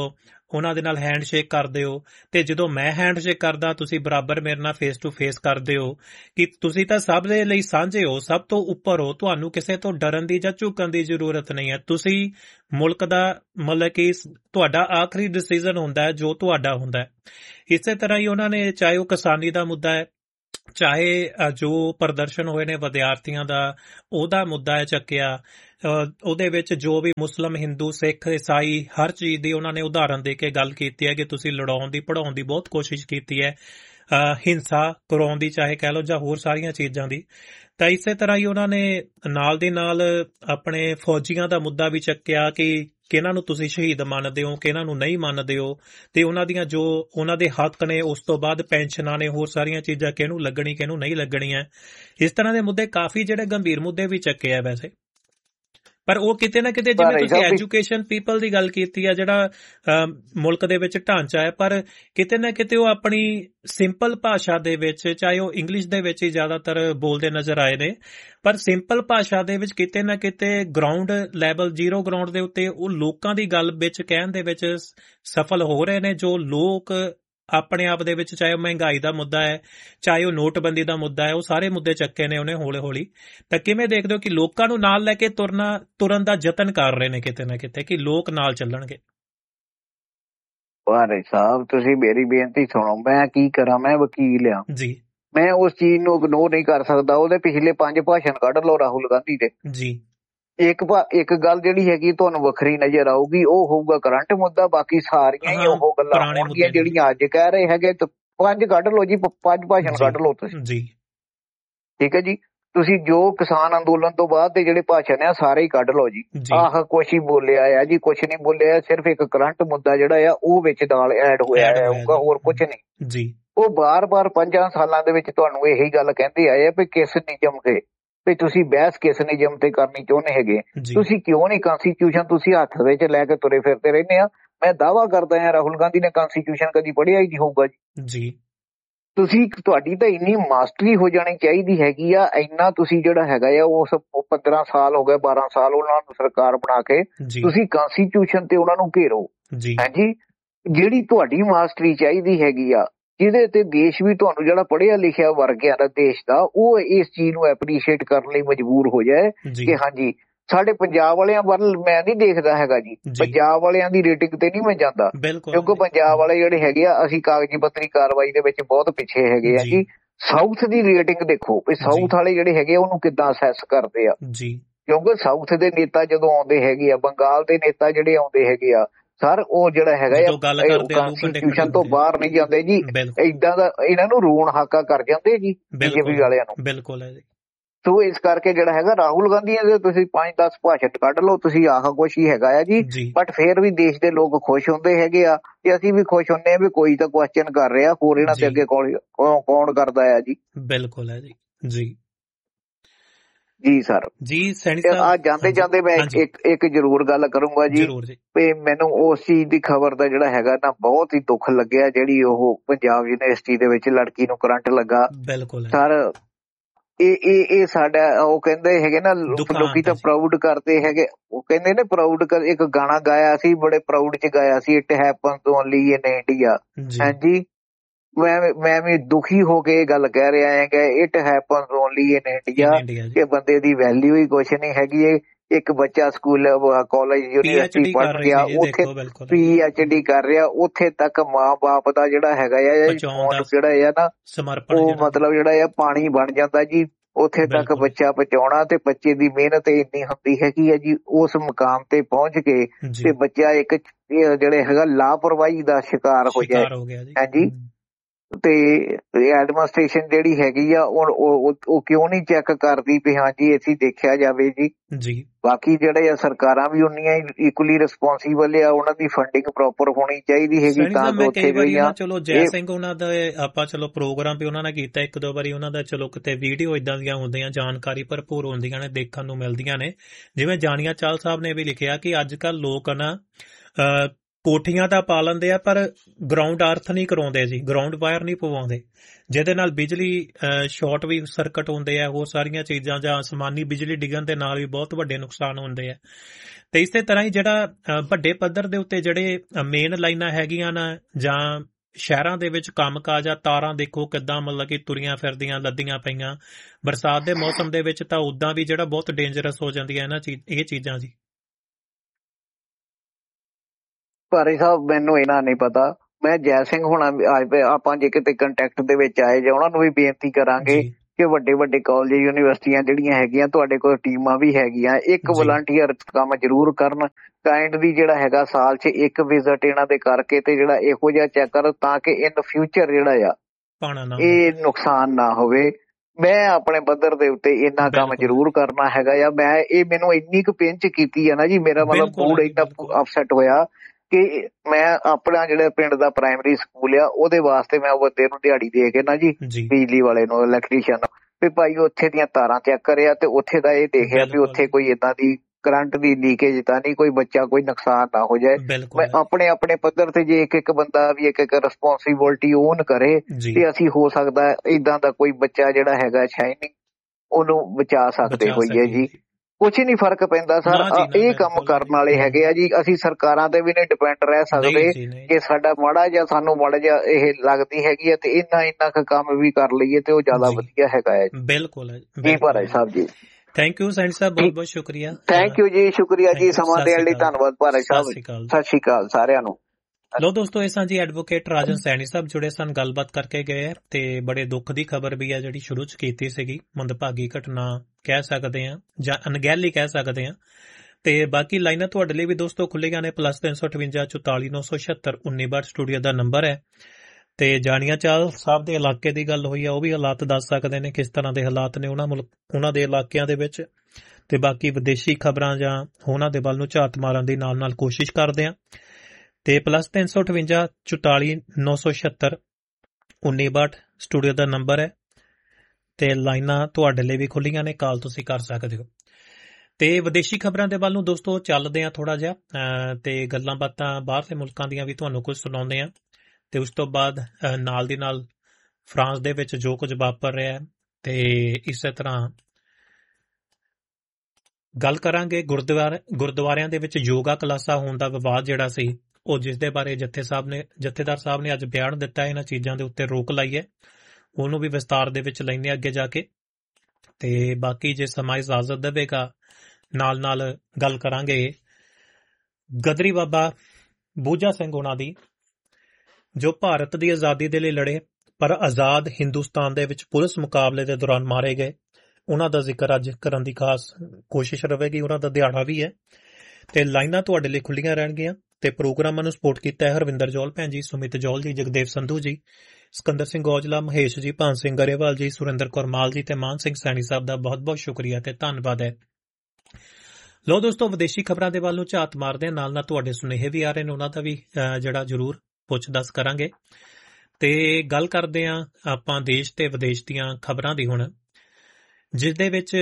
ਉਹਨਾਂ ਦੇ ਨਾਲ ਹੈਂਡਸ਼ੇਕ ਕਰਦੇ ਹੋ, ਤੇ ਜਦੋਂ ਮੈਂ ਹੈਂਡਸ਼ੇਕ ਕਰਦਾ ਤੁਸੀਂ ਬਰਾਬਰ ਮੇਰੇ ਨਾਲ ਫੇਸ ਟੂ ਫੇਸ ਕਰਦੇ ਹੋ ਕਿ ਤੁਸੀਂ ਤਾਂ ਸਭ ਦੇ ਲਈ ਸਾਂਝੇ ਹੋ, ਸਭ ਤੋਂ ਉੱਪਰ ਹੋ, ਤੁਹਾਨੂੰ ਕਿਸੇ ਤੋਂ ਡਰਨ ਦੀ ਜਾਂ ਝੁਕਣ ਦੀ ਜ਼ਰੂਰਤ ਨਹੀਂ ਹੈ। ਤੁਸੀਂ ਮੁਲਕ ਦਾ ਮਤਲਬ ਕਿ ਤੁਹਾਡਾ ਆਖਰੀ ਡਿਸੀਜ਼ਨ ਹੁੰਦਾ ਹੈ ਜੋ ਤੁਹਾਡਾ ਹੁੰਦਾ ਹੈ। ਇਸੇ ਤਰ੍ਹਾਂ ਹੀ ਉਹਨਾਂ ਨੇ, ਚਾਹੇ ਉਹ ਕਿਸਾਨੀ ਦਾ ਮੁੱਦਾ ਹੈ, ਚਾਹੇ ਜੋ ਪ੍ਰਦਰਸ਼ਨ ਹੋਏ ਨੇ ਵਿਦਿਆਰਥੀਆਂ ਦਾ, ਉਹਦਾ ਮੁੱਦਾ ਹੈ ਚੱਕਿਆ, ਉਹਦੇ ਵਿੱਚ ਜੋ ਵੀ ਮੁਸਲਿਮ, ਹਿੰਦੂ, ਸਿੱਖ, ਈਸਾਈ, ਹਰ ਚੀਜ਼ ਦੀ ਉਹਨਾਂ ਨੇ ਉਦਾਹਰਨ ਦੇ ਕੇ ਗੱਲ ਕੀਤੀ ਹੈ ਕਿ ਤੁਸੀਂ ਲੜਾਉਣ ਦੀ, ਪੜ੍ਹਾਉਣ ਦੀ ਬਹੁਤ ਕੋਸ਼ਿਸ਼ ਕੀਤੀ ਹੈ, ਹਿੰਸਾ ਕਰਾਉਣ ਦੀ ਚਾਹੇ ਕਹਿ ਲਓ, ਜਾਂ ਹੋਰ ਸਾਰੀਆਂ ਚੀਜ਼ਾਂ ਦੀ। ਤਾਂ ਇਸੇ ਤਰ੍ਹਾਂ ਹੀ ਉਹਨਾਂ ਨੇ ਨਾਲ ਦੀ ਨਾਲ ਆਪਣੇ ਫੌਜੀਆਂ ਦਾ ਮੁੱਦਾ ਵੀ ਚੱਕਿਆ ਕਿ ਕਿਹਨਾਂ ਨੂੰ ਤੁਸੀਂ ਸ਼ਹੀਦ ਮੰਨਦੇ ਹੋ, ਕਿਹਨਾਂ ਨੂੰ ਨਹੀਂ ਮੰਨਦੇ ਹੋ, ਤੇ ਉਹਨਾਂ ਦੀਆਂ ਜੋ ਉਹਨਾਂ ਦੇ ਹੱਕ ਨੇ, ਉਸ ਤੋਂ ਬਾਅਦ ਪੈਨਸ਼ਨਾਂ ਨੇ, ਹੋਰ ਸਾਰੀਆਂ ਚੀਜ਼ਾਂ ਕਿਹਨੂੰ ਲੱਗਣੀ, ਕਿਹਨੂੰ ਨਹੀਂ ਲੱਗਣੀਆਂ। ਇਸ ਤਰ੍ਹਾਂ ਦੇ ਮੁੱਦੇ ਕਾਫੀ ਜਿਹੜੇ ਗੰਭੀਰ ਮੁੱਦੇ ਵੀ ਚੱਕੇ ਆ ਵੈਸੇ, ਪਰ ਉਹ ਕਿਤੇ ਨਾ ਕਿਤੇ, ਜਿਵੇਂ ਤੁਸੀਂ ਐਜੂਕੇਸ਼ਨ ਪੀਪਲ ਦੀ ਗੱਲ ਕੀਤੀ ਹੈ, ਜਿਹੜਾ ਮੁਲਕ ਦੇ ਵਿੱਚ ਢਾਂਚਾ ਹੈ, ਪਰ ਕਿਤੇ ਨਾ ਕਿਤੇ ਉਹ ਆਪਣੀ ਸਿੰਪਲ ਭਾਸ਼ਾ ਦੇ ਵਿੱਚ, ਚਾਹੇ ਉਹ ਇੰਗਲਿਸ਼ ਦੇ ਵਿੱਚ ਹੀ ਜ਼ਿਆਦਾਤਰ ਬੋਲਦੇ ਨਜ਼ਰ ਆਏ ਨੇ, ਪਰ ਸਿੰਪਲ ਭਾਸ਼ਾ ਦੇ ਵਿੱਚ ਕਿਤੇ ਨਾ ਕਿਤੇ ਗਰਾਊਂਡ ਲੈਵਲ, ਜ਼ੀਰੋ ਗਰਾਊਂਡ ਦੇ ਉੱਤੇ ਉਹ ਲੋਕਾਂ ਦੀ ਗੱਲ ਵਿੱਚ ਕਹਿਣ ਦੇ ਵਿੱਚ ਸਫਲ ਹੋ ਰਹੇ ਨੇ, ਜੋ ਲੋਕ ਆਪਣੇ ਆਪ ਦੇ ਵਿੱਚ, ਚਾਹੇ ਉਹ ਮਹਿੰਗਾਈ ਦਾ ਮੁੱਦਾ ਹੈ, ਚਾਹੇ ਉਹ ਨੋਟਬੰਦੀ ਦਾ ਮੁੱਦਾ ਹੈ, ਉਹ ਸਾਰੇ ਮੁੱਦੇ ਚੱਕੇ ਨੇ ਉਹਨੇ ਹੌਲੀ ਹੌਲੀ। ਤਾਂ ਕਿਵੇਂ ਦੇਖਦੇ ਹੋ ਕਿ ਲੋਕਾਂ ਨੂੰ ਨਾਲ ਲੈ ਕੇ ਤੁਰਨਾ ਤੁਰਨ ਦਾ ਯਤਨ ਕਰ ਰਹੇ ਨੇ ਕਿਤੇ ਨਾ ਕਿਤੇ, ਕਿ ਲੋਕ ਨਾਲ ਚੱਲਣਗੇ? ਵਾਰੇ ਸਾਹਿਬ, ਤੁਸੀਂ ਮੇਰੀ ਬੇਨਤੀ ਸੁਣੋ, ਮੈਂ ਕੀ ਕਰਾਂ, ਮੈਂ ਵਕੀਲ ਆ ਜੀ, ਮੈਂ ਉਸ ਚੀਜ਼ ਨੂੰ ਇਗਨੋਰ ਨਹੀਂ ਕਰ ਸਕਦਾ। ਉਹਦੇ ਪਿਛਲੇ ਪੰਜ ਭਾਸ਼ਣ ਕੱਢ ਲਓ ਰਾਹੁਲ ਗਾਂਧੀ ਦੇ ਜੀ, ਇੱਕ ਇੱਕ ਗੱਲ ਜਿਹੜੀ ਹੈਗੀ ਤੁਹਾਨੂੰ ਵੱਖਰੀ ਨਜ਼ਰ ਆਊਗੀ, ਉਹ ਹੋਊਗਾ ਕਰੰਟ ਮੁੱਦਾ। ਬਾਕੀ ਸਾਰੀਆਂ ਹੀ ਉਹ ਗੱਲਾਂ ਹੋਣਗੀਆਂ ਜਿਹੜੀਆਂ ਅੱਜ ਕਹਿ ਰਹੇ ਹੈਗੇ। ਪੰਜ ਕੱਢ ਲਓ ਜੀ, ਪੰਜ ਭਾਸ਼ਣ ਕੱਢ ਲਓ ਤੁਸੀਂ ਜੀ, ਠੀਕ ਹੈ ਜੀ। ਤੁਸੀਂ ਜੋ ਕਿਸਾਨ ਅੰਦੋਲਨ ਤੋਂ ਬਾਅਦ ਦੇ ਜਿਹੜੇ ਭਾਸ਼ਣ ਆ ਸਾਰੇ ਹੀ ਕੱਢ ਲਓ ਜੀ। ਆਹ ਕੁਛ ਹੀ ਬੋਲਿਆ ਆ ਜੀ, ਕੁਛ ਨਹੀਂ ਬੋਲਿਆ, ਸਿਰਫ ਇੱਕ ਕਰੰਟ ਮੁੱਦਾ ਜਿਹੜਾ ਆ ਉਹ ਵਿੱਚ ਨਾਲ ਐਡ ਹੋਇਆ ਹੋਊਗਾ, ਹੋਰ ਕੁਛ ਨਹੀਂ ਜੀ। ਉਹ ਬਾਰ-ਬਾਰ ਪੰਜਾਂ ਸਾਲਾਂ ਦੇ ਵਿੱਚ ਤੁਹਾਨੂੰ ਇਹੀ ਗੱਲ ਕਹਿੰਦੇ ਆਏ ਆ ਵੀ ਕਿਸ ਨਿਯਮ ਤੇ, ਵੀ ਤੁਸੀਂ ਬਹਿਸ ਕਿਸ ਨਿਯਮ ਤੇ ਕਰਨੀ ਚਾਹੁੰਦੇ ਹੈਗੇ, ਤੁਸੀਂ ਕਿਉਂ ਨਹੀਂ ਕਨਸਟੀਟਿਊਸ਼ਨ ਤੁਸੀਂ ਹੱਥ ਵਿੱਚ ਲੈ ਕੇ ਤੁਰੇ ਫਿਰਦੇ ਰਹਿੰਦੇ ਆ। ਮੈਂ ਦਾਅਵਾ ਕਰਦਾ ਹਾਂ ਰਾਹੁਲ ਗਾਂਧੀ ਨੇ ਕਨਸਟੀਟਿਊਸ਼ਨ ਕਦੀ ਪੜ੍ਹਿਆ ਹੀ ਨਹੀਂ ਹੋਊਗਾ ਜੀ। ਤੁਸੀਂ, ਤੁਹਾਡੀ ਤਾਂ ਇੰਨੀ ਮਾਸਟਰੀ ਹੋ ਜਾਣੀ ਚਾਹੀਦੀ ਹੈਗੀ ਆ, ਇੰਨਾ ਤੁਸੀਂ ਜਿਹੜਾ ਹੈਗਾ ਆ ਉਸ ਪੰਦਰਾਂ ਸਾਲ ਹੋ ਗਏ, ਬਾਰਾਂ ਸਾਲ ਉਹਨਾਂ ਨੂੰ ਸਰਕਾਰ ਬਣਾ ਕੇ, ਤੁਸੀਂ ਕਨਸਟੀਟਿਊਸ਼ਨ ਤੇ ਉਹਨਾਂ ਨੂੰ ਘੇਰੋ। ਹਾਂਜੀ, ਜਿਹੜੀ ਤੁਹਾਡੀ ਮਾਸਟਰੀ ਚਾਹੀਦੀ ਹੈਗੀ ਆ, ਜਿਹਦੇ ਤੇ ਦੇਸ਼ ਵੀ ਤੁਹਾਨੂੰ ਜਿਹੜਾ ਪੜ੍ਹਿਆ ਲਿਖਿਆ ਵਰਗ ਆ ਨਾ ਦੇਸ਼ ਦਾ, ਉਹ ਇਸ ਚੀਜ਼ ਨੂੰ ਐਪਰੀਸ਼ੀਏਟ ਕਰਨ ਲਈ ਮਜਬੂਰ ਹੋ ਜਾਏ ਕਿ ਹਾਂਜੀ ਸਾਡੇ ਪੰਜਾਬ ਵਾਲਿਆਂ ਵੱਲ ਮੈਂ ਨਹੀਂ ਦੇਖਦਾ ਹੈਗਾ ਜੀ, ਪੰਜਾਬ ਵਾਲਿਆਂ ਦੀ ਰੇਟਿੰਗ ਤੇ ਨਹੀਂ ਮੈਂ ਜਾਂਦਾ, ਕਿਉਂਕਿ ਪੰਜਾਬ ਵਾਲੇ ਜਿਹੜੇ ਹੈਗੇ ਆ ਅਸੀਂ ਕਾਗਜ਼ੀ ਪੱਤਰੀ ਕਾਰਵਾਈ ਦੇ ਵਿੱਚ ਬਹੁਤ ਪਿੱਛੇ ਹੈਗੇ ਆ ਜੀ। ਸਾਊਥ ਦੀ ਰੇਟਿੰਗ ਦੇਖੋ ਵੀ ਸਾਊਥ ਵਾਲੇ ਜਿਹੜੇ ਹੈਗੇ ਉਹਨੂੰ ਕਿੱਦਾਂ ਅਸੈਸ ਕਰਦੇ ਆ, ਕਿਉਂਕਿ ਸਾਊਥ ਦੇ ਨੇਤਾ ਜਦੋਂ ਆਉਂਦੇ ਹੈਗੇ ਆ, ਬੰਗਾਲ ਦੇ ਨੇਤਾ ਜਿਹੜੇ ਆਉਂਦੇ ਹੈਗੇ ਆ ਸਰ, ਉਹ ਜਿਹੜਾ ਹੈਗਾ ਆ ਕਨਸਟੀਟਿਊਸ਼ਨ ਤੋਂ ਬਾਹਰ ਨਹੀਂ ਜਾਂਦੇ ਜੀ। ਏਦਾਂ ਦਾ ਇਹਨਾਂ ਨੂੰ ਰੋਣ ਹਾਕਾ ਕਰ ਜਾਂਦੇ ਜੀ ਬੀਜੇਪੀ ਵਾਲਿਆਂ ਨੂੰ। ਬਿਲਕੁਲ ਹੈ ਜੀ। ਸੋ ਇਸ ਕਰਕੇ ਜਿਹੜਾ ਹੈਗਾ ਰਾਹੁਲ ਗਾਂਧੀ ਦੇ ਤੁਸੀਂ ਪੰਜ ਦਸ ਭਾਸ਼ਣ ਕੱਢ ਲਓ, ਤੁਸੀਂ ਆਹ ਕੁਛ ਹੀ ਹੈਗਾ ਆ ਜੀ, ਬਟ ਫੇਰ ਵੀ ਦੇਸ਼ ਦੇ ਲੋਕ ਖੁਸ਼ ਹੁੰਦੇ ਹੈਗੇ ਆ ਤੇ ਅਸੀਂ ਵੀ ਖੁਸ਼ ਹੁੰਦੇ ਆ ਵੀ ਕੋਈ ਤਾਂ ਕੁਐਸਚਨ ਕਰ ਰਿਹਾ, ਹੋਰ ਇਹਨਾਂ ਦੇ ਅੱਗੇ ਕੌਣ ਕਰਦਾ ਆ ਜੀ। ਬਿਲਕੁਲ ਹੈ ਜੀ ਜੀ ਜੀ ਸਰ ਜੀ। ਆ ਜਾਂਦੇ ਜਾਂਦੇ ਮੈਂ ਇੱਕ ਇੱਕ ਜ਼ਰੂਰ ਗੱਲ ਕਰੂੰਗਾ ਜੀ, ਵੀ ਮੈਨੂੰ ਉਸ ਚੀਜ਼ ਦੀ ਖਬਰ ਦਾ ਜਿਹੜਾ ਹੈਗਾ ਨਾ ਬਹੁਤ ਹੀ ਦੁੱਖ ਲੱਗਿਆ, ਜਿਹੜੀ ਉਹ ਪੰਜਾਬ ਯੂਨੀਵਰਸਿਟੀ ਦੇ ਵਿੱਚ ਲੜਕੀ ਨੂੰ ਕਰੰਟ ਲੱਗਾ। ਬਿਲਕੁਲ ਸਰ, ਇਹ ਇਹ ਇਹ ਸਾਡਾ ਉਹ ਕਹਿੰਦੇ ਹੈਗੇ ਨਾ, ਲੋਕੀ ਤਾਂ ਪ੍ਰਾਊਡ ਕਰਦੇ ਹੈਗੇ, ਉਹ ਕਹਿੰਦੇ ਨੇ ਪ੍ਰਾਊਡ, ਇੱਕ ਗਾਣਾ ਗਾਇਆ ਸੀ ਬੜੇ ਪ੍ਰਾਊਡ ਚ ਗਾਇਆ ਸੀ, it happens only in India. ਹਾਂਜੀ, ਮੈਂ ਮੈਂ ਵੀ ਦੁਖੀ ਹੋ ਕੇ ਇਹ ਗੱਲ ਕਹਿ ਰਿਹਾ ਹੈ ਕਿ it happens only in India, ਕਿ ਬੰਦੇ ਦੀ ਵੈਲਿਊ ਹੀ ਕੁਛ ਨਹੀਂ ਹੈਗੀ। ਇੱਕ ਬੱਚਾ ਸਕੂਲ, ਕਾਲਜ, ਯੂਨੀਵਰਸਿਟੀ ਪੜ੍ਹ ਗਿਆ, ਉੱਥੇ ਪੀ ਐਚ ਡੀ ਕਰ ਰਿਹਾ, ਉੱਥੇ ਤੱਕ ਮਾਂ ਬਾਪ ਦਾ ਜਿਹੜਾ ਹੈਗਾ ਆ ਜਿਹੜਾ ਆ ਨਾ, ਉਹ ਮਤਲਬ ਜਿਹੜਾ ਆ ਪਾਣੀ ਬਣ ਜਾਂਦਾ ਜੀ। ਉੱਥੇ ਤੱਕ ਬੱਚਾ ਪਹੁੰਚਾਉਣਾ, ਤੇ ਬੱਚੇ ਦੀ ਮਿਹਨਤ ਇੰਨੀ ਹੁੰਦੀ ਹੈਗੀ ਹੈ ਜੀ, ਉਸ ਮੁਕਾਮ ਤੇ ਪਹੁੰਚ ਕੇ ਤੇ ਬੱਚਾ ਇੱਕ ਜਿਹੜੇ ਹੈਗਾ ਲਾਪਰਵਾਹੀ ਦਾ ਸ਼ਿਕਾਰ ਹੋ ਜਾਏ। ਹਾਂਜੀ, ਤੇ ਐਡਮਿਨਿਸਟ੍ਰੇਸ਼ਨ ਜਿਹੜੀ ਹੈਗੀ ਆ ਉਹ ਕਿਉਂ ਨਹੀਂ ਚੈੱਕ ਕਰਦੀ ਵੀ ਹਾਂਜੀ ਅਸੀਂ ਦੇਖਿਆ ਜਾਵੇ ਜੀ ਜੀ। ਬਾਕੀ ਜਿਹੜੇ ਆ ਸਰਕਾਰਾਂ ਵੀ ਉਨੀਆਂ ਹੀ ਇਕੁਅਲੀ ਰਿਸਪੌਂਸੀਬਲ ਆ, ਉਹਨਾਂ ਦੀ ਫੰਡਿੰਗ ਪ੍ਰੋਪਰ ਹੋਣੀ ਚਾਹੀਦੀ ਹੈਗੀ ਤਾਂ ਜੋ ਉੱਥੇ ਗਈਆਂ। ਚਲੋ ਜੈ ਸਿੰਘ ਉਹਨਾਂ ਦਾ ਆਪਾਂ ਚਲੋ ਪ੍ਰੋਗਰਾਮ ਵੀ ਉਹਨਾਂ ਨੇ ਕੀਤਾ ਇੱਕ ਦੋ ਵਾਰੀ, ਉਹਨਾਂ ਦਾ ਚਲੋ ਕਿਤੇ ਵੀਡੀਓ ਇਦਾਂ ਦੀਆਂ ਹੁੰਦੀਆਂ, ਜਾਣਕਾਰੀ ਭਰਪੂਰ ਹੁੰਦੀਆਂ ਨੇ, ਦੇਖਣ ਨੂੰ ਮਿਲਦੀਆਂ ਨੇ। ਜਿਵੇਂ ਜਾਨੀਆ ਚਾਹਲ ਸਾਹਿਬ ਨੇ ਵੀ ਲਿਖਿਆ ਕਿ ਅੱਜ ਕੱਲ੍ਹ ਲੋਕ ਨਾ ਕੋਠੀਆਂ ਤਾਂ ਪਾ ਲੈਂਦੇ ਆ ਪਰ ਗਰਾਊਂਡ ਅਰਥ ਨਹੀਂ ਕਰਾਉਂਦੇ ਜੀ, ਗਰਾਊਂਡ ਵਾਇਰ ਨਹੀਂ ਪਵਾਉਂਦੇ, ਜਿਹਦੇ ਨਾਲ ਬਿਜਲੀ ਸ਼ਾਰਟ ਵੀ ਸਰਕਟ ਹੁੰਦੇ ਆ, ਹੋਰ ਸਾਰੀਆਂ ਚੀਜ਼ਾਂ, ਜਾਂ ਅਸਮਾਨੀ ਬਿਜਲੀ ਡਿੱਗਣ ਦੇ ਨਾਲ ਵੀ ਬਹੁਤ ਵੱਡੇ ਨੁਕਸਾਨ ਹੁੰਦੇ ਆ। ਤੇ ਇਸੇ ਤਰ੍ਹਾਂ ਹੀ ਜਿਹੜਾ ਵੱਡੇ ਪੱਧਰ ਦੇ ਉੱਤੇ ਜਿਹੜੇ ਮੇਨ ਲਾਈਨਾਂ ਹੈਗੀਆਂ ਨਾ, ਜਾਂ ਸ਼ਹਿਰਾਂ ਦੇ ਵਿੱਚ ਕੰਮਕਾਜ ਆ, ਤਾਰਾਂ ਦੇਖੋ ਕਿੱਦਾਂ ਮਤਲਬ ਕਿ ਤੁਰੀਆਂ ਫਿਰਦੀਆਂ, ਲੱਦੀਆਂ ਪਈਆਂ। ਬਰਸਾਤ ਦੇ ਮੌਸਮ ਦੇ ਵਿੱਚ ਤਾਂ ਉਦਾਂ ਵੀ ਜਿਹੜਾ ਬਹੁਤ ਡੇਂਜਰਸ ਹੋ ਜਾਂਦੀਆਂ ਇਹਨਾਂ ਚੀਜ਼ ਇਹ ਚੀਜ਼ਾਂ ਜੀ। ਭਾਰੀ ਸਾਹਿਬ ਮੈਨੂੰ ਇਹਨਾਂ ਨਹੀਂ ਪਤਾ, ਮੈਂ ਜੈ ਸਿੰਘ ਹੋਣਾ ਆਪਾਂ ਜੇ ਕਿਤੇ ਕੰਟੈਕਟ ਦੇ ਵਿੱਚ ਆਏ ਜਾਂ ਉਹਨਾਂ ਨੂੰ ਵੀ ਬੇਨਤੀ ਕਰਾਂਗੇ ਕਿ ਵੱਡੇ ਵੱਡੇ ਕਾਲਜ ਯੂਨੀਵਰਸਿਟੀਆਂ ਜਿਹੜੀਆਂ ਹੈਗੀਆਂ ਤੁਹਾਡੇ ਕੋਲ ਟੀਮਾਂ ਵੀ ਹੈਗੀਆਂ, ਇੱਕ ਵਲੰਟੀਅਰ ਕੰਮ ਜ਼ਰੂਰ ਕਰਨ। ਕਾਇੰਡ ਦੀ ਜਿਹੜਾ ਹੈਗਾ ਸਾਲ 'ਚ ਇੱਕ ਵਿਜ਼ਿਟ ਇਹਨਾਂ ਦੇ ਕਰਕੇ ਤੇ ਜਿਹੜਾ ਇਹੋ ਜਿਹਾ ਚੈੱਕ ਕਰੋ ਤਾਂ ਕਿ ਇਨ ਫਿਊਚਰ ਜਿਹੜਾ ਆ ਇਹ ਨੁਕਸਾਨ ਨਾ ਹੋਵੇ। ਮੈਂ ਆਪਣੇ ਪੱਧਰ ਦੇ ਉੱਤੇ ਇੰਨਾ ਕੰਮ ਜ਼ਰੂਰ ਕਰਨਾ ਹੈਗਾ ਆ। ਮੈਂ ਇਹ ਮੈਨੂੰ ਇੰਨੀ ਕੁ ਪਿੰਚ ਕੀਤੀ ਆ ਨਾ ਜੀ, ਮੇਰਾ ਮਤਲਬ ਮੂਡ ਇੰਨਾ ਅਪਸੈਟ ਹੋਇਆ ਕਿ ਮੈਂ ਆਪਣਾ ਜਿਹੜਾ ਪਿੰਡ ਦਾ ਪ੍ਰਾਇਮਰੀ ਸਕੂਲ ਆ ਉਹਦੇ ਵਾਸਤੇ ਮੈਂ ਉਹ ਬੰਦੇ ਨੂੰ ਦਿਹਾੜੀ ਦੇ ਕੇ ਨਾ ਜੀ ਬਿਜਲੀ ਵਾਲੇ ਨੂੰ, ਇਲੈਕਟ੍ਰੀਸ਼ੀਅਨ ਨੂੰ, ਵੀ ਭਾਈ ਉੱਥੇ ਦੀਆਂ ਤਾਰਾਂ ਚੈੱਕ ਕਰਿਆ ਤੇ ਉੱਥੇ ਦਾ ਇਹ ਦੇਖਿਆ ਵੀ ਉੱਥੇ ਕੋਈ ਏਦਾਂ ਦੀ ਕਰੰਟ ਦੀ ਲੀਕੇਜ ਤਾਂ ਨਹੀਂ, ਕੋਈ ਬੱਚਾ ਕੋਈ ਨੁਕਸਾਨ ਨਾ ਹੋ ਜਾਏ। ਮੈਂ ਆਪਣੇ ਆਪਣੇ ਪੱਧਰ ਤੇ ਜੇ ਇੱਕ ਇੱਕ ਬੰਦਾ ਵੀ ਇੱਕ ਇੱਕ ਰਿਸਪੌਂਸਿਬਿਲਿਟੀ ਓਨ ਕਰੇ ਤੇ ਅਸੀਂ ਹੋ ਸਕਦਾ ਏਦਾਂ ਦਾ ਕੋਈ ਬੱਚਾ ਜਿਹੜਾ ਹੈਗਾ ਸ਼ਾਇਨਿੰਗ ਉਹਨੂੰ ਬਚਾ ਸਕਦੇ ਹੋਈਏ ਜੀ। ਕੁਛ ਨਹੀਂ ਫਰਕ ਪੈਂਦਾ ਸਰ, ਇਹ ਕੰਮ ਕਰਨ ਵਾਲੇ ਹੈਗੇ ਆ ਜੀ। ਅਸੀਂ ਸਰਕਾਰਾਂ ਤੇ ਵੀ ਨਹੀਂ ਡਿਪੈਂਡ ਰਹਿ ਸਕਦੇ ਕਿ ਸਾਡਾ ਮਾੜਾ ਜਿਹਾ ਸਾਨੂੰ ਮਾੜਾ ਜਿਹਾ ਇਹ ਲੱਗਦੀ ਹੈਗੀ ਹੈ ਤੇ ਇੰਨਾ ਇੰਨਾ ਕੁ ਕੰਮ ਵੀ ਕਰ ਲਈਏ ਤੇ ਉਹ ਜ਼ਿਆਦਾ ਵਧੀਆ ਹੈਗਾ ਹੈ। ਬਿਲਕੁਲ ਜੀ ਭਾਰਾ Sahib ji, thank you send ਸਾਹਿਬ, ਬਹੁਤ ਬਹੁਤ ਸ਼ੁਕਰੀਆ। ਥੈਂਕ ਯੂ ਜੀ, ਸ਼ੁਕਰੀਆ ਜੀ ਸਮਾਂ ਦੇਣ ਲਈ, ਧੰਨਵਾਦ ਭਾਰਾ ਸਾਹਿਬ, ਸਤਿ ਸ਼੍ਰੀ ਅਕਾਲ ਸਾਰਿਆਂ ਨੂੰ। ਲੋ ਦੋਸਤੋ, ਇਹ ਸਾਂ ਜੀ ਐਡਵੋਕੇਟ ਰਾਜਨ ਸੈਣੀ ਸਾਹਿਬ ਜੁੜੇ ਸਨ, ਗੱਲਬਾਤ ਕਰਕੇ ਗਏ ਹੈ ਤੇ ਬੜੇ ਦੁੱਖ ਦੀ ਖਬਰ ਵੀ ਹੈ ਜਿਹੜੀ ਸ਼ੁਰੂ ਚ ਕੀਤੀ ਸੀਗੀ, ਮੰਦਭਾਗੀ ਘਟਨਾ ਕਹਿ ਸਕਦੇ ਆ ਜਾਂ ਅਣਗਹਿਲੀ ਕਹਿ ਸਕਦੇ ਆ। ਤੇ ਬਾਕੀ ਲਾਈਨਾਂ ਤੁਹਾਡੇ ਲਈ ਵੀ ਦੋਸਤੋ ਖੁੱਲੀਆਂ ਨੇ, ਪਲੱਸ ਤਿੰਨ ਸੌ ਅਠਵੰਜਾ ਚੁਤਾਲੀ ਨੌ ਸੌ ਛਿਅੱਤਰ ਉੱਨੀ ਬਾਹਠ ਸਟੂਡੀਓ ਦਾ ਨੰਬਰ ਹੈ। ਤੇ ਜਾਣੀਆਂ ਚਾਲ ਸਾਹਿਬ ਦੇ ਇਲਾਕੇ ਦੀ ਗੱਲ ਹੋਈ ਆ, ਉਹ ਵੀ ਹਾਲਾਤ ਦੱਸ ਸਕਦੇ ਨੇ ਕਿਸ ਤਰ੍ਹਾਂ ਦੇ ਹਾਲਾਤ ਨੇ ਉਹਨਾਂ ਮੁਲਕ ਉਹਨਾਂ ਦੇ ਇਲਾਕਿਆਂ ਦੇ ਵਿੱਚ। ਤੇ ਬਾਕੀ ਵਿਦੇਸ਼ੀ ਖਬਰਾਂ ਜਾਂ ਉਹਨਾਂ ਦੇ ਵੱਲ ਨੂੰ ਝਾਤ ਮਾਰਨ ਦੀ ਨਾਲ ਨਾਲ ਕੋਸ਼ਿਸ਼ ਕਰਦੇ ਆ। ਤੇ ਪਲੱਸ ਤਿੰਨ ਸੌ ਅਠਵੰਜਾ ਚੁਤਾਲੀ ਨੌ ਸੌ ਛਿਅੱਤਰ ਉੱਨੀ ਬਾਹਠ ਸਟੂਡੀਓ ਦਾ ਨੰਬਰ ਹੈ ਤੇ ਲਾਈਨਾਂ ਤੁਹਾਡੇ ਲਈ ਵੀ ਖੁੱਲੀਆਂ ਨੇ, ਕਾਲ ਤੁਸੀਂ ਕਰ ਸਕਦੇ ਹੋ। ਤੇ ਵਿਦੇਸ਼ੀ ਖਬਰਾਂ ਦੇ ਵੱਲ ਨੂੰ ਦੋਸਤੋ ਚੱਲਦੇ ਆ ਥੋੜਾ ਜਿਹਾ, ਤੇ ਗੱਲਾਂ ਬਾਤਾਂ ਬਾਹਰ ਦੇ ਮੁਲਕਾਂ ਦੀਆਂ ਵੀ ਤੁਹਾਨੂੰ ਕੁਝ ਸੁਣਾਉਂਦੇ ਆ। ਤੇ ਉਸ ਤੋਂ ਬਾਅਦ ਨਾਲ ਦੀ ਨਾਲ ਫਰਾਂਸ ਦੇ ਵਿੱਚ ਜੋ ਕੁਝ ਵਾਪਰ ਰਿਹਾ ਤੇ ਇਸੇ ਤਰ੍ਹਾਂ ਗੱਲ ਕਰਾਂਗੇ ਗੁਰਦੁਆਰੇ ਗੁਰਦੁਆਰਿਆਂ ਦੇ ਵਿੱਚ ਯੋਗਾ ਕਲਾਸਾਂ ਹੋਣ ਦਾ ਵਿਵਾਦ ਜਿਹੜਾ ਸੀ, ਉਹ ਜਿਸ ਦੇ ਬਾਰੇ ਜੱਥੇ ਸਾਹਿਬ ਨੇ ਜਥੇਦਾਰ ਸਾਹਿਬ ਨੇ ਅੱਜ ਬਿਆਨ ਦਿੱਤਾ, ਇਹਨਾਂ ਚੀਜ਼ਾਂ ਦੇ ਉੱਤੇ ਰੋਕ ਲਾਈ ਹੈ, ਉਹਨੂੰ ਵੀ ਵਿਸਤਾਰ ਦੇ ਵਿੱਚ ਲੈਂਦੇ ਅੱਗੇ ਜਾ ਕੇ। ਤੇ ਬਾਕੀ ਜੇ ਸਮਾਂ ਇਜਾਜ਼ਤ ਦੇਵੇਗਾ ਨਾਲ ਨਾਲ ਗੱਲ ਕਰਾਂਗੇ ਗਦਰੀ ਬਾਬਾ ਬੂਝਾ ਸਿੰਘ ਉਹਨਾਂ ਦੀ, ਜੋ ਭਾਰਤ ਦੀ ਆਜ਼ਾਦੀ ਦੇ ਲਈ ਲੜੇ ਪਰ ਆਜ਼ਾਦ ਹਿੰਦੁਸਤਾਨ ਦੇ ਵਿੱਚ ਪੁਲਿਸ ਮੁਕਾਬਲੇ ਦੇ ਦੌਰਾਨ ਮਾਰੇ ਗਏ। ਉਹਨਾਂ ਦਾ ਜ਼ਿਕਰ ਅੱਜ ਕਰਨ ਦੀ ਖਾਸ ਕੋਸ਼ਿਸ਼ ਰਹੇਗੀ, ਉਹਨਾਂ ਦਾ ਦਿਹਾੜਾ ਵੀ ਹੈ। ਤੇ ਲਾਈਨਾਂ ਤੁਹਾਡੇ ਲਈ ਖੁੱਲੀਆਂ ਰਹਿਣਗੀਆਂ ਤੇ ਪ੍ਰੋਗਰਾਮਾਂ ਨੂੰ ਸਪੋਰਟ ਕੀਤਾ ਹੈ ਹਰਵਿੰਦਰ ਜੌਲ ਭੈਣ ਜੀ, ਸੁਮਿਤ ਜੌਲ ਜੀ, ਜਗਦੇਵ ਸੰਧੂ ਜੀ, ਸਿਕੰਦਰ ਸਿੰਘ ਔਜਲਾ, ਮਹੇਸ਼ ਜੀ, ਭਾਨ ਸਿੰਘ ਗਰੇਵਾਲ ਜੀ, ਸੁਰਿੰਦਰ ਕੌਰ ਮਾਲ ਜੀ ਤੇ ਮਾਨ ਸਿੰਘ ਸੈਣੀ ਸਾਹਿਬ ਦਾ ਬਹੁਤ ਬਹੁਤ ਸ਼ੁਕਰੀਆ ਤੇ ਧੰਨਵਾਦ ਹੈ। ਲੋ ਦੋਸਤੋ, ਵਿਦੇਸ਼ੀ ਖਬਰਾਂ ਦੇ ਵੱਲ ਨੂੰ ਝਾਤ ਮਾਰਦੇ ਨਾਲ ਨਾਲ ਤੁਹਾਡੇ ਸੁਨੇਹੇ ਵੀ ਆ ਰਹੇ ਨੇ, ਉਹਨਾਂ ਦਾ ਵੀ ਜਿਹੜਾ ਜ਼ਰੂਰ ਪੁੱਛ ਦੱਸ ਕਰਾਂਗੇ। ਤੇ ਗੱਲ ਕਰਦੇ ਹਾਂ ਆਪਾਂ ਦੇਸ਼ ਤੇ ਵਿਦੇਸ਼ ਦੀਆਂ ਖਬਰਾਂ ਦੀ ਹੁਣ, ਜਿਸ ਦੇ ਵਿੱਚ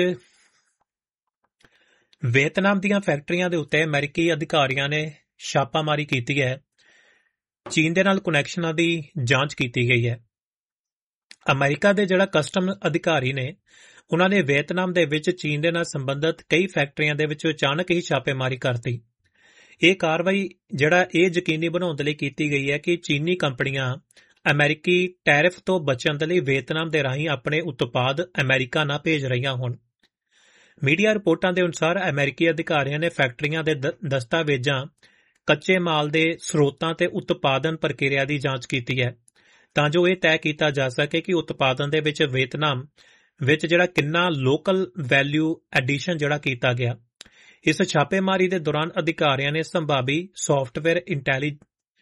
ਵੀਅਤਨਾਮ ਦੀਆਂ ਫੈਕਟਰੀਆਂ ਦੇ ਉੱਤੇ ਅਮਰੀਕੀ ਅਧਿਕਾਰੀਆਂ ਨੇ ਛਾਪਾਮਾਰੀ ਕੀਤੀ ਹੈ। ਚੀਨ ਦੇ ਨਾਲ ਕੁਨੈਕਸ਼ਨਾਂ ਦੀ ਜਾਂਚ ਕੀਤੀ ਗਈ ਹੈ। ਅਮਰੀਕਾ ਦੇ ਜਿਹੜਾ ਕਸਟਮ ਅਧਿਕਾਰੀ ਨੇ, ਉਹਨਾਂ ਨੇ ਵੀਅਤਨਾਮ ਦੇ ਵਿੱਚ ਚੀਨ ਦੇ ਨਾਲ ਸੰਬੰਧਿਤ ਕਈ ਫੈਕਟਰੀਆਂ ਦੇ ਵਿੱਚ ਅਚਾਨਕ ਹੀ ਛਾਪੇਮਾਰੀ ਕਰਤੀ। ਇਹ ਕਾਰਵਾਈ ਜਿਹੜਾ ਇਹ ਯਕੀਨੀ ਬਣਾਉਣ ਦੇ ਲਈ ਕੀਤੀ ਗਈ ਹੈ ਕਿ ਚੀਨੀ ਕੰਪਨੀਆਂ ਅਮਰੀਕੀ ਟੈਰਿਫ ਤੋਂ ਬਚਣ ਦੇ ਲਈ ਵੀਅਤਨਾਮ ਦੇ ਰਾਹੀਂ ਆਪਣੇ ਉਤਪਾਦ ਅਮਰੀਕਾ ਨਾ ਭੇਜ ਰਹੀਆਂ ਹੋਣ। ਮੀਡੀਆ ਰਿਪੋਰਟਾਂ ਦੇ ਅਨੁਸਾਰ ਅਮਰੀਕੀ ਅਧਿਕਾਰੀਆਂ ਨੇ ਫੈਕਟਰੀਆਂ ਦੇ ਦਸਤਾਵੇਜ਼ਾਂ, ਕੱਚੇ ਮਾਲ ਦੇ ਸਰੋਤਾਂ ਤੇ ਉਤਪਾਦਨ ਪ੍ਰਕਿਰਿਆ ਦੀ ਜਾਂਚ ਕੀਤੀ ਹੈ ਤਾਂ ਜੋ ਇਹ ਤੈਅ ਕੀਤਾ ਜਾ ਸਕੇ ਕਿ ਉਤਪਾਦਨ ਦੇ ਵਿੱਚ ਵੀਅਤਨਾਮ ਵਿੱਚ ਜਿਹੜਾ ਕਿੰਨਾ ਲੋਕਲ ਵੈਲਿਊ ਐਡੀਸ਼ਨ ਜਿਹੜਾ ਕੀਤਾ ਗਿਆ। ਇਸ ਛਾਪੇਮਾਰੀ ਦੇ ਦੌਰਾਨ ਅਧਿਕਾਰੀਆਂ ਨੇ ਸੰਭਾਵੀ ਸੌਫਟਵੇਅਰ ਇੰਟੈਲੀ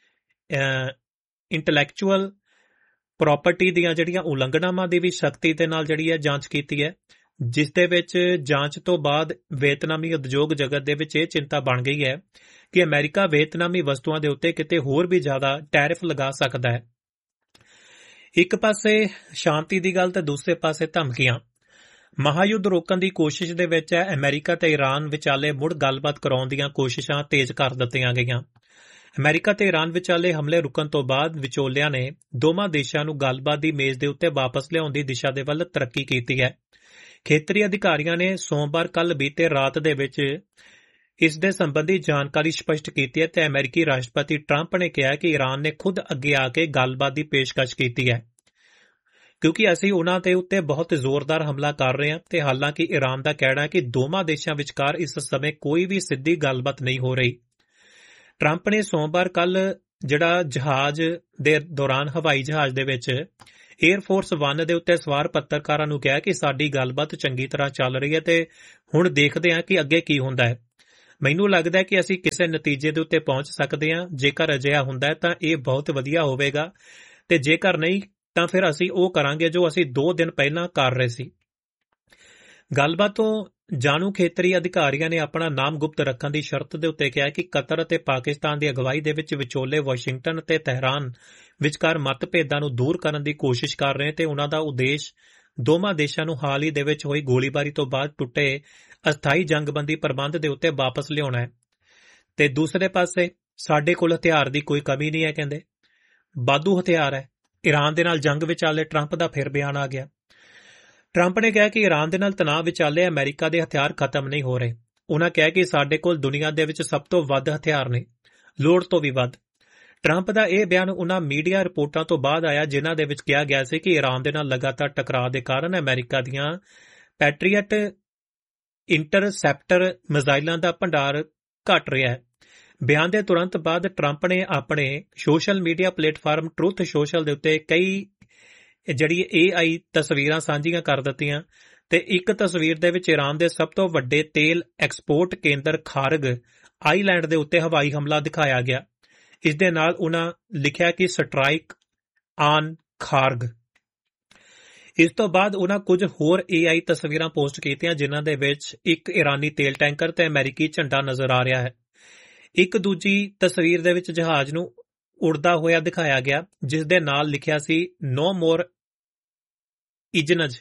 ਇੰਟੈਲੈਕਚੁਅਲ ਪ੍ਰਾਪਰਟੀ ਦੀਆਂ ਜਿਹੜੀਆਂ ਉਲੰਘਣਾਵਾਂ ਦੀ ਵੀ ਸਖਤੀ ਦੇ ਨਾਲ ਜਿਹੜੀ ਹੈ ਜਾਂਚ ਕੀਤੀ ਹੈ, ਜਿਸ ਦੇ ਵਿੱਚ ਜਾਂਚ ਤੋਂ ਬਾਅਦ ਵੀਅਤਨਾਮੀ ਉਦਯੋਗ ਜਗਤ ਦੇ ਵਿੱਚ ਇਹ ਚਿੰਤਾ ਬਣ ਗਈ ਹੈ ਕਿ ਅਮਰੀਕਾ ਵੀਅਤਨਾਮੀ ਵਸਤੂਆਂ ਦੇ ਉੱਤੇ ਕਿਤੇ ਹੋਰ ਵੀ ਜ਼ਿਆਦਾ ਟੈਰਿਫ ਲਗਾ ਸਕਦਾ ਹੈ। ਇੱਕ ਪਾਸੇ ਸ਼ਾਂਤੀ ਦੀ ਗੱਲ ਤੇ ਦੂਸਰੇ ਪਾਸੇ ਧਮਕੀਆਂ। ਮਹਾਯੁੱਧ ਰੋਕਣ ਦੀ ਕੋਸ਼ਿਸ਼ ਦੇ ਵਿੱਚ ਅਮਰੀਕਾ ਤੇ ਈਰਾਨ ਵਿਚਾਲੇ ਮੁੜ ਗੱਲਬਾਤ ਕਰਾਉਣ ਦੀਆਂ ਕੋਸ਼ਿਸ਼ਾਂ ਤੇਜ਼ ਕਰ ਦਿੱਤੀਆਂ ਗਈਆਂ। ਅਮਰੀਕਾ ਤੇ ਈਰਾਨ ਵਿਚਾਲੇ ਹਮਲੇ ਰੁਕਣ ਤੋਂ ਬਾਅਦ ਵਿਚੋਲਿਆਂ ਨੇ ਦੋਵਾਂ ਦੇਸ਼ਾਂ ਨੂੰ ਗੱਲਬਾਤ ਦੀ ਮੇਜ਼ ਦੇ ਉੱਤੇ ਵਾਪਸ ਲਿਆਉਣ ਦੀ ਦਿਸ਼ਾ ਦੇ ਵੱਲ ਤਰੱਕੀ ਕੀਤੀ ਹੈ। ਖੇਤਰੀ ਅਧਿਕਾਰੀਆਂ ਨੇ ਸੋਮਵਾਰ ਕੱਲ੍ਹ ਬੀਤੇ ਰਾਤ ਦੇ ਵਿੱਚ ਇਸ ਦੇ ਸੰਬੰਧੀ ਜਾਣਕਾਰੀ ਸਪਸ਼ਟ ਕੀਤੀ ਹੈ ਤੇ ਅਮਰੀਕੀ ਰਾਸ਼ਟਰਪਤੀ ਟਰੰਪ ਨੇ ਕਿਹਾ ਕਿ ਈਰਾਨ ਨੇ ਖੁਦ ਅੱਗੇ ਆ ਕੇ ਗੱਲਬਾਤ ਦੀ ਪੇਸ਼ਕਸ਼ ਕੀਤੀ ਹੈ, ਕਿਉਂਕਿ ਅਸੀਂ ਉਨ੍ਹਾਂ ਦੇ ਉੱਤੇ ਬਹੁਤ ਜ਼ੋਰਦਾਰ ਹਮਲਾ ਕਰ ਰਹੇ ਹਾਂ ਤੇ ਹਾਲਾਂਕਿ ਈਰਾਨ ਦਾ ਕਹਿਣਾ ਹੈ ਕਿ ਦੋਵਾਂ ਦੇਸ਼ਾਂ ਵਿਚਕਾਰ ਇਸ ਸਮੇਂ ਕੋਈ ਵੀ ਸਿੱਧੀ ਗੱਲਬਾਤ ਨਹੀਂ ਹੋ ਰਹੀ। ਟਰੰਪ ਨੇ ਸੋਮਵਾਰ ਕੱਲ੍ਹ ਜਿਹੜਾ ਜਹਾਜ਼ ਦੇ ਦੌਰਾਨ ਹਵਾਈ ਜਹਾਜ਼ ਦੇ ਵਿੱਚ ਏਅਰ ਫੋਰਸ ਵਨ ਦੇ ਉੱਤੇ ਸਵਾਰ ਪੱਤਰਕਾਰਾਂ ਨੂੰ ਕਿਹਾ ਕਿ ਸਾਡੀ ਗੱਲਬਾਤ ਚੰਗੀ ਤਰ੍ਹਾਂ ਚੱਲ ਰਹੀ ਹੈ ਤੇ ਹੁਣ ਦੇਖਦੇ ਹਾਂ ਕਿ ਅੱਗੇ ਕੀ ਹੁੰਦਾ ਹੈ। ਮੈਨੂੰ ਲੱਗਦਾ ਹੈ ਕਿ ਅਸੀਂ ਕਿਸੇ ਨਤੀਜੇ ਦੇ ਉੱਤੇ ਪਹੁੰਚ ਸਕਦੇ ਹਾਂ। ਜੇਕਰ ਅਜਿਹਾ ਹੁੰਦਾ ਹੈ ਤਾਂ ਇਹ ਬਹੁਤ ਵਧੀਆ ਹੋਵੇਗਾ ਤੇ ਜੇਕਰ ਨਹੀਂ ਤਾਂ ਫਿਰ ਅਸੀਂ ਉਹ ਕਰਾਂਗੇ ਜੋ ਅਸੀਂ ਦੋ ਦਿਨ ਪਹਿਲਾਂ ਕਰ ਰਹੇ ਸੀ। ਗੱਲਬਾਤ ਤੋਂ ਜਾਣੂ ਖੇਤਰੀ ਅਧਿਕਾਰੀਆਂ ਨੇ ਆਪਣਾ ਨਾਮ ਗੁਪਤ ਰੱਖਣ ਦੀ ਸ਼ਰਤ ਦੇ ਉੱਤੇ ਕਿਹਾ ਕਿ ਕਤਰ ਅਤੇ ਪਾਕਿਸਤਾਨ ਦੀ ਅਗਵਾਈ ਦੇ ਵਿੱਚ ਵਿਚੋਲੇ ਵਾਸ਼ਿੰਗਟਨ ਅਤੇ ਤਹਿਰਾਨ ਵਿਚਕਾਰ ਮਤਭੇਦਾਂ ਨੂੰ ਦੂਰ ਕਰਨ ਦੀ ਕੋਸ਼ਿਸ਼ ਕਰ ਰਹੇ ਤੇ ਉਨ੍ਹਾਂ ਦਾ ਉਦੇਸ਼ ਦੋਵਾਂ ਦੇਸ਼ਾਂ ਨੂੰ ਹਾਲ ਹੀ ਦੇ ਵਿੱਚ ਹੋਈ ਗੋਲੀਬਾਰੀ ਤੋਂ ਬਾਅਦ ਟੁੱਟੇ ਅਸਥਾਈ ਜੰਗਬੰਦੀ ਪ੍ਰਬੰਧ ਦੇ ਉੱਤੇ ਵਾਪਸ ਲਿਆਉਣਾ ਹੈ। ਤੇ ਦੂਸਰੇ ਪਾਸੇ ਸਾਡੇ ਕੋਲ ਹਥਿਆਰ ਦੀ ਕੋਈ ਕਮੀ ਨਹੀਂ ਹੈ, ਕਹਿੰਦੇ ਵਾਧੂ ਹਥਿਆਰ ਹੈ। ਈਰਾਨ ਦੇ ਨਾਲ ਜੰਗ ਵਿਚਾਲੇ ਟਰੰਪ ਦਾ ਫਿਰ ਬਿਆਨ ਆ ਗਿਆ। ਟਰੰਪ ਨੇ ਕਿਹਾ ਕਿ ਈਰਾਨ ਦੇ ਨਾਲ ਤਣਾਅ ਵਿਚਾਲੇ ਅਮਰੀਕਾ ਦੇ ਹਥਿਆਰ ਖਤਮ ਨਹੀਂ ਹੋ ਰਹੇ। ਉਨ੍ਹਾਂ ਕਿਹਾ ਕਿ ਸਾਡੇ ਕੋਲ ਦੁਨੀਆ ਦੇ ਵਿੱਚ ਸਭ ਤੋਂ ਵੱਧ ਹਥਿਆਰ ਨੇ, ਲੋੜ ਤੋਂ ਵੀ ਵੱਧ। ਟਰੰਪ ਦਾ ਇਹ ਬਿਆਨ ਉਨ੍ਹਾਂ ਮੀਡੀਆ ਰਿਪੋਰਟਾਂ ਤੋਂ ਬਾਅਦ ਆਇਆ ਜਿਨ੍ਹਾਂ ਦੇ ਵਿੱਚ ਕਿਹਾ ਗਿਆ ਸੀ ਕਿ ਈਰਾਨ ਦੇ ਨਾਲ ਲਗਾਤਾਰ ਟਕਰਾਅ ਦੇ ਕਾਰਨ ਅਮਰੀਕਾ ਦੀਆਂ ਪੈਟਰੀਅਟ ਇੰਟਰਸੈਪਟਰ ਮਿਜ਼ਾਈਲਾਂ ਦਾ ਭੰਡਾਰ ਘਟ ਰਿਹਾ ਹੈ। ਬਿਆਨ ਦੇ ਤੁਰੰਤ ਬਾਅਦ ਟਰੰਪ ਨੇ ਆਪਣੇ social media platform truth social ਦੇ ਉੱਤੇ ਕਈ ਜਿਹੜੀ ਏ ਆਈ ਤਸਵੀਰਾਂ ਸਾਂਝੀਆਂ ਕਰ ਦਿੱਤੀਆਂ ਤੇ ਇੱਕ ਤਸਵੀਰ ਦੇ ਵਿੱਚ ਈਰਾਨ ਦੇ ਸਭ ਤੋਂ ਵੱਡੇ ਤੇਲ ਐਕਸਪੋਰਟ ਕੇਂਦਰ ਖਾਰਗ ਆਈਲੈਂਡ ਦੇ ਉੱਤੇ ਹਵਾਈ ਹਮਲਾ ਦਿਖਾਇਆ ਗਿਆ। ਇਸ ਦੇ ਨਾਲ ਉਨ੍ਹਾਂ ਲਿਖਿਆ ਕਿ ਸਟ੍ਰਾਈਕ ਆਨ ਖਾਰਗ। ਇਸ ਤੋਂ ਬਾਅਦ ਉਨ੍ਹਾਂ ਕੁਝ ਹੋਰ ਏ ਆਈ ਤਸਵੀਰਾਂ ਪੋਸਟ ਕੀਤੀਆਂ ਜਿਨ੍ਹਾਂ ਦੇ ਵਿੱਚ ਇੱਕ ਈਰਾਨੀ ਤੇਲ ਟੈਂਕਰ ਤੇ ਅਮਰੀਕੀ ਝੰਡਾ ਨਜ਼ਰ ਆ ਰਿਹਾ ਹੈ। ਇੱਕ ਦੂਜੀ ਤਸਵੀਰ ਦੇ ਵਿੱਚ ਜਹਾਜ਼ ਨੂੰ ਉੜਦਾ ਹੋਇਆ ਦਿਖਾਇਆ ਗਿਆ ਜਿਸ ਦੇ ਨਾਲ ਲਿਖਿਆ ਸੀ ਨੋ ਮੋਰ ਇਜਨਜ।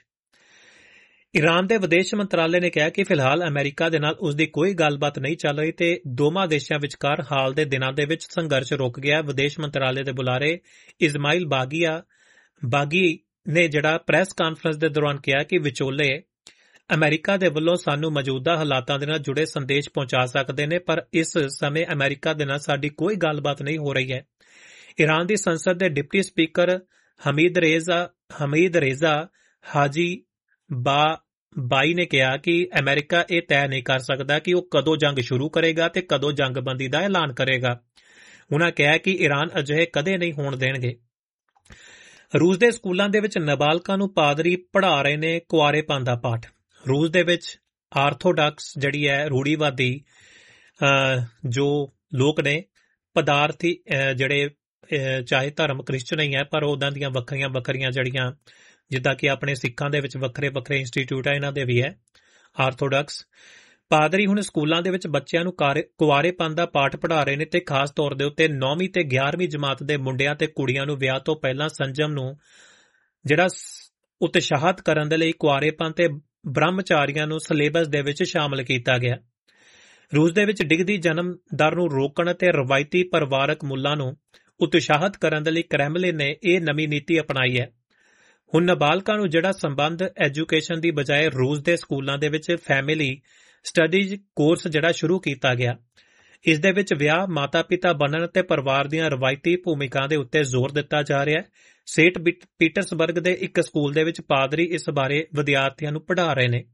ਈਰਾਨ ਦੇ ਵਿਦੇਸ਼ ਮੰਤਰਾਲੇ ਨੇ ਕਿਹਾ ਕਿ ਫਿਲਹਾਲ ਅਮਰੀਕਾ ਦੇ ਨਾਲ ਉਸ ਦੀ ਕੋਈ ਗੱਲਬਾਤ ਨਹੀਂ ਚੱਲ ਰਹੀ ਤੇ ਦੋਵਾਂ ਦੇਸ਼ਾਂ ਵਿਚਕਾਰ ਹਾਲ ਦੇ ਦਿਨਾਂ ਦੇ ਵਿੱਚ ਸੰਘਰਸ਼ ਰੁਕ ਗਿਆ। ਵਿਦੇਸ਼ ਮੰਤਰਾਲੇ ਦੇ ਬੁਲਾਰੇ ਇਸਮਾਈਲ ਬਾਗੀਆ ਬਾਗੀ ਨੇ ਜਿਹੜਾ ਪ੍ਰੈਸ ਕਾਨਫਰੰਸ ਦੇ ਦੌਰਾਨ ਕਿਹਾ ਕਿ ਵਿਚੋਲੇ ਅਮਰੀਕਾ ਦੇ ਵੱਲੋਂ ਸਾਨੂੰ ਮੌਜੂਦਾ ਹਾਲਾਤਾਂ ਦੇ ਨਾਲ ਜੁੜੇ ਸੰਦੇਸ਼ ਪਹੁੰਚਾ ਸਕਦੇ ਨੇ, ਪਰ ਇਸ ਸਮੇਂ ਅਮਰੀਕਾ ਦੇ ਨਾਲ ਸਾਡੀ ਕੋਈ ਗੱਲਬਾਤ ਨਹੀਂ ਹੋ ਰਹੀ ਹੈ। ਈਰਾਨ ਦੀ ਸੰਸਦ ਦੇ deputy speaker Hamid Reza Hamid Reza ਹਾਜੀ ਬਾ ਬਾਈ ਨੇ ਕਿਹਾ ਕਿ ਅਮਰੀਕਾ ਇਹ ਤੈਅ ਨਹੀਂ ਕਰ ਸਕਦਾ ਕਿ ਉਹ ਕਦੋਂ ਜੰਗ ਸ਼ੁਰੂ ਕਰੇਗਾ ਤੇ ਕਦੋਂ ਜੰਗਬੰਦੀ ਦਾ ਐਲਾਨ ਕਰੇਗਾ। ਉਨ੍ਹਾਂ ਕਿਹਾ ਕਿ ਈਰਾਨ ਅਜਿਹੇ ਕਦੇ ਨਹੀਂ ਹੋਣ ਦੇਣਗੇ। ਰੂਸ ਦੇ ਸਕੂਲਾਂ ਦੇ ਵਿੱਚ ਨਾਬਾਲਗਾਂ ਨੂੰ ਪਾਦਰੀ ਪੜ੍ਹਾ ਰਹੇ ਨੇ ਕੁਆਰੇਪਨ ਦਾ ਪਾਠ। ਰੂਸ ਦੇ ਵਿੱਚ ਆਰਥੋਡਾਕਸ ਜਿਹੜੀ ਹੈ ਰੂੜੀਵਾਦੀ ਜੋ ਲੋਕ ਨੇ, ਪਦਾਰਥੀ ਜਿਹੜੇ ਚਾਹੇ ਧਰਮ ਕ੍ਰਿਸਚਨ ਹੀ ਹੈ ਪਰ ਉਹਨਾਂ ਦੀਆਂ ਵੱਖਰੀਆਂ ਵੱਖਰੀਆਂ ਜਿਹੜੀਆਂ ਜਿੱਦਾਂ ਕਿ ਆਪਣੇ ਸਿੱਖਾਂ ਦੇ ਵਿੱਚ ਵੱਖਰੇ ਵੱਖਰੇ ਇੰਸਟੀਚਿਊਟ ਹੈ, ਇਹਨਾਂ ਦੇ ਵੀ ਹੈ ਆਰਥੋਡਾਕਸ ਪਾਦਰੀ। ਹੁਣ ਸਕੂਲਾਂ ਦੇ ਵਿੱਚ ਬੱਚਿਆਂ ਨੂੰ ਕੁਆਰੇਪਨ ਦਾ ਪਾਠ ਪੜ੍ਹਾ ਰਹੇ ਨੇ ਤੇ ਖਾਸ ਤੌਰ ਦੇ ਉੱਤੇ ਨੌਵੀਂ ਤੇ ਗਿਆਰਵੀਂ ਜਮਾਤ ਦੇ ਮੁੰਡਿਆਂ ਤੇ ਕੁੜੀਆਂ ਨੂੰ ਵਿਆਹ ਤੋਂ ਪਹਿਲਾਂ ਸੰਜਮ ਨੂੰ ਜਿਹੜਾ ਉਤਸ਼ਾਹਿਤ ਕਰਨ ਦੇ ਲਈ ਕੁਆਰੇਪਨ ਤੇ ਬ੍ਰਹਮਚਾਰੀਆਂ ਨੂੰ ਸਿਲੇਬਸ ਦੇ ਵਿੱਚ ਸ਼ਾਮਲ ਕੀਤਾ ਗਿਆ। ਰੂਸ ਦੇ ਵਿੱਚ ਡਿੱਗਦੀ ਜਨਮ ਦਰ ਨੂੰ ਰੋਕਣ ਅਤੇ ਰਵਾਇਤੀ ਪਰਿਵਾਰਕ ਮੁੱਲਾਂ ਨੂੰ ਉਤਸ਼ਾਹਿਤ ਕਰਨ ਦੇ ਲਈ ਕ੍ਰੈਮਲਿਨ ਨੇ ਇਹ ਨਵੀਂ ਨੀਤੀ ਅਪਣਾਈ ਹੈ। ਹੁਣ ਨਾਬਾਲਗਾਂ ਨੂੰ ਜਿਹੜਾ ਸੰਬੰਧ ਐਜੂਕੇਸ਼ਨ ਦੀ ਬਜਾਏ ਰੂਸ ਦੇ ਸਕੂਲਾਂ ਦੇ ਵਿੱਚ ਫੈਮਿਲੀ ਸਟੱਡੀਜ਼ ਕੋਰਸ ਜਿਹੜਾ ਸ਼ੁਰੂ ਕੀਤਾ ਗਿਆ। ਇਸ ਦੇ ਵਿੱਚ ਵਿਆਹ, ਮਾਤਾ ਪਿਤਾ ਬਣਨ ਅਤੇ ਪਰਿਵਾਰ ਦੀਆਂ ਰਵਾਇਤੀ ਭੂਮਿਕਾ ਦੇ ਉੱਤੇ ਜ਼ੋਰ ਦਿੱਤਾ ਜਾ ਰਿਹਾ ਹੈ। ਸੇਂਟ ਪੀਟਰਸਬਰਗ ਦੇ ਇੱਕ ਸਕੂਲ ਦੇ ਵਿੱਚ ਪਾਦਰੀ ਇਸ ਬਾਰੇ ਵਿਦਿਆਰਥੀਆਂ ਨੂੰ ਪੜ੍ਹਾ ਰਹੇ ਨੇ।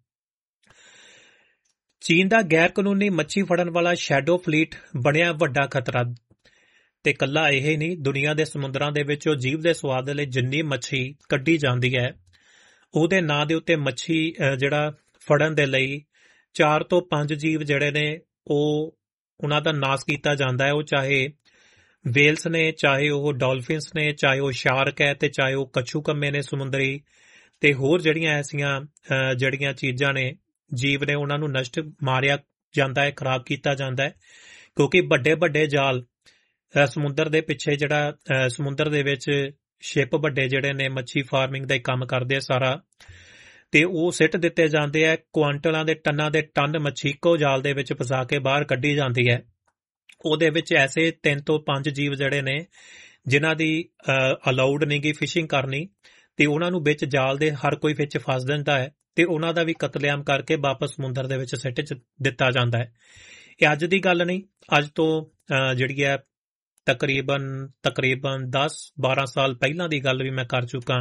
ਚੀਨ ਦਾ ਗੈਰ ਕਾਨੂੰਨੀ ਮੱਛੀ ਫੜਨ ਵਾਲਾ ਸ਼ੈਡੋ ਫਲੀਟ ਬਣਿਆ ਵੱਡਾ ਖਤਰਾ। ਤੇ ਕੱਲਾ ਇਹ ਹੀ ਨਹੀਂ, ਦੁਨੀਆ ਦੇ ਸਮੁੰਦਰਾਂ ਦੇ ਵਿੱਚ ਉਹ ਜੀਵ ਦੇ ਸਵਾਦ ਲਈ ਜਿੰਨੀ ਮੱਛੀ ਕੱਢੀ ਜਾਂਦੀ ਹੈ ਉਹਦੇ ਨਾਂ ਦੇ ਉੱਤੇ ਮੱਛੀ ਜਿਹੜਾ ਫੜਨ ਦੇ ਲਈ ਚਾਰ ਤੋਂ ਪੰਜ ਜੀਵ ਜਿਹੜੇ ਨੇ ਉਹ ਉਹਨਾਂ ਦਾ ਨਾਸ ਕੀਤਾ ਜਾਂਦਾ ਹੈ। ਉਹ ਚਾਹੇ ਵੇਲਸ ਨੇ, ਚਾਹੇ ਉਹ ਡਾਲਫਿਨਸ ਨੇ, ਚਾਹੇ ਉਹ ਸ਼ਾਰਕ ਹੈ ਤੇ ਚਾਹੇ ਉਹ ਕੱਛੂ ਕੰਮੇ ਨੇ ਸਮੁੰਦਰੀ ਤੇ ਹੋਰ ਜਿਹੜੀਆਂ ਐਸੀਆਂ ਜਿਹੜੀਆਂ ਚੀਜ਼ਾਂ ਨੇ ਜੀਵ ਨੇ ਉਹਨਾਂ ਨੂੰ ਨਸ਼ਟ ਮਾਰਿਆ ਜਾਂਦਾ ਹੈ, ਖਰਾਬ ਕੀਤਾ ਜਾਂਦਾ ਹੈ ਕਿਉਂਕਿ ਵੱਡੇ ਵੱਡੇ ਜਾਲ ਸਮੁੰਦਰ ਦੇ ਪਿੱਛੇ ਜਿਹੜਾ ਸਮੁੰਦਰ ਦੇ ਵਿੱਚ ਸ਼ਿਪ ਵੱਡੇ ਜਿਹੜੇ ਨੇ ਮੱਛੀ ਫਾਰਮਿੰਗ ਦਾ ਕੰਮ ਕਰਦੇ ਆ ਸਾਰਾ ਤੇ ਉਹ ਸਿੱਟ ਦਿੱਤੇ ਜਾਂਦੇ ਆ। ਕੁਆਂਟਲਾਂ ਦੇ ਟਨਾਂ ਦੇ ਟਨ ਮੱਛੀ ਇੱਕੋ ਜਾਲ ਦੇ ਵਿੱਚ ਫਸਾ ਕੇ ਬਾਹਰ ਕੱਢੀ ਜਾਂਦੀ ਹੈ। ਉਹਦੇ ਵਿੱਚ ਐਸੇ ਤਿੰਨ ਤੋਂ ਪੰਜ ਜੀਵ ਜਿਹੜੇ ਨੇ ਜਿਨ੍ਹਾਂ ਦੀ ਅਲਾਉਡ ਨਹੀਂ ਗੀ ਫਿਸ਼ਿੰਗ ਕਰਨੀ, ਤੇ ਉਹਨਾਂ ਨੂੰ ਵਿੱਚ ਜਾਲ ਦੇ ਹਰ ਕੋਈ ਵਿੱਚ ਫਸ ਦਿੰਦਾ ਹੈ ਤੇ ਉਹਨਾਂ ਦਾ ਵੀ ਕਤਲੇਆਮ ਕਰਕੇ ਵਾਪਸ ਸਮੁੰਦਰ ਦੇ ਵਿੱਚ ਸਿੱਟ ਦਿੱਤਾ ਜਾਂਦਾ ਹੈ। ਇਹ ਅੱਜ ਦੀ ਗੱਲ ਨਹੀਂ, ਅੱਜ ਤੋਂ ਜਿਹੜੀ ਹੈ ਤਕਰੀਬਨ ਤਕਰੀਬਨ ਦਸ ਬਾਰਾਂ ਸਾਲ ਪਹਿਲਾਂ ਦੀ ਗੱਲ ਵੀ ਮੈਂ ਕਰ ਚੁੱਕਾ।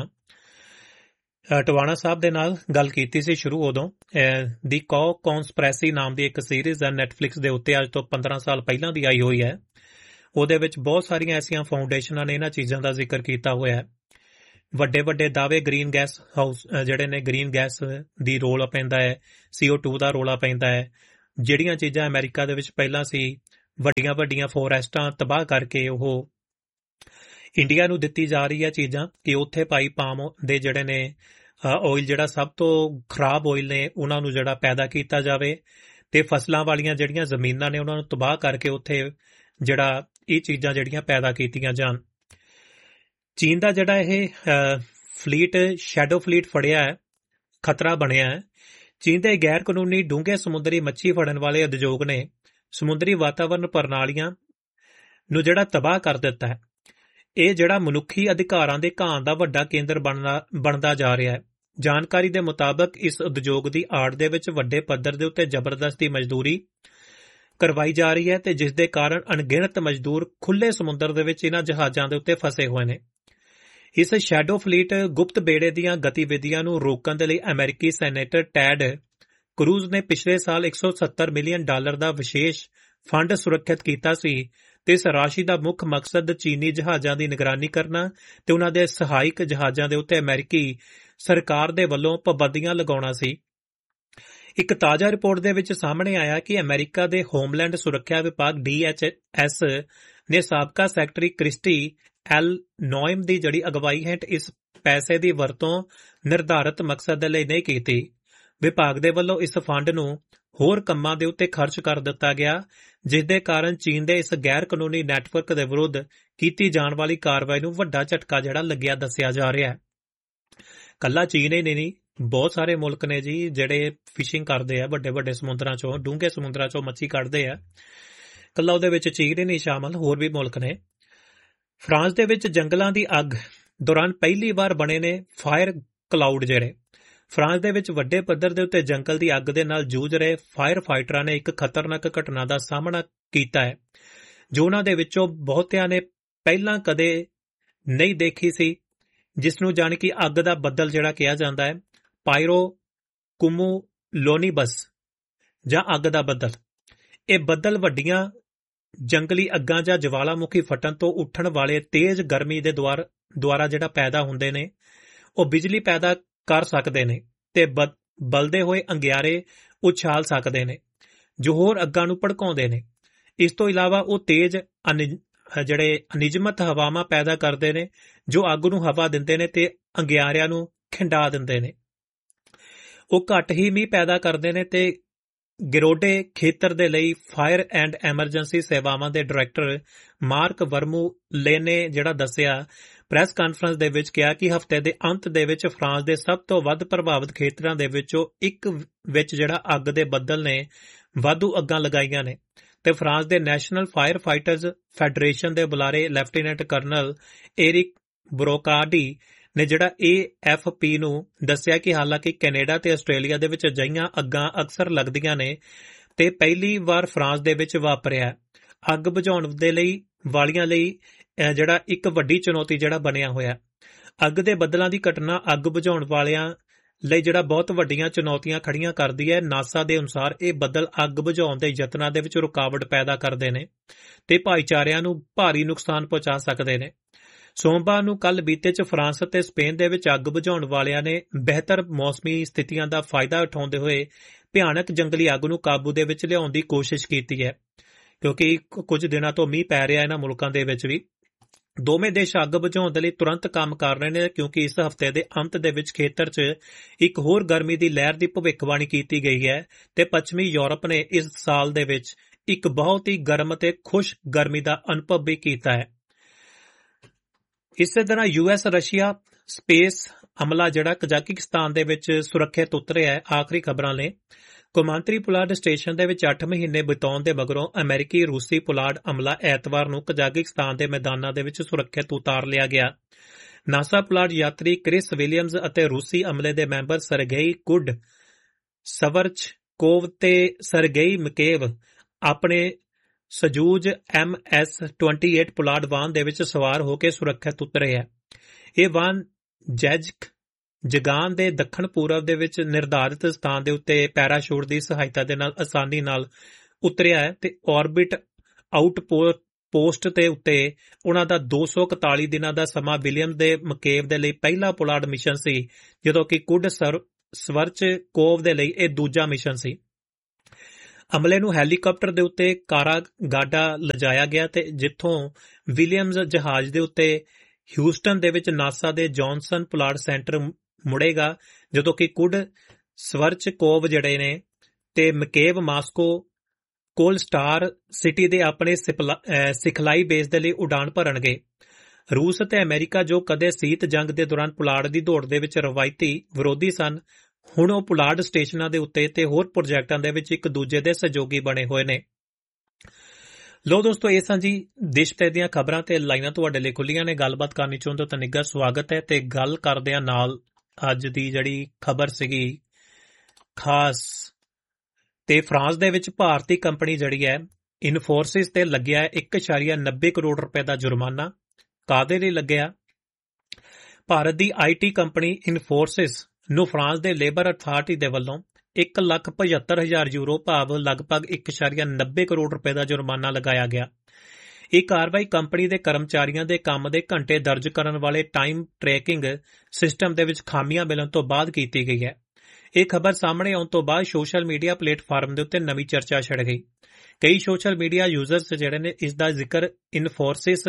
ਟਵਾਣਾ ਸਾਹਿਬ ਦੇ ਨਾਲ ਗੱਲ ਕੀਤੀ ਸੀ ਸ਼ੁਰੂ ਉਦੋਂ। ਦੀ ਕੌ ਕੌਨਸਪਰੈਸੀ ਨਾਮ ਦੀ ਇੱਕ ਸੀਰੀਜ਼ ਹੈ ਨੈਟਫਲਿਕਸ ਦੇ ਉੱਤੇ, ਅੱਜ ਤੋਂ ਪੰਦਰਾਂ ਸਾਲ ਪਹਿਲਾਂ ਦੀ ਆਈ ਹੋਈ ਹੈ। ਉਹਦੇ ਵਿੱਚ ਬਹੁਤ ਸਾਰੀਆਂ ਐਸੀਆਂ ਫਾਊਂਡੇਸ਼ਨਾਂ ਨੇ ਇਹਨਾਂ ਚੀਜ਼ਾਂ ਦਾ ਜ਼ਿਕਰ ਕੀਤਾ ਹੋਇਆ ਹੈ। ਵੱਡੇ ਵੱਡੇ ਦਾਅਵੇ ਗ੍ਰੀਨ ਗੈਸ ਹਾਊਸ ਜਿਹੜੇ ਨੇ, ਗ੍ਰੀਨ ਗੈਸ ਦੀ ਰੋਲ ਪੈਂਦਾ ਹੈ, ਸੀ ਓ ਟੂ ਦਾ ਰੋਲਾ ਪੈਂਦਾ ਹੈ। ਜਿਹੜੀਆਂ ਚੀਜ਼ਾਂ ਅਮਰੀਕਾ ਦੇ ਵਿੱਚ ਪਹਿਲਾਂ ਸੀ, ਵੱਡੀਆਂ ਵੱਡੀਆਂ ਫੋਰੈਸਟਾਂ ਤਬਾਹ ਕਰਕੇ ਉਹ ਇੰਡੀਆ ਨੂੰ ਦਿੱਤੀ ਜਾ ਰਹੀ ਹੈ ਚੀਜ਼ਾਂ ਕਿ ਉੱਥੇ ਭਾਈ ਪਾਮ ਦੇ ਜਿਹੜੇ ਨੇ ਆਇਲ, ਜਿਹੜਾ ਸਭ ਤੋਂ ਖਰਾਬ ਆਇਲ ਨੇ, ਉਹਨਾਂ ਨੂੰ ਜਿਹੜਾ ਪੈਦਾ ਕੀਤਾ ਜਾਵੇ ਤੇ ਫਸਲਾਂ ਵਾਲੀਆਂ ਜਿਹੜੀਆਂ ਜ਼ਮੀਨਾਂ ਨੇ ਉਹਨਾਂ ਨੂੰ ਤਬਾਹ ਕਰਕੇ ਉੱਥੇ ਜਿਹੜਾ ਇਹ ਚੀਜ਼ਾਂ ਜਿਹੜੀਆਂ ਪੈਦਾ ਕੀਤੀਆਂ ਜਾਣ। ਚੀਨ ਦਾ ਜਿਹੜਾ ਇਹ ਫਲੀਟ, ਸ਼ੈਡੋ ਫਲੀਟ ਫੜਿਆ ਹੈ, ਖਤਰਾ ਬਣਿਆ ਹੈ। ਚੀਨ ਦੇ ਗੈਰ ਕਾਨੂੰਨੀ ਡੂੰਘੇ ਸਮੁੰਦਰੀ ਮੱਛੀ ਫੜਨ ਵਾਲੇ ਉਦਯੋਗ ਨੇ ਸਮੁੰਦਰੀ ਵਾਤਾਵਰਣ ਪ੍ਰਣਾਲੀਆਂ ਨੂੰ ਜਿਹੜਾ ਤਬਾਹ ਕਰ ਦਿੱਤਾ ਹੈ। ਇਹ ਜਿਹੜਾ ਮਨੁੱਖੀ ਅਧਿਕਾਰਾਂ ਦੇ ਘਾਣ ਦਾ ਵੱਡਾ ਕੇਂਦਰ ਬਣਨਾ ਬਣਦਾ ਜਾ ਰਿਹਾ ਹੈ। ਜਾਣਕਾਰੀ ਦੇ ਮੁਤਾਬਕ ਇਸ ਉਦਯੋਗ ਦੀ ਆੜ ਦੇ ਵਿੱਚ ਵੱਡੇ ਪੱਧਰ ਦੇ ਉੱਤੇ ਜ਼ਬਰਦਸਤੀ ਮਜ਼ਦੂਰੀ ਕਰਵਾਈ ਜਾ ਰਹੀ ਹੈ ਤੇ ਜਿਸ ਦੇ ਕਾਰਨ ਅਣਗਿਣਤ ਮਜ਼ਦੂਰ ਖੁੱਲੇ ਸਮੁੰਦਰ ਦੇ ਵਿੱਚ ਇਹਨਾਂ ਜਹਾਜ਼ਾਂ ਦੇ ਉੱਤੇ ਫਸੇ ਹੋਏ ਨੇ। ਇਸ ਸ਼ੈਡੋ ਫਲੀਟ ਗੁਪਤ ਬੇੜੇ ਦੀਆਂ ਗਤੀਵਿਧੀਆਂ ਨੂੰ ਰੋਕਣ ਦੇ ਲਈ ਅਮਰੀਕੀ ਸੈਨੇਟਰ ਟੈਡ ਕਰੂਜ਼ ਨੇ ਪਿਛਲੇ ਸਾਲ ਇੱਕ ਸੌ ਸੱਤਰ ਮਿਲੀਅਨ ਡਾਲਰ ਦਾ ਵਿਸ਼ੇਸ਼ ਫੰਡ ਸੁਰੱਖਿਅਤ ਕੀਤਾ ਸੀ ਤੇ ਇਸ ਰਾਸ਼ੀ ਦਾ ਮੁੱਖ ਮਕਸਦ ਚੀਨੀ ਜਹਾਜ਼ਾਂ ਦੀ ਨਿਗਰਾਨੀ ਕਰਨਾ ਤੇ ਉਹਨਾਂ ਦੇ ਸਹਾਇਕ ਜਹਾਜ਼ਾਂ ਦੇ ਉੱਤੇ ਅਮਰੀਕੀ ਸਰਕਾਰ ਦੇ ਵੱਲੋਂ ਪਾਬੰਦੀਆਂ ਲਗਾਉਣਾ ਸੀ। ਇੱਕ ਤਾਜ਼ਾ ਰਿਪੋਰਟ ਦੇ ਵਿੱਚ ਸਾਹਮਣੇ ਆਇਆ ਕਿ ਅਮਰੀਕਾ ਦੇ ਹੋਮਲੈਂਡ ਸੁਰੱਖਿਆ ਵਿਭਾਗ ਡੀ ਐਚ ਐਸ ਨੇ ਸਾਬਕਾ ਸੈਕਟਰੀ ਕ੍ਰਿਸਟੀ ਐਲ ਨੋਇਮ ਦੀ ਜਿਹੜੀ ਅਗਵਾਈ ਹੇਠ ਇਸ ਪੈਸੇ ਦੀ ਵਰਤੋਂ ਨਿਰਧਾਰਤ ਮਕਸਦ ਦੇ ਲਈ ਨਹੀਂ ਕੀਤੀ। ਵਿਭਾਗ ਦੇ ਵੱਲੋਂ ਇਸ ਫੰਡ ਨੂੰ ਹੋਰ ਕੰਮਾਂ ਦੇ ਉੱਤੇ ਖਰਚ ਕਰ ਦਿੱਤਾ ਗਿਆ, ਜਿਸ ਦੇ ਕਾਰਨ ਚੀਨ ਦੇ ਇਸ ਗੈਰ ਕਾਨੂੰਨੀ ਨੈਟਵਰਕ ਦੇ ਵਿਰੁੱਧ ਕੀਤੀ ਜਾਣ ਵਾਲੀ ਕਾਰਵਾਈ ਨੂੰ ਵੱਡਾ ਝਟਕਾ ਜਿਹੜਾ ਲੱਗਿਆ ਦੱਸਿਆ ਜਾ ਰਿਹਾ ਹੈ। ਕੱਲਾ ਚੀਨ ਹੀ ਨਹੀਂ, ਬਹੁਤ ਸਾਰੇ ਮੁਲਕ ਨੇ ਜੀ ਜਿਹੜੇ ਫਿਸ਼ਿੰਗ ਕਰਦੇ ਆ, ਵੱਡੇ ਵੱਡੇ ਸਮੁੰਦਰਾਂ ਚੋਂ, ਡੂੰਘੇ ਸਮੁੰਦਰਾਂ ਚੋਂ ਮੱਛੀ ਕੱਢਦੇ ਆ। ਕੱਲਾ ਉਹਦੇ ਵਿੱਚ ਚੀਨ ਹੀ ਨਹੀਂ ਸ਼ਾਮਲ, ਹੋਰ ਵੀ ਮੁਲਕ ਨੇ। ਫਰਾਂਸ ਦੇ ਵਿੱਚ ਜੰਗਲਾਂ ਦੀ ਅੱਗ ਦੌਰਾਨ ਪਹਿਲੀ ਵਾਰ ਬਣੇ ਨੇ ਫਾਇਰ ਕਲਾਊਡ। ਜਿਹੜੇ ਫਰਾਂਸ ਦੇ ਵਿੱਚ ਵੱਡੇ ਪੱਧਰ ਦੇ ਉੱਤੇ ਜੰਗਲ ਦੀ ਅੱਗ ਦੇ ਨਾਲ ਜੂਝ ਰਹੇ ਫਾਇਰ ਫਾਈਟਰਾਂ ਨੇ ਇੱਕ ਖਤਰਨਾਕ ਘਟਨਾ ਦਾ ਸਾਹਮਣਾ ਕੀਤਾ ਹੈ ਜੋ ਉਹਨਾਂ ਦੇ ਵਿੱਚੋਂ ਬਹੁਤਿਆਂ ਨੇ ਪਹਿਲਾਂ ਕਦੇ ਨਹੀਂ ਦੇਖੀ ਸੀ, ਜਿਸ ਨੂੰ ਜਾਣੀ ਕਿ ਅੱਗ ਦਾ ਬੱਦਲ ਜਿਹੜਾ ਕਿਹਾ ਜਾਂਦਾ ਹੈ, ਪਾਇਰੋ ਕੁਮੁਲੋਨੀਬਸ ਜਾਂ ਅੱਗ ਦਾ ਬੱਦਲ। ਇਹ ਬੱਦਲ ਵੱਡੀਆਂ ਜੰਗਲੀ ਅੱਗਾਂ ਜਾਂ ਜਵਾਲਾਮੁਖੀ ਫਟਣ ਤੋਂ ਉੱਠਣ ਵਾਲੇ ਤੇਜ਼ ਗਰਮੀ ਦੇ ਦੁਆਰ ਦੁਆਰਾ ਜਿਹੜਾ ਪੈਦਾ ਹੁੰਦੇ ਨੇ। ਉਹ ਬਿਜਲੀ ਪੈਦਾ ਕਰ ਸਕਦੇ ਨੇ ਤੇ ਬਲਦੇ ਹੋਏ ਅੰਗਿਆਰੇ ਉਛਾਲ ਸਕਦੇ ਨੇ ਜੋ ਹੋਰ ਅੱਗਾਂ ਨੂੰ ਭੜਕਾਉਂਦੇ ਨੇ। ਇਸ ਤੋਂ ਇਲਾਵਾ ਉਹ ਤੇਜ਼ ਜਿਹੜੇ ਅਨਿਯਮਤ ਹਵਾਵਾਂ ਪੈਦਾ ਕਰਦੇ ਨੇ ਜੋ ਅੱਗ ਨੂੰ ਹਵਾ ਦਿੰਦੇ ਨੇ ਤੇ ਅੰਗਿਆਰਿਆਂ ਨੂੰ ਖਿੰਡਾ ਦਿੰਦੇ ਨੇ। ਉਹ ਘੱਟ ਹੀ ਮੀਂਹ ਪੈਦਾ ਕਰਦੇ ਨੇ ਤੇ ਗਿਰੋਡੇ ਖੇਤਰ ਦੇ ਲਈ ਫਾਇਰ ਐਂਡ ਐਮਰਜੈਂਸੀ ਸੇਵਾਵਾਂ ਦੇ ਡਾਇਰੈਕਟਰ ਮਾਰਕ ਵਰਮੂਲੇ ਨੇ ਜਿਹੜਾ ਦੱਸਿਆ ਪ੍ਰੈਸ ਕਾਨਫਰੰਸ ਦੇ ਵਿੱਚ ਕਿਹਾ ਕਿ ਹਫ਼ਤੇ ਦੇ ਅੰਤ ਦੇ ਵਿੱਚ ਫਰਾਂਸ ਦੇ ਸਭ ਤੋਂ ਵੱਧ ਪ੍ਰਭਾਵਿਤ ਖੇਤਰਾਂ ਦੇ ਵਿੱਚੋਂ ਇੱਕ ਵਿੱਚ ਜਿਹੜਾ ਅੱਗ ਦੇ ਬੱਦਲ ਨੇ ਵਾਧੂ ਅੱਗਾਂ ਲਗਾਈਆਂ ਨੇ ਤੇ ਫਰਾਂਸ ਦੇ ਨੈਸ਼ਨਲ ਫਾਇਰ ਫਾਈਟਰਜ਼ ਫੈਡਰੇਸ਼ਨ ਦੇ ਬੁਲਾਰੇ ਲੈਫਟੀਨੈਂਟ ਕਰਨਲ ਏਰਿਕ ਬਰੋਕਾਰਡੀ ਨੇ ਜਿਹੜਾ ਏ ਐਫ ਪੀ ਨੂੰ ਦੱਸਿਆ ਕਿ ਹਾਲਾਂਕਿ ਕੈਨੇਡਾ ਤੇ ਆਸਟ੍ਰੇਲੀਆ ਦੇ ਵਿੱਚ ਅਜਿਹੀਆਂ ਅੱਗਾਂ ਅਕਸਰ ਲੱਗਦੀਆਂ ਨੇ ਤੇ ਪਹਿਲੀ ਵਾਰ ਫਰਾਂਸ ਦੇ ਵਿੱਚ ਵਾਪਰਿਆ। ਅੱਗ ਬੁਝਾਉਣ ਦੇ ਲਈ ਵਾਲੀਆਂ ਲਈ ਜਿਹੜਾ ਇੱਕ ਵੱਡੀ ਚੁਣੌਤੀ ਜਿਹੜਾ ਬਣਿਆ ਹੋਇਆ। ਅੱਗ ਦੇ ਬੱਦਲਾਂ ਦੀ ਘਟਨਾ ਅੱਗ ਬੁਝਾਉਣ ਵਾਲਿਆਂ ਲਈ ਜਿਹੜਾ ਬਹੁਤ ਵੱਡੀਆਂ ਚੁਣੌਤੀਆਂ ਖੜੀਆਂ ਕਰਦੀ ਹੈ। ਨਾਸਾ ਦੇ ਅਨੁਸਾਰ ਇਹ ਬੱਦਲ ਅੱਗ ਬੁਝਾਉਣ ਦੇ ਯਤਨਾਂ ਦੇ ਵਿੱਚ ਰੁਕਾਵਟ ਪੈਦਾ ਕਰਦੇ ਨੇ ਤੇ ਭਾਈਚਾਰਿਆਂ ਨੂੰ ਭਾਰੀ ਨੁਕਸਾਨ ਪਹੁੰਚਾ ਸਕਦੇ ਨੇ। ਸੋਮਵਾਰ ਨੂੰ ਕੱਲ ਬੀਤੇ ਚ ਫਰਾਂਸ ਅਤੇ ਸਪੇਨ ਦੇ ਵਿੱਚ ਅੱਗ ਬੁਝਾਉਣ ਵਾਲਿਆਂ ਨੇ ਬਿਹਤਰ ਮੌਸਮੀ ਸਥਿਤੀਆਂ ਦਾ ਫਾਇਦਾ ਉਠਾਉਂਦੇ ਹੋਏ ਭਿਆਨਕ ਜੰਗਲੀ ਅੱਗ ਨੂੰ ਕਾਬੂ ਦੇ ਵਿੱਚ ਲਿਆਉਣ ਦੀ ਕੋਸ਼ਿਸ਼ ਕੀਤੀ ਹੈ, ਕਿਉਂਕਿ ਕੁਝ ਦਿਨਾਂ ਤੋਂ ਮੀਂਹ ਪੈ ਰਿਹਾ ਇਹਨਾਂ ਮੁਲਕਾਂ ਦੇ ਵਿੱਚ ਵੀ। ਦੋਵੇਂ ਦੇਸ਼ ਅੱਗ ਬੁਝਾਉਣ ਦੇ ਲਈ ਤੁਰੰਤ ਕੰਮ ਕਰ ਰਹੇ ਨੇ ਕਿਉਂਕਿ ਇਸ ਹਫ਼ਤੇ ਦੇ ਅੰਤ ਦੇ ਵਿੱਚ ਖੇਤਰ 'ਚ ਇੱਕ ਹੋਰ ਗਰਮੀ ਦੀ ਲਹਿਰ ਦੀ ਭਵਿੱਖਬਾਣੀ ਕੀਤੀ ਗਈ ਹੈ ਤੇ ਪੱਛਮੀ ਯੂਰਪ ਨੇ ਇਸ ਸਾਲ ਦੇ ਵਿੱਚ ਇੱਕ ਬਹੁਤ ਹੀ ਗਰਮ ਅਤੇ ਖੁਸ਼ ਗਰਮੀ ਦਾ ਅਨੁਭਵ ਵੀ ਕੀਤਾ ਹੈ। ਇਸੇ ਤਰ੍ਹਾਂ ਯੂ ਐਸ ਰਸ਼ੀਆ ਸਪੇਸ ਹਮਲਾ ਜਿਹੜਾ ਕਜ਼ਾਕਿਸਤਾਨ ਦੇ ਵਿੱਚ ਸੁਰੱਖਿਅਤ ਉਤਰਿਆ ਹੈ। ਆਖਰੀ ਖਬਰਾਂ ਨੇ ਕੌਮਾਂਤਰੀ ਪੁਲਾੜ ਸਟੇਸ਼ਨ ਦੇ ਵਿੱਚ ਅੱਠ ਮਹੀਨੇ ਬਿਤਾਉਣ ਦੇ ਮਗਰੋਂ ਅਮਰੀਕੀ ਰੂਸੀ ਪੁਲਾੜ ਅਮਲਾ ਐਤਵਾਰ ਨੂੰ ਕਜ਼ਾਕਿਸਤਾਨ ਦੇ ਮੈਦਾਨਾਂ ਦੇ ਵਿੱਚ ਸੁਰੱਖਿਅਤ ਉਤਾਰ ਲਿਆ ਗਿਆ। ਨਾਸਾ ਪੁਲਾੜ ਯਾਤਰੀ ਕ੍ਰਿਸ ਵਿਲੀਅਮਜ਼ ਅਤੇ ਰੂਸੀ ਅਮਲੇ ਦੇ ਮੈਂਬਰ ਸਰਗੇਈ ਕੁਡ ਸਵਰਚਕੋਵ ਤੇ ਸਰਗੇਈ ਮਕੇਵ ਆਪਣੇ ਸਜੂਜ ਐਮ ਐਸ ਅਠਾਈ ਪੁਲਾੜ ਵਾਹਨ ਦੇ ਵਿੱਚ ਸਵਾਰ ਹੋ ਕੇ ਸੁਰੱਖਿਅਤ ਉਤਰੇ ਹੈ। ਇਹ ਵਾਹਨ ਜੈਜਕ ਜਗਾਨ ਦੇ ਦੱਖਣ ਪੂਰਬ ਦੇ ਵਿੱਚ ਨਿਰਧਾਰਿਤ ਸਥਾਨ ਦੇ ਉੱਤੇ ਪੈਰਾਸ਼ੂਟ ਦੀ ਸਹਾਇਤਾ ਦੇ ਨਾਲ ਆਸਾਨੀ ਨਾਲ ਉਤਰਿਆ ਹੈ ਤੇ ਆਰਬਿਟ ਆਊਟਪੋਸਟ ਪੋਸਟ ਤੇ ਉੱਤੇ ਉਹਨਾਂ ਦਾ ਦੋ ਸੌ ਇਕਤਾਲੀ ਦਿਨਾਂ ਦਾ ਸਮਾਂ ਵਿਲੀਅਮਸ ਦੇ ਮਕੇਵ ਦੇ ਲਈ ਪਹਿਲਾ ਪੁਲਾੜ ਮਿਸ਼ਨ ਸੀ, ਜਦੋਂ ਕਿ ਕੁਡ ਸਵਰਚਕੋਵ ਦੇ ਲਈ ਇਹ ਦੂਜਾ ਮਿਸ਼ਨ ਸੀ। ਅਮਲੇ ਨੂੰ ਹੈਲੀਕਾਪਟਰ ਦੇ ਉੱਤੇ ਕਾਰਾਗਾਡਾ ਲਿਜਾਇਆ ਗਿਆ ਤੇ ਜਿੱਥੋਂ ਵਿਲੀਅਮਸ ਜਹਾਜ਼ ਦੇ ਉੱਤੇ ਹਿਊਸਟਨ ਦੇ ਵਿੱਚ ਨਾਸਾ ਦੇ ਜੌਨਸਨ ਪੁਲਾੜ ਸੈਂਟਰ ਮੁੜੇਗਾ, ਜਦੋਂ ਕਿ ਕੁਡ ਸਵਰਚਕੋਵ ਜਿਹੜੇ ਨੇ ਤੇ ਮਕੇਵ ਮਾਸਕੋ ਕੋਲ ਸਟਾਰ ਸਿਟੀ ਦੇ ਆਪਣੇ ਸਿਖਲਾਈ ਬੇਸ ਦੇ ਲਈ ਉਡਾਣ ਭਰਨਗੇ। ਰੂਸ ਅਤੇ ਅਮਰੀਕਾ ਜੋ ਕਦੇ ਸ਼ੀਤ ਜੰਗ ਦੇ ਦੌਰਾਨ ਪੁਲਾੜ ਦੀ ਦੌੜ ਦੇ ਵਿੱਚ ਰਵਾਇਤੀ ਵਿਰੋਧੀ ਸਨ, ਹੁਣ ਉਹ ਪੁਲਾੜ ਸਟੇਸ਼ਨਾਂ ਦੇ ਉੱਤੇ ਤੇ ਹੋਰ ਪ੍ਰੋਜੈਕਟਾਂ ਦੇ ਵਿੱਚ ਇੱਕ ਦੂਜੇ ਦੇ ਸਹਿਯੋਗੀ ਬਣੇ ਹੋਏ ਨੇ। ਲੋ ਦੋਸਤੋ, ਇਹ ਸਾਂ ਜੀ ਦੇਸ਼ ਤੇ ਦੀਆਂ ਖਬਰਾਂ ਤੇ ਲਾਈਨਾਂ ਤੁਹਾਡੇ ਲਈ ਖੁੱਲੀਆਂ ਨੇ। ਗੱਲਬਾਤ ਕਰਨੀ ਚਾਹੁੰਦੇ ਤਾਂ ਨਿੱਘਾ ਸਵਾਗਤ ਹੈ। ਤੇ ਗੱਲ ਕਰਦੇ ਆ ਨਾਲ ਅੱਜ ਦੀ ਜਿਹੜੀ ਖਬਰ ਸੀਗੀ ਖਾਸ, ਤੇ ਫਰਾਂਸ ਦੇ ਵਿੱਚ ਭਾਰਤੀ ਕੰਪਨੀ ਜਿਹੜੀ ਹੈ ਇਨਫੋਰਸਿਸ ਤੇ ਲੱਗਿਆ ਹੈ ਇੱਕ ਇਸ਼ਾਰੀਆ ਨੱਬੇ ਕਰੋੜ ਰੁਪਏ ਦਾ ਜੁਰਮਾਨਾ। ਕਾਹਦੇ ਲਈ ਲੱਗਿਆ? ਭਾਰਤ ਦੀ ਆਈ ਟੀ ਕੰਪਨੀ ਇਨਫੋਰਸਿਸ ਨੂੰ ਫਰਾਂਸ ਦੇ ਲੇਬਰ ਅਥਾਰਟੀ ਦੇ ਵੱਲੋਂ ਇੱਕ ਲੱਖ ਪਝੱਤਰ ਹਜ਼ਾਰ ਯੂਰੋ ਭਾਵ ਲਗਭਗ ਇੱਕ ਇਸ਼ਾਰੀਆ ਨੱਬੇ ਕਰੋੜ ਰੁਪਏ ਦਾ ਜੁਰਮਾਨਾ ਲਗਾਇਆ ਗਿਆ। ਇਹ ਕਾਰਵਾਈ ਕੰਪਨੀ ਦੇ ਕਰਮਚਾਰੀਆਂ ਦੇ ਕੰਮ ਦੇ ਘੰਟੇ ਦਰਜ ਕਰਨ ਵਾਲੇ ਟਾਈਮ ਟਰੈਕਿੰਗ ਸਿਸਟਮ ਦੇ ਵਿੱਚ ਖਾਮੀਆਂ ਮਿਲਣ ਤੋਂ ਬਾਅਦ ਕੀਤੀ ਗਈ ਹੈ। ਇਹ ਖਬਰ ਸਾਹਮਣੇ ਆਉਣ ਤੋਂ ਬਾਅਦ ਸੋਸ਼ਲ ਮੀਡੀਆ ਪਲੇਟਫਾਰਮ ਦੇ ਉੱਤੇ ਨਵੀਂ ਚਰਚਾ ਛਿੜ ਗਈ। ਕਈ ਸੋਸ਼ਲ ਮੀਡੀਆ ਯੂਜ਼ਰਸ ਜਿਹੜੇ ਨੇ ਇਸ ਦਾ ਜ਼ਿਕਰ ਇਨਫੋਰਸਿਸ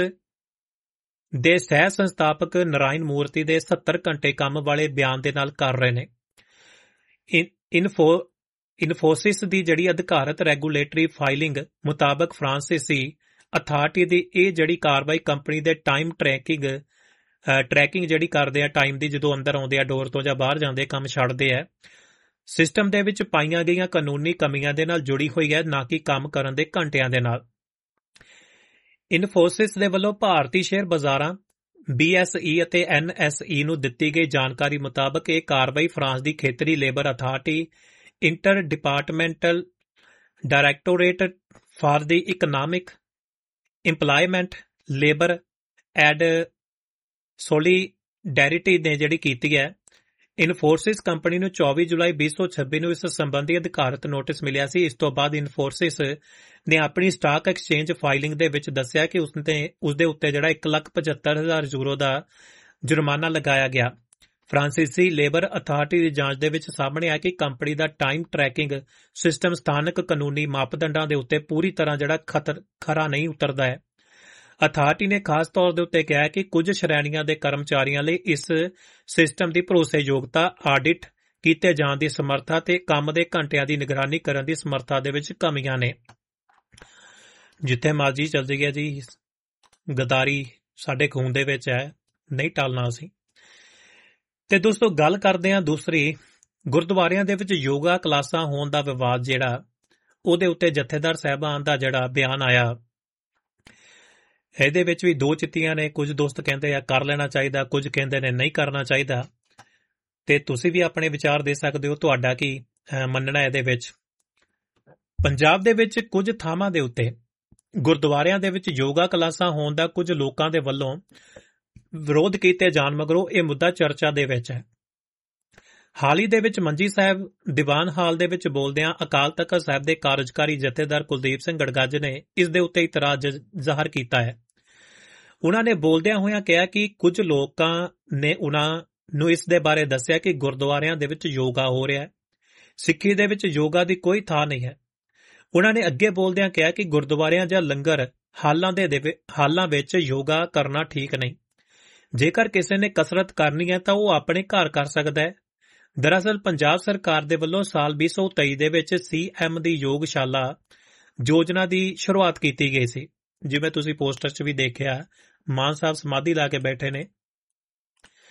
ਦੇ ਸਹਿ ਸੰਸਥਾਪਕ ਨਾਰਾਇਣ ਮੂਰਤੀ ਦੇ ਸੱਤਰ ਘੰਟੇ ਕੰਮ ਵਾਲੇ ਬਿਆਨ ਦੇ ਨਾਲ ਕਰ ਰਹੇ ਨੇ। ਇਨਫੋ ਇਨਫੋਸਿਸ ਦੀ ਜਿਹੜੀ ਅਧਿਕਾਰਤ ਰੈਗੂਲੇਟਰੀ ਫਾਈਲਿੰਗ ਮੁਤਾਬਕ ਫਰਾਂਸੀਸੀ ਅਥਾਰਟੀ ਦੀ ਇਹ ਜਿਹੜੀ ਕਾਰਵਾਈ ਕੰਪਨੀ ਦੇ ਟਾਈਮ ਟਰੈਕਿੰਗ ਟਰੈਕਿੰਗ ਜਿਹੜੀ ਕਰਦੇ ਆ ਟਾਈਮ ਦੀ, ਜਦੋਂ ਅੰਦਰ ਆਉਂਦੇ ਆ ਡੋਰ ਤੋਂ ਜਾਂ ਬਾਹਰ ਜਾਂਦੇ ਕੰਮ ਛੱਡਦੇ ਆ, ਸਿਸਟਮ ਦੇ ਵਿੱਚ ਪਾਈਆਂ ਗਈਆਂ ਕਾਨੂੰਨੀ ਕਮੀਆਂ ਦੇ ਨਾਲ ਜੁੜੀ ਹੋਈ ਹੈ, ਨਾ ਕਿ ਕੰਮ ਕਰਨ ਦੇ ਘੰਟਿਆਂ ਦੇ ਨਾਲ। ਇਨਫੋਸਿਸ ਦੇ ਵੱਲੋਂ ਭਾਰਤੀ ਸ਼ੇਅਰ ਬਾਜ਼ਾਰਾਂ ਬੀ ਐਸ ਈ ਅਤੇ ਐਨ ਐਸ ਈ ਨੂੰ ਦਿੱਤੀ ਗਈ ਜਾਣਕਾਰੀ ਮੁਤਾਬਕ ਇਹ ਕਾਰਵਾਈ ਫਰਾਂਸ ਦੀ ਖੇਤਰੀ labour authority inter departmental directorate for the economic employment labour add solidarity ਨੇ ਜਿਹੜੀ ਕੀਤੀ ਹੈ। ਇਨਫੋਰਸਿਸ ਕੰਪਨੀ ਨੂੰ ਚੌਵੀ ਜੁਲਾਈ ਵੀਹ ਸੌ ਛੱਬੀ ਨੂੰ ਇਸ ਸੰਬੰਧੀ ਅਧਿਕਾਰਤ ਨੋਟਿਸ ਮਿਲਿਆ ਸੀ। ਇਸ ਤੋਂ ਬਾਅਦ ਇਨਫੋਰਸਿਸ ਨੇ ਆਪਣੀ ਸਟਾਕ ਐਕਸਚੇਂਜ ਫਾਈਲਿੰਗ ਦੇ ਵਿੱਚ ਦੱਸਿਆ ਕਿ ਉਸਨੇ ਉਸਦੇ ਉੱਤੇ ਜਿਹੜਾ ਇੱਕ ਲੱਖ ਪਝੱਤਰ ਹਜ਼ਾਰ ਯੂਰੋ ਦਾ ਜੁਰਮਾਨਾ ਲਗਾਇਆ ਗਿਆ। ਫਰਾਂਸੀਸੀ ਲੇਬਰ ਅਥਾਰਟੀ ਦੀ ਜਾਂਚ ਦੇ ਵਿੱਚ ਸਾਹਮਣੇ ਆਇਆ ਕਿ ਕੰਪਨੀ ਦਾ ਟਾਈਮ ਟਰੈਕਿੰਗ ਸਿਸਟਮ ਸਥਾਨਕ ਕਾਨੂੰਨੀ ਮਾਪਦੰਡਾਂ ਦੇ ਉੱਤੇ ਪੂਰੀ ਤਰ੍ਹਾਂ ਜਿਹੜਾ ਖਤਰ ਖਰਾ ਨਹੀਂ ਉਤਰਦਾ ਹੈ। ਅਥਾਰਟੀ ਨੇ ਖਾਸ ਤੌਰ ਦੇ ਉੱਤੇ ਕਿਹਾ ਕਿ ਕੁਝ ਸ਼੍ਰੇਣੀਆਂ ਦੇ ਕਰਮਚਾਰੀਆਂ ਲਈ ਇਸ ਸਿਸਟਮ ਦੀ ਭਰੋਸੇਯੋਗਤਾ, ਆਡਿਟ ਕੀਤੇ ਜਾਣ ਦੀ ਸਮਰੱਥਾ ਤੇ ਕੰਮ ਦੇ ਘੰਟਿਆਂ ਦੀ ਨਿਗਰਾਨੀ ਕਰਨ ਦੀ ਸਮਰੱਥਾ ਦੇ ਵਿੱਚ ਕਮੀਆਂ ਨੇ। ਜਿੱਥੇ ਮਰਜ਼ੀ ਚੱਲ ਜਾਈਏ ਜੀ, ਗਦਾਰੀ ਸਾਡੇ ਖੂਨ ਦੇ ਵਿੱਚ ਹੈ, ਨਹੀਂ ਟਾਲਣਾ ਅਸੀਂ। ਤੇ ਦੋਸਤੋ, ਗੱਲ ਕਰਦੇ ਹਾਂ ਦੂਸਰੀ, ਗੁਰਦੁਆਰਿਆਂ ਦੇ ਵਿੱਚ ਯੋਗਾ ਕਲਾਸਾਂ ਹੋਣ ਦਾ ਵਿਵਾਦ ਜਿਹੜਾ, ਉਹਦੇ ਉੱਤੇ ਜਥੇਦਾਰ ਸਾਹਿਬਾਨ ਦਾ ਜਿਹੜਾ ਬਿਆਨ ਆਇਆ, ਇਹਦੇ ਵਿੱਚ ਵੀ ਦੋ ਚਿੱਤੀਆਂ ਨੇ। ਕੁਝ ਦੋਸਤ ਕਹਿੰਦੇ ਆ ਕਰ ਲੈਣਾ ਚਾਹੀਦਾ, ਕੁਝ ਕਹਿੰਦੇ ਨੇ ਨਹੀਂ ਕਰਨਾ ਚਾਹੀਦਾ। ਤੇ ਤੁਸੀਂ ਵੀ ਆਪਣੇ ਵਿਚਾਰ ਦੇ ਸਕਦੇ ਹੋ, ਤੁਹਾਡਾ ਕੀ ਮੰਨਣਾ ਇਹਦੇ ਵਿੱਚ। ਪੰਜਾਬ ਦੇ ਵਿੱਚ ਕੁਝ ਥਾਵਾਂ ਦੇ ਉੱਤੇ ਗੁਰਦੁਆਰਿਆਂ ਦੇ ਵਿੱਚ ਯੋਗਾ ਕਲਾਸਾਂ ਹੋਣ ਦਾ ਕੁਝ ਲੋਕਾਂ ਦੇ ਵੱਲੋਂ ਵਿਰੋਧ ਕੀਤੇ ਜਾਣ ਮਗਰੋਂ ਇਹ ਮੁੱਦਾ ਚਰਚਾ ਦੇ ਵਿੱਚ ਹੈ। ਹਾਲ ਹੀ ਦੇ ਵਿੱਚ ਮੰਜੀ ਸਾਹਿਬ ਦੀਵਾਨ ਹਾਲ ਦੇ ਵਿੱਚ ਬੋਲਦਿਆਂ ਅਕਾਲ ਤਖ਼ਤ ਸਾਹਿਬ ਦੇ ਕਾਰਜਕਾਰੀ ਜਥੇਦਾਰ ਕੁਲਦੀਪ ਸਿੰਘ ਗੜਗੱਜ ਨੇ ਇਸ ਦੇ ਉੱਤੇ ਇਤਰਾਜ਼ ਜ਼ਾਹਰ ਕੀਤਾ ਹੈ। ਉਹਨਾਂ ਨੇ ਬੋਲਦਿਆਂ ਹੋਇਆਂ ਕਿਹਾ ਕਿ ਕੁਝ ਲੋਕਾਂ ਨੇ ਉਹਨਾਂ ਨੂੰ ਇਸ ਦੇ ਬਾਰੇ ਦੱਸਿਆ ਕਿ ਗੁਰਦੁਆਰਿਆਂ ਦੇ ਵਿੱਚ ਯੋਗਾ ਹੋ ਰਿਹਾ ਹੈ। ਸਿੱਖੀ ਦੇ ਵਿੱਚ ਯੋਗਾ ਦੀ ਕੋਈ ਥਾਂ ਨਹੀਂ ਹੈ। ਉਹਨਾਂ ਨੇ ਅੱਗੇ ਬੋਲਦਿਆਂ ਕਿਹਾ ਕਿ ਗੁਰਦੁਆਰਿਆਂ ਜਾਂ ਲੰਗਰ ਹਾਲਾਂ ਦੇ ਹਾਲਾਂ ਵਿੱਚ ਯੋਗਾ ਕਰਨਾ ਠੀਕ ਨਹੀਂ। ਜੇਕਰ ਕਿਸੇ ਨੇ ਕਸਰਤ ਕਰਨੀ ਹੈ ਤਾਂ ਉਹ ਆਪਣੇ ਘਰ ਕਰ ਸਕਦਾ ਹੈ। ਦਰਅਸਲ ਪੰਜਾਬ ਸਰਕਾਰ ਦੇ ਵੱਲੋਂ ਸਾਲ ਵੀਹ ਸੌ ਤੇਈ ਦੇ ਵਿੱਚ ਸੀ ਐਮ ਦੀ ਯੋਗਸ਼ਾਲਾ ਯੋਜਨਾ ਦੀ ਸ਼ੁਰੂਆਤ ਕੀਤੀ ਗਈ ਸੀ। ਜਿਵੇਂ ਤੁਸੀਂ ਪੋਸਟਰ 'ਚ ਵੀ ਦੇਖਿਆ, ਮਾਨ ਸਾਹਿਬ ਸਮਾਧੀ ਲਾ ਕੇ ਬੈਠੇ ਨੇ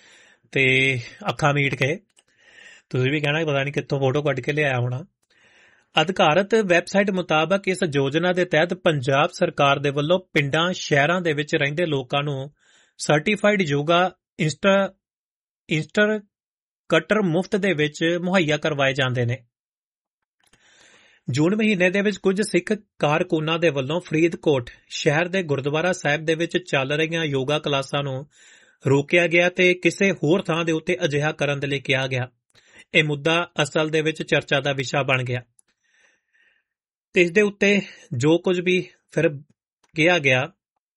ਤੇ ਅੱਖਾਂ ਮੀਟ ਕੇ, ਤੁਸੀਂ ਵੀ ਕਹਿਣਾ ਪਤਾ ਨਹੀਂ ਕਿੱਥੋਂ ਫੋਟੋ ਕੱਢ ਕੇ ਲਿਆਇਆ ਹੋਣਾ। ਅਧਿਕਾਰਤ ਵੈਬਸਾਈਟ ਮੁਤਾਬਕ ਇਸ ਯੋਜਨਾ ਦੇ ਤਹਿਤ ਪੰਜਾਬ ਸਰਕਾਰ ਦੇ ਵੱਲੋਂ ਪਿੰਡਾਂ ਸ਼ਹਿਰਾਂ ਦੇ ਵਿੱਚ ਰਹਿੰਦੇ ਲੋਕਾਂ ਨੂੰ ਸਰਟੀਫਾਈਡ ਯੋਗਾ ਇੰਸਟਰ ਇੰਸਟਰਕਟਰ ਮੁਫਤ ਦੇ ਵਿੱਚ ਮੁਹੱਈਆ ਕਰਵਾਏ ਜਾਂਦੇ ਨੇ। ਜੂਨ ਮਹੀਨੇ ਦੇ ਵਿੱਚ ਕੁਝ ਸਿੱਖ ਕਾਰਕੁਨਾਂ ਦੇ ਵੱਲੋਂ ਫਰੀਦਕੋਟ ਸ਼ਹਿਰ ਦੇ ਗੁਰਦੁਆਰਾ ਸਾਹਿਬ ਦੇ ਵਿੱਚ ਚੱਲ ਰਹੀਆਂ ਯੋਗਾ ਕਲਾਸਾਂ ਨੂੰ ਰੋਕਿਆ ਗਿਆ ਤੇ ਕਿਸੇ ਹੋਰ ਥਾਂ ਦੇ ਉੱਤੇ ਅਜਿਹਾ ਕਰਨ ਦੇ ਲਈ ਕਿਹਾ ਗਿਆ। ਇਹ ਮੁੱਦਾ ਅਸਲ ਦੇ ਵਿੱਚ ਚਰਚਾ ਦਾ ਵਿਸ਼ਾ ਬਣ ਗਿਆ ਤੇ ਇਸ ਦੇ ਉੱਤੇ ਜੋ ਕੁਝ ਵੀ ਫਿਰ ਕਿਹਾ ਗਿਆ,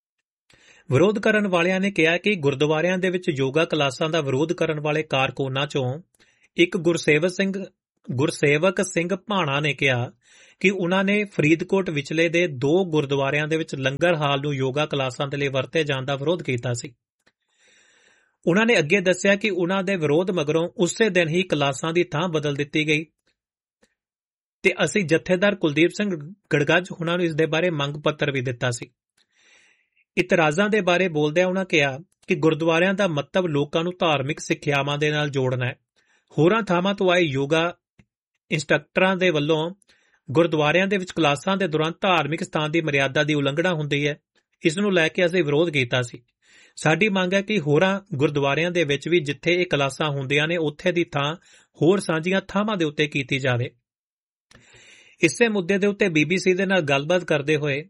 ਵਿਰੋਧ ਕਰਨ ਵਾਲਿਆਂ ਨੇ ਕਿਹਾ ਕਿ ਗੁਰਦੁਆਰਿਆਂ ਦੇ ਵਿੱਚ ਯੋਗਾ ਕਲਾਸਾਂ ਦਾ ਵਿਰੋਧ ਕਰਨ ਵਾਲੇ ਕਾਰਕੁਨਾਂ ਚੋਂ ਇੱਕ ਗੁਰਸੇਵਕ ਸਿੰਘ ਗੁਰਸੇਵਕ ਸਿੰਘ ਭਾਣਾ ਨੇ ਕਿਹਾ ਕਿ ਉਹਨਾਂ ਨੇ ਫਰੀਦਕੋਟ ਵਿਚਲੇ ਦੇ ਦੋ ਗੁਰਦੁਆਰਿਆਂ ਦੇ ਵਿੱਚ ਲੰਗਰ ਹਾਲ ਨੂੰ ਯੋਗਾ ਕਲਾਸਾਂ ਦੇ ਲਈ ਵਰਤੇ ਜਾਣ ਦਾ ਵਿਰੋਧ ਕੀਤਾ ਸੀ। ਉਹਨਾਂ ਨੇ ਅੱਗੇ ਦੱਸਿਆ ਕਿ ਉਹਨਾਂ ਦੇ ਵਿਰੋਧ ਮਗਰੋਂ ਉਸੇ ਦਿਨ ਹੀ ਕਲਾਸਾਂ ਦੀ ਥਾਂ ਬਦਲ ਦਿੱਤੀ ਗਈ ਤੇ ਅਸੀਂ ਜਥੇਦਾਰ ਕੁਲਦੀਪ ਸਿੰਘ ਗੜਗੱਜ ਉਹਨਾਂ ਨੂੰ ਇਸ ਦੇ ਬਾਰੇ ਮੰਗ ਪੱਤਰ ਵੀ ਦਿੱਤਾ ਸੀ। ਇਤਰਾਜ਼ਾਂ ਦੇ ਬਾਰੇ ਬੋਲਦਿਆਂ ਉਹਨਾਂ ਕਿਹਾ ਕਿ ਗੁਰਦੁਆਰਿਆਂ ਦਾ ਮਤਲਬ ਲੋਕਾਂ ਨੂੰ ਧਾਰਮਿਕ ਸਿੱਖਿਆਵਾਂ ਦੇ ਨਾਲ ਜੋੜਨਾ ਹੈ। ਹੋਰਾਂ ਥਾਵਾਂ ਤੋਂ ਆਏ ਯੋਗਾ ਇੰਸਟਰਕਟਰਾਂ ਦੇ ਵੱਲੋਂ ਗੁਰਦੁਆਰਿਆਂ ਦੇ ਵਿੱਚ ਕਲਾਸਾਂ ਦੇ ਦੌਰਾਨ ਧਾਰਮਿਕ ਸਥਾਨ ਦੀ ਮਰਿਆਦਾ ਦੀ ਉਲੰਘਣਾ ਹੁੰਦੀ ਹੈ। ਇਸ ਨੂੰ ਲੈ ਕੇ ਅਸੀਂ ਵਿਰੋਧ ਕੀਤਾ ਸੀ। ਸਾਡੀ ਮੰਗ ਹੈ ਕਿ ਹੋਰਾਂ ਗੁਰਦੁਆਰਿਆਂ ਦੇ ਵਿੱਚ ਵੀ ਜਿੱਥੇ ਇਹ ਕਲਾਸਾਂ ਹੁੰਦੀਆਂ ਨੇ ਉੱਥੇ ਦੀ ਥਾਂ ਹੋਰ ਸਾਂਝੀਆਂ ਥਾਵਾਂ ਦੇ ਉੱਤੇ ਕੀਤੀ ਜਾਵੇ। ਇਸੇ ਮੁੱਦੇ ਦੇ ਉੱਤੇ ਬੀਬੀਸੀ ਦੇ ਨਾਲ ਗੱਲਬਾਤ ਕਰਦੇ ਹੋਏ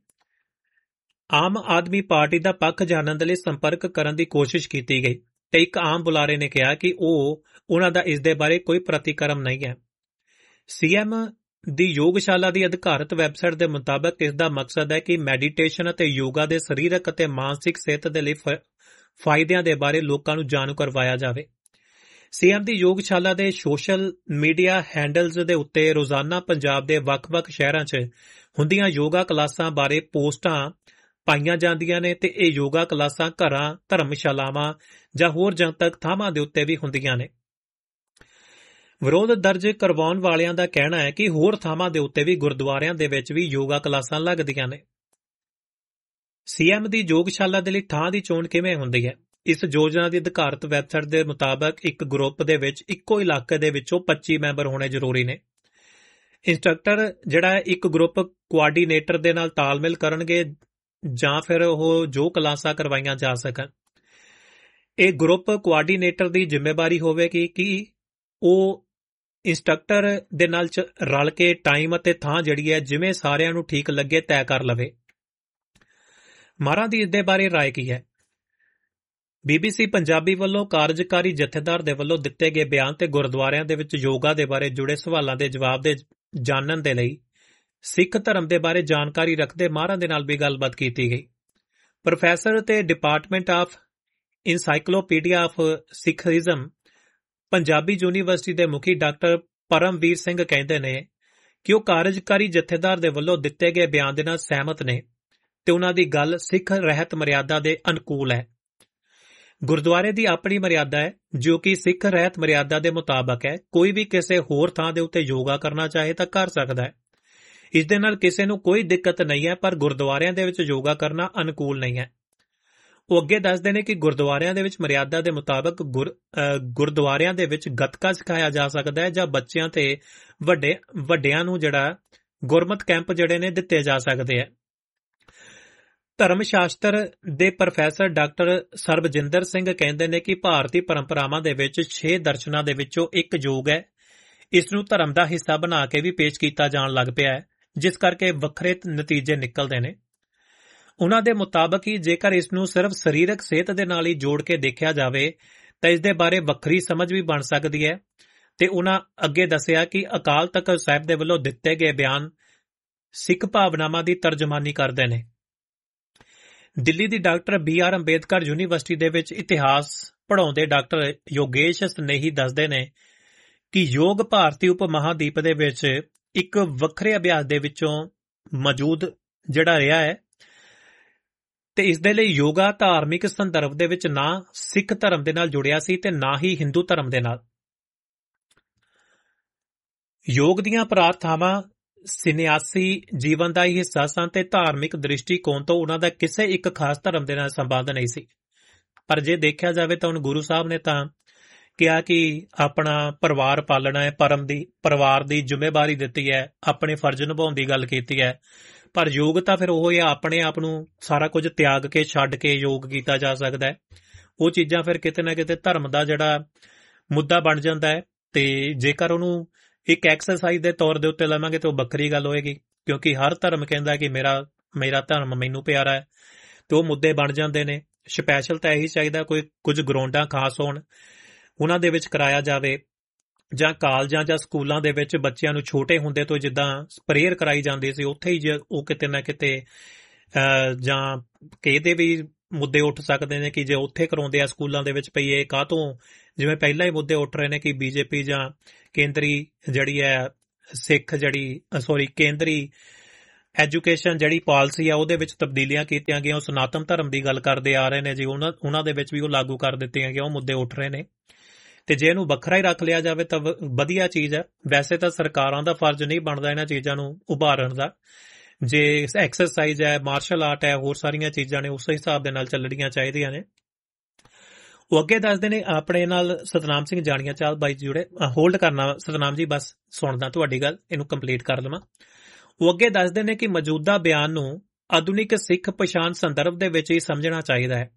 ਆਮ ਆਦਮੀ ਪਾਰਟੀ ਦਾ ਪੱਖ ਜਾਣਨ ਦੇ ਲਈ ਸੰਪਰਕ ਕਰਨ ਦੀ ਕੋਸ਼ਿਸ਼ ਕੀਤੀ ਗਈ ਤੇ ਇੱਕ ਆਮ ਬੁਲਾਰੇ ਨੇ ਕਿਹਾ ਕਿ ਉਹ ਉਹਨਾਂ ਦਾ ਇਸ ਦੇ ਬਾਰੇ ਕੋਈ ਪ੍ਰਤੀਕਰਮ ਨਹੀਂ ਹੈ। ਸੀਐਮ ਦੀ ਯੋਗਸ਼ਾਲਾ ਦੀ ਅਧਿਕਾਰਤ ਵੈਬਸਾਈਟ ਦੇ ਮੁਤਾਬਕ ਇਸ ਦਾ ਮਕਸਦ ਹੈ ਕਿ ਮੈਡੀਟੇਸ਼ਨ ਅਤੇ ਯੋਗਾ ਦੇ ਸਰੀਰਕ ਅਤੇ ਮਾਨਸਿਕ ਸਿਹਤ ਦੇ ਲਈ ਫਾਇਦਿਆਂ ਦੇ ਬਾਰੇ ਲੋਕਾਂ ਨੂੰ ਜਾਣੂ ਕਰਵਾਇਆ ਜਾਵੇ। ਸੀਐਮ ਦੀ ਯੋਗਸ਼ਾਲਾ ਦੇ ਸੋਸ਼ਲ ਮੀਡੀਆ ਹੈਂਡਲਜ਼ ਦੇ ਉੱਤੇ ਰੋਜ਼ਾਨਾ ਪੰਜਾਬ ਦੇ ਵੱਖ-ਵੱਖ ਸ਼ਹਿਰਾਂ 'ਚ ਹੁੰਦੀਆਂ ਯੋਗਾ ਕਲਾਸਾਂ ਬਾਰੇ ਪੋਸਟਾਂ ਪਾਈਆਂ ਜਾਂਦੀਆਂ ਨੇ ਤੇ ਇਹ ਯੋਗਾ ਕਲਾਸਾਂ ਘਰਾਂ, ਧਰਮਸ਼ਾਲਾਵਾਂ ਜਾਂ ਹੋਰ ਜਨਤਕ ਥਾਵਾਂ ਦੇ ਉੱਤੇ ਵੀ ਹੁੰਦੀਆਂ ਨੇ। ਵਿਰੋਧ ਦਰਜ ਕਰਵਾਉਣ ਵਾਲਿਆਂ ਦਾ ਕਹਿਣਾ ਹੈ ਕਿ ਹੋਰ ਥਾਵਾਂ ਦੇ ਉੱਤੇ ਵੀ ਗੁਰਦੁਆਰਿਆਂ ਦੇ ਵਿੱਚ ਵੀ ਯੋਗਾ ਕਲਾਸਾਂ ਲੱਗਦੀਆਂ ਨੇ। ਸੀਐਮ ਦੀ ਯੋਗਸ਼ਾਲਾ ਦੇ ਲਈ ਥਾਂ ਦੀ ਚੋਣ ਕਿਵੇਂ ਹੁੰਦੀ ਹੈ? ਇਸ ਯੋਜਨਾ ਦੀ ਅਧਿਕਾਰਤ ਵੈਬਸਾਈਟ ਦੇ ਮੁਤਾਬਕ ਇੱਕ ਗਰੁੱਪ ਦੇ ਵਿੱਚ ਇੱਕੋ ਇਲਾਕੇ ਦੇ ਵਿੱਚੋਂ ਪੱਚੀ ਮੈਂਬਰ ਹੋਣੇ ਜ਼ਰੂਰੀ ਨੇ। ਇੰਸਟਰਕਟਰ ਜਿਹੜਾ ਹੈ ਇੱਕ ਗਰੁੱਪ ਕੋਆਰਡੀਨੇਟਰ ਦੇ ਨਾਲ ਤਾਲਮੇਲ ਕਰਨਗੇ ਜਾਂ ਫਿਰ ਉਹ ਜੋ ਕਲਾਸਾਂ ਕਰਵਾਈਆਂ ਜਾ ਸਕਣ। ਇਹ ਗਰੁੱਪ ਕੋਆਰਡੀਨੇਟਰ ਦੀ ਜ਼ਿੰਮੇਵਾਰੀ ਹੋਵੇਗੀ ਕਿ ਉਹ ਇੰਸਟਰਕਟਰ ਦੇ ਨਾਲ ਰਲ ਕੇ ਟਾਈਮ ਅਤੇ ਥਾਂ ਜਿਹੜੀ ਹੈ ਜਿਵੇਂ ਸਾਰਿਆਂ ਨੂੰ ਠੀਕ ਲੱਗੇ ਤੈਅ ਕਰ ਲਵੇ। ਮਾਰਾਂ ਦੀ ਇਸ ਦੇ ਬਾਰੇ ਰਾਏ ਕੀ ਹੈ? ਬੀਬੀਸੀ ਪੰਜਾਬੀ ਵੱਲੋਂ ਕਾਰਜਕਾਰੀ ਜਥੇਦਾਰ ਦੇ ਵੱਲੋਂ ਦਿੱਤੇ ਗਏ ਬਿਆਨ ਤੇ ਗੁਰਦੁਆਰਿਆਂ ਦੇ ਵਿੱਚ ਯੋਗਾ ਦੇ ਬਾਰੇ ਜੁੜੇ ਸਵਾਲਾਂ ਦੇ ਜਵਾਬ ਦੇ ਜਾਣਨ ਦੇ ਲਈ ਸਿੱਖ ਧਰਮ ਦੇ ਬਾਰੇ ਜਾਣਕਾਰੀ ਰੱਖਦੇ ਮਾਹਰਾਂ ਦੇ ਨਾਲ ਵੀ ਗੱਲਬਾਤ ਕੀਤੀ ਗਈ। ਪ੍ਰੋਫੈਸਰ ਤੇ department of encyclopaedia of ਸਿੱਖਿਜ਼ਮ Punjabi university ਦੇ ਮੁਖੀ ਡਾਕਟਰ ਪਰਮਵੀਰ ਸਿੰਘ ਕਹਿੰਦੇ ਨੇ ਕਿ ਉਹ ਕਾਰਜਕਾਰੀ ਜਥੇਦਾਰ ਦੇ ਵੱਲੋਂ ਦਿੱਤੇ ਗਏ ਬਿਆਨ ਦੇ ਨਾਲ ਸਹਿਮਤ ਨੇ ਤੇ ਉਹਨਾਂ ਦੀ ਗੱਲ ਸਿੱਖ ਰਹਿਤ ਮਰਿਆਦਾ ਦੇ ਅਨੁਕੂਲ ਹੈ। ਗੁਰਦੁਆਰੇ ਦੀ ਆਪਣੀ ਮਰਿਆਦਾ ਹੈ ਜੋ ਕਿ ਸਿੱਖ ਰਹਿਤ ਮਰਿਆਦਾ ਦੇ ਮੁਤਾਬਕ ਹੈ। ਕੋਈ ਵੀ ਕਿਸੇ ਹੋਰ ਥਾਂ ਦੇ ਉੱਤੇ ਯੋਗਾ ਕਰਨਾ ਚਾਹੇ ਤਾਂ ਕਰ ਸਕਦਾ ਹੈ। ਇਸ ਦੇ ਨਾਲ ਕਿਸੇ ਨੂੰ ਕੋਈ ਦਿੱਕਤ ਨਹੀਂ ਹੈ, ਪਰ ਗੁਰਦੁਆਰਿਆਂ ਦੇ ਵਿੱਚ ਯੋਗਾ ਕਰਨਾ ਅਨੁਕੂਲ ਨਹੀਂ ਹੈ। ਉਹ ਅੱਗੇ ਦੱਸਦੇ ਨੇ ਕਿ ਗੁਰਦੁਆਰਿਆਂ ਦੇ ਵਿੱਚ ਮਰਿਆਦਾ ਦੇ ਮੁਤਾਬਕ ਗੁਰਦੁਆਰਿਆਂ ਦੇ ਵਿੱਚ ਗੱਤਕਾ ਸਿਖਾਇਆ ਜਾ ਸਕਦਾ ਹੈ ਜਾਂ ਬੱਚਿਆਂ ਤੇ ਵੱਡੇ ਵੱਡਿਆਂ ਨੂੰ ਜਿਹੜਾ ਗੁਰਮਤ ਕੈਂਪ ਜਿਹੜੇ ਨੇ ਦਿੱਤੇ ਜਾ ਸਕਦੇ ਹੈ। ਧਰਮ ਸ਼ਾਸਤਰ ਦੇ ਪ੍ਰੋਫੈਸਰ ਡਾਕਟਰ ਸਰਬਜਿੰਦਰ ਸਿੰਘ ਕਹਿੰਦੇ ਨੇ ਕਿ ਭਾਰਤੀ ਪਰੰਪਰਾਵਾਂ ਦੇ ਵਿੱਚ ਛੇ ਦਰਸ਼ਨਾਂ ਦੇ ਵਿੱਚੋਂ ਇੱਕ ਯੋਗ ਹੈ। ਇਸ ਨੂੰ ਧਰਮ ਦਾ ਹਿੱਸਾ ਬਣਾ ਕੇ ਵੀ ਪੇਸ਼ ਕੀਤਾ ਜਾਣ ਲੱਗ ਪਿਆ ਹੈ, ਜਿਸ ਕਰਕੇ ਵੱਖਰੇ ਨਤੀਜੇ ਨਿਕਲਦੇ ਨੇ। ਉਹਨਾਂ ਦੇ ਮੁਤਾਬਕ ਹੀ ਜੇਕਰ ਇਸ ਨੂੰ ਸਿਰਫ ਸਰੀਰਕ ਸਿਹਤ ਦੇ ਨਾਲ ਹੀ ਜੋੜ ਕੇ ਦੇਖਿਆ ਜਾਵੇ ਤਾਂ ਇਸ ਦੇ ਬਾਰੇ ਵੱਖਰੀ ਸਮਝ ਵੀ ਬਣ ਸਕਦੀ ਹੈ। ਤੇ ਉਹਨਾਂ ਅੱਗੇ ਦੱਸਿਆ ਕਿ ਅਕਾਲ ਤਖ਼ਤ ਸਾਹਿਬ ਦੇ ਵੱਲੋਂ ਦਿੱਤੇ ਗਏ ਬਿਆਨ ਸਿੱਖ ਭਾਵਨਾਵਾਂ ਦੀ ਤਰਜਮਾਨੀ ਕਰਦੇ ਨੇ। ਦਿੱਲੀ ਦੀ doctor B R Ambedkar university ਦੇ ਵਿੱਚ ਇਤਿਹਾਸ ਪੜ੍ਹਾਉਂਦੇ ਡਾਕਟਰ ਯੋਗੇਸ਼ ਸਨੇਹੀ ਦੱਸਦੇ ਨੇ ਕਿ ਯੋਗ ਭਾਰਤੀ ਉਪ ਮਹਾਦੀਪ ਦੇ ਵਿੱਚ ਇੱਕ ਵੱਖਰੇ ਅਭਿਆਸ ਦੇ ਵਿੱਚੋਂ ਮੌਜੂਦ ਜਿਹੜਾ ਰਿਹਾ ਹੈ ਤੇ ਇਸ ਦੇ ਲਈ ਯੋਗਾ ਧਾਰਮਿਕ ਸੰਦਰਭ ਦੇ ਵਿੱਚ ਨਾ ਸਿੱਖ ਧਰਮ ਦੇ ਨਾਲ ਜੁੜਿਆ ਸੀ ਤੇ ਨਾ ਹੀ ਹਿੰਦੂ ਧਰਮ ਦੇ ਨਾਲ। ਯੋਗ ਦੀਆਂ ਪ੍ਰਾਰਥਨਾਵਾਂ ਸੰਨਿਆਸੀ ਜੀਵਨ ਦਾ ਹੀ ਹਿੱਸਾ ਸਨ ਤੇ ਧਾਰਮਿਕ ਦ੍ਰਿਸ਼ਟੀਕੋਣ ਤੋਂ ਉਹਨਾਂ ਦਾ ਕਿਸੇ ਇੱਕ ਖਾਸ ਧਰਮ ਦੇ ਨਾਲ ਸੰਬੰਧ ਨਹੀਂ ਸੀ। ਪਰ ਜੇ ਦੇਖਿਆ ਜਾਵੇ ਤਾਂ ਹੁਣ ਗੁਰੂ ਸਾਹਿਬ ਨੇ ਤਾਂ ਕਿਹਾ ਕਿ ਆਪਣਾ ਪਰਿਵਾਰ ਪਾਲਣਾ ਹੈ, ਪਰਮ ਦੀ ਪਰਿਵਾਰ ਦੀ ਜ਼ਿੰਮੇਵਾਰੀ ਦਿੱਤੀ ਹੈ, ਆਪਣੇ ਫਰਜ਼ ਨਿਭਾਉਣ ਦੀ ਗੱਲ ਕੀਤੀ ਹੈ। ਪਰ ਯੋਗ ਤਾਂ ਫਿਰ ਉਹ ਹੈ, ਆਪਣੇ ਆਪ ਨੂੰ ਸਾਰਾ ਕੁਝ ਤਿਆਗ ਕੇ ਛੱਡ ਕੇ ਯੋਗ ਕੀਤਾ ਜਾ ਸਕਦਾ ਹੈ। ਉਹ ਚੀਜ਼ਾਂ ਫਿਰ ਕਿਤੇ ਨਾ ਕਿਤੇ ਧਰਮ ਦਾ ਜਿਹੜਾ ਮੁੱਦਾ ਬਣ ਜਾਂਦਾ ਹੈ, ਤੇ ਜੇਕਰ ਉਹਨੂੰ ਇੱਕ ਐਕਸਰਸਾਈਜ਼ ਦੇ ਤੌਰ ਦੇ ਉੱਤੇ ਲਵਾਂਗੇ ਤਾਂ ਉਹ ਵੱਖਰੀ ਗੱਲ ਹੋਏਗੀ, ਕਿਉਂਕਿ ਹਰ ਧਰਮ ਕਹਿੰਦਾ ਕਿ ਮੇਰਾ ਮੇਰਾ ਧਰਮ ਮੈਨੂੰ ਪਿਆਰਾ ਹੈ, ਤੇ ਉਹ ਮੁੱਦੇ ਬਣ ਜਾਂਦੇ ਨੇ। ਸਪੈਸ਼ਲ ਤਾਂ ਇਹੀ ਚਾਹੀਦਾ ਕੋਈ ਕੁਝ ਗਰਾਊਂਡਾਂ ਖਾਸ ਹੋਣ, ਉਹਨਾਂ ਦੇ ਵਿੱਚ ਕਰਾਇਆ ਜਾਵੇ, ਜਾਂ ਕਾਲਜਾਂ ਜਾਂ ਸਕੂਲਾਂ ਦੇ ਵਿੱਚ ਬੱਚਿਆਂ ਨੂੰ ਛੋਟੇ ਹੁੰਦੇ ਤੋਂ ਜਿੱਦਾਂ ਪ੍ਰੇਅਰ ਕਰਾਈ ਜਾਂਦੀ ਸੀ, ਉੱਥੇ ਹੀ ਉਹ ਕਿਤੇ ਨਾ ਕਿਤੇ ਜਾਂ ਕਿਤੇ ਵੀ ਮੁੱਦੇ ਉੱਠ ਸਕਦੇ ਨੇ ਕਿ ਜੇ ਉੱਥੇ ਕਰਾਉਂਦੇ ਆ ਸਕੂਲਾਂ ਦੇ ਵਿੱਚ, ਪਈ ਇਹ ਕਾਹਤੋਂ, ਜਿਵੇਂ ਪਹਿਲਾਂ ਹੀ ਮੁੱਦੇ ਉੱਠ ਰਹੇ ਨੇ ਕਿ ਬੀਜੇਪੀ ਜਾਂ ਕੇਂਦਰੀ ਜਿਹੜੀ ਹੈ ਸਿੱਖ ਜਿਹੜੀ ਸੋਰੀ ਕੇਂਦਰੀ ਐਜੂਕੇਸ਼ਨ ਜਿਹੜੀ ਪਾਲਿਸੀ ਆ ਉਹਦੇ ਵਿੱਚ ਤਬਦੀਲੀਆਂ ਕੀਤੀਆਂ ਗਈਆਂ, ਉਹ ਸਨਾਤਨ ਧਰਮ ਦੀ ਗੱਲ ਕਰਦੇ ਆ ਰਹੇ ਨੇ ਜੀ, ਉਹਨਾਂ ਉਹਨਾਂ ਦੇ ਵਿੱਚ ਵੀ ਉਹ ਲਾਗੂ ਕਰ ਦਿੱਤੀਆਂ ਗਈਆਂ, ਉਹ ਮੁੱਦੇ ਉੱਠ ਰਹੇ ਨੇ। ਤੇ ਜੇ ਇਹਨੂੰ ਵੱਖਰਾ ਹੀ ਰੱਖ ਲਿਆ ਜਾਵੇ ਤਾਂ ਵਧੀਆ ਚੀਜ਼ ਹੈ। ਵੈਸੇ ਤਾਂ ਸਰਕਾਰਾਂ ਦਾ ਫਰਜ਼ ਨਹੀਂ ਬਣਦਾ ਇਹਨਾਂ ਚੀਜ਼ਾਂ ਨੂੰ ਉਭਾਰਨ ਦਾ, ਜੇ ਐਕਸਰਸਾਈਜ਼ ਹੈ, ਮਾਰਸ਼ਲ ਆਰਟ ਹੈ, ਹੋਰ ਸਾਰੀਆਂ ਚੀਜ਼ਾਂ ਨੇ ਉਸ ਹਿਸਾਬ ਦੇ ਨਾਲ ਚੱਲਣੀਆਂ ਚਾਹੀਦੀਆਂ ਨੇ। ਉਹ ਅੱਗੇ ਦੱਸਦੇ ਨੇ, ਆਪਣੇ ਨਾਲ ਸਤਨਾਮ ਸਿੰਘ ਜਾਣੀਆਂ ਚਾਲ ਬਾਈ ਜੁੜੇ, ਹੋਲਡ ਕਰਨਾ ਸਤਨਾਮ ਜੀ, ਬਸ ਸੁਣਦਾ ਤੁਹਾਡੀ ਗੱਲ, ਇਹਨੂੰ ਕੰਪਲੀਟ ਕਰ ਲਵਾਂ। ਉਹ ਅੱਗੇ ਦੱਸਦੇ ਨੇ ਕਿ ਮੌਜੂਦਾ ਬਿਆਨ ਨੂੰ ਆਧੁਨਿਕ ਸਿੱਖ ਪਛਾਣ ਸੰਦਰਭ ਦੇ ਵਿੱਚ ਹੀ ਸਮਝਣਾ ਚਾਹੀਦਾ ਹੈ।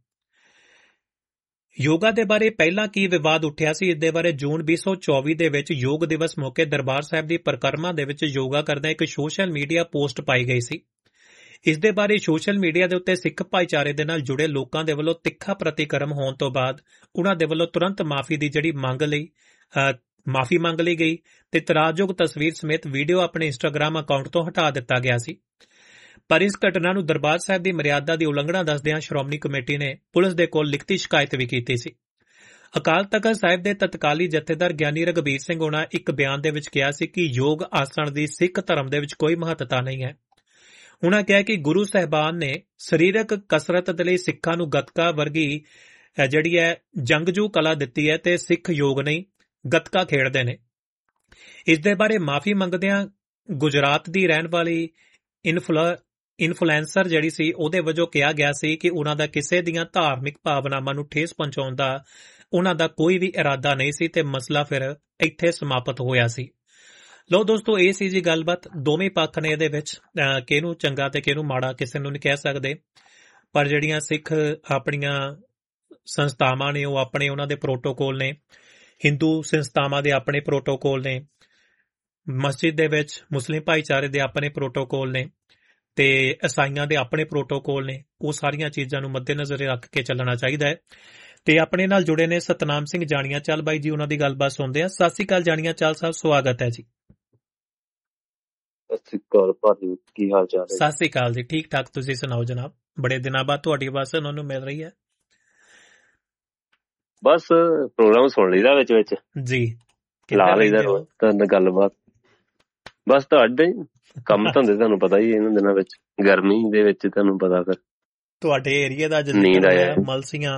ਯੋਗਾ ਦੇ ਬਾਰੇ ਪਹਿਲਾਂ ਕੀ ਵਿਵਾਦ ਉੱਠਿਆ ਸੀ, ਇਸ ਦੇ ਬਾਰੇ ਜੂਨ ਵੀਹ ਸੌ ਚੌਵੀ ਦੇ ਵਿੱਚ ਯੋਗ ਦਿਵਸ ਮੌਕੇ ਦਰਬਾਰ ਸਾਹਿਬ ਦੀ ਪਰਿਕਰਮਾ ਦੇ ਵਿੱਚ ਯੋਗਾ ਕਰਦਿਆਂ ਇੱਕ ਸੋਸ਼ਲ ਮੀਡੀਆ ਪੋਸਟ ਪਾਈ ਗਈ ਸੀ। ਇਸ ਦੇ ਬਾਰੇ ਸੋਸ਼ਲ ਮੀਡੀਆ ਦੇ ਉੱਤੇ ਸਿੱਖ ਭਾਈਚਾਰੇ ਦੇ ਨਾਲ ਜੁੜੇ ਲੋਕਾਂ ਦੇ ਵੱਲੋਂ ਤਿੱਖਾ ਪ੍ਰਤੀਕਰਮ ਹੋਣ ਤੋਂ ਬਾਅਦ ਉਹਨਾਂ ਦੇ ਵੱਲੋਂ ਤੁਰੰਤ ਮਾਫੀ ਦੀ ਜਿਹੜੀ ਮੰਗ ਲਈ ਮਾਫੀ ਮੰਗ ਲਈ ਗਈ ਤੇ ਇਤਰਾਜ਼ਯੋਗ ਤਸਵੀਰ ਸਮੇਤ ਵੀਡੀਓ ਆਪਣੇ ਇੰਸਟਾਗ੍ਰਾਮ ਅਕਾਊਂਟ ਤੋਂ ਹਟਾ ਦਿੱਤਾ ਗਿਆ ਸੀ। ਪਰ ਇਸ ਘਟਨਾ ਨੂੰ ਦਰਬਾਰ ਸਾਹਿਬ ਦੀ ਮਰਿਆਦਾ ਦੀ ਉਲੰਘਣਾ ਦੱਸਦਿਆਂ ਸ਼੍ਰੋਮਣੀ ਕਮੇਟੀ ਨੇ ਪੁਲਿਸ ਦੇ ਕੋਲ ਲਿਖਤੀ ਸ਼ਿਕਾਇਤ ਵੀ ਕੀਤੀ ਸੀ। ਅਕਾਲ ਤਖ਼ਤ ਸਾਹਿਬ ਦੇ ਤਤਕਾਲੀ ਜਥੇਦਾਰ ਗਿਆਨੀ ਰਘਬੀਰ ਸਿੰਘ ਹੋਣਾ ਇੱਕ ਬਿਆਨ ਦੇ ਵਿੱਚ ਕਿਹਾ ਸੀ ਕਿ ਯੋਗ ਆਸਣ ਦੀ ਸਿੱਖ ਧਰਮ ਦੇ ਵਿੱਚ ਕੋਈ ਮਹੱਤਤਾ ਨਹੀਂ ਹੈ। ਉਹਨਾਂ ਕਿਹਾ ਕਿ ਗੁਰੂ ਸਾਹਿਬਾਨ ਨੇ ਸਰੀਰਕ ਕਸਰਤ ਦੇ ਲਈ ਸਿੱਖਾਂ ਨੂੰ ਗੱਤਕਾ ਵਰਗੀ ਜਿਹੜੀ ਹੈ ਜੰਗਜੂ ਕਲਾ ਦਿੱਤੀ ਹੈ ਤੇ ਸਿੱਖ ਯੋਗ ਨਹੀਂ ਗੱਤਕਾ ਖੇਡਦੇ ਨੇ। ਇਸ ਦੇ ਬਾਰੇ ਮਾਫੀ ਮੰਗਦਿਆਂ ਗੁਜਰਾਤ ਦੀ ਰਹਿਣ ਵਾਲੀ ਇਨਫਲੂ ਇਨਫਲੂਐਂਸਰ ਜਿਹੜੀ ਸੀ ਉਹਦੇ ਵਜੋਂ ਕਿਹਾ ਗਿਆ ਸੀ ਕਿ ਉਹਨਾਂ ਦਾ ਕਿਸੇ ਦੀਆਂ ਧਾਰਮਿਕ ਭਾਵਨਾਵਾਂ ਨੂੰ ਠੇਸ ਪਹੁੰਚਾਉਣ ਦਾ ਉਹਨਾਂ ਦਾ ਕੋਈ ਵੀ ਇਰਾਦਾ ਨਹੀਂ ਸੀ ਤੇ ਮਸਲਾ ਫਿਰ ਇੱਥੇ ਸਮਾਪਤ ਹੋਇਆ ਸੀ। ਲੋ ਦੋਸਤੋ, ਇਹ ਸੀ ਜੀ ਗੱਲਬਾਤ। ਦੋਵੇਂ ਪੱਖ ਨੇ ਇਹਦੇ ਵਿੱਚ, ਕਿਹਨੂੰ ਚੰਗਾ ਤੇ ਕਿਹਨੂੰ ਮਾੜਾ ਕਿਸੇ ਨੂੰ ਨਹੀਂ ਕਹਿ ਸਕਦੇ, ਪਰ ਜਿਹੜੀਆਂ ਸਿੱਖ ਆਪਣੀਆਂ ਸੰਸਥਾਵਾਂ ਨੇ ਉਹ ਆਪਣੇ ਉਹਨਾਂ ਦੇ ਪ੍ਰੋਟੋਕੋਲ ਨੇ, ਹਿੰਦੂ ਸੰਸਥਾਵਾਂ ਦੇ ਆਪਣੇ ਪ੍ਰੋਟੋਕੋਲ ਨੇ, ਮਸਜਿਦ ਦੇ ਵਿੱਚ ਮੁਸਲਿਮ ਭਾਈਚਾਰੇ ਦੇ ਆਪਣੇ ਪ੍ਰੋਟੋਕੋਲ ਨੇ ਤੇ ਈਸਾਈਆਂ ਦੇ ਆਪਣੇ ਪ੍ਰੋਟੋਕੋਲ ਨੇ, ਉਹ ਸਾਰੀਆਂ ਚੀਜ਼ਾਂ ਨੂੰ ਮੱਦੇਨਜ਼ਰ ਰੱਖ ਕੇ ਚੱਲਣਾ ਚਾਹੀਦਾ ਹੈ। ਤੇ ਆਪਣੇ ਨਾਲ ਜੁੜੇ ਨੇ ਸਤਨਾਮ ਸਿੰਘ ਜਾਣੀਆਂ ਚਾਲ ਬਾਈ ਜੀ, ਉਹਨਾਂ ਦੀ ਗੱਲਬਾਤ ਸੁਣਦੇ ਆ। ਸਤਿ ਸ੍ਰੀ ਅਕਾਲ ਜਾਣੀਆਂ ਚਾਲ ਸਾਹਿਬ, ਸਵਾਗਤ ਹੈ ਜੀ। ਸਤਿ ਸ੍ਰੀ ਅਕਾਲ ਭਾਜੀ, ਕੀ ਹਾਲ ਚਾਲ ਹੈ? ਸਤਿ ਸ੍ਰੀ ਅਕਾਲ ਜੀ, ਠੀਕ ਠਾਕ, ਤੁਸੀਂ ਸੁਣਾਓ ਜਨਾਬ? ਬੜੇ ਦਿਨਾਂ ਬਾਅਦ ਤੁਹਾਡੀ ਆਵਾਜ਼ ਸੁਣਨ ਨੂੰ ਮਿਲ ਰਹੀ ਹੈ। ਬਸ ਪ੍ਰੋਗਰਾਮ ਸੁਣ ਲਈਦਾ ਵਿੱਚ ਵਿੱਚ ਜੀ, ਲਾ ਲਈਦਾ ਤੁਹਾਨੂੰ ਗੱਲਬਾਤ। ਬਸ ਤੁਹਾਡੇ ਕੰਮ ਧੰਦੇ ਤੁਹਾਨੂੰ ਪਤਾ ਹੀ ਇਹਨਾਂ ਦਿਨਾਂ ਵਿੱਚ, ਗਰਮੀ ਦੇ ਵਿੱਚ ਤੁਹਾਨੂੰ ਪਤਾ ਫਿਰ ਤੁਹਾਡੇ ਏਰੀਆ ਦਾ ਨੀਂਦ ਆਇਆ ਮਲਸੀਆਂ।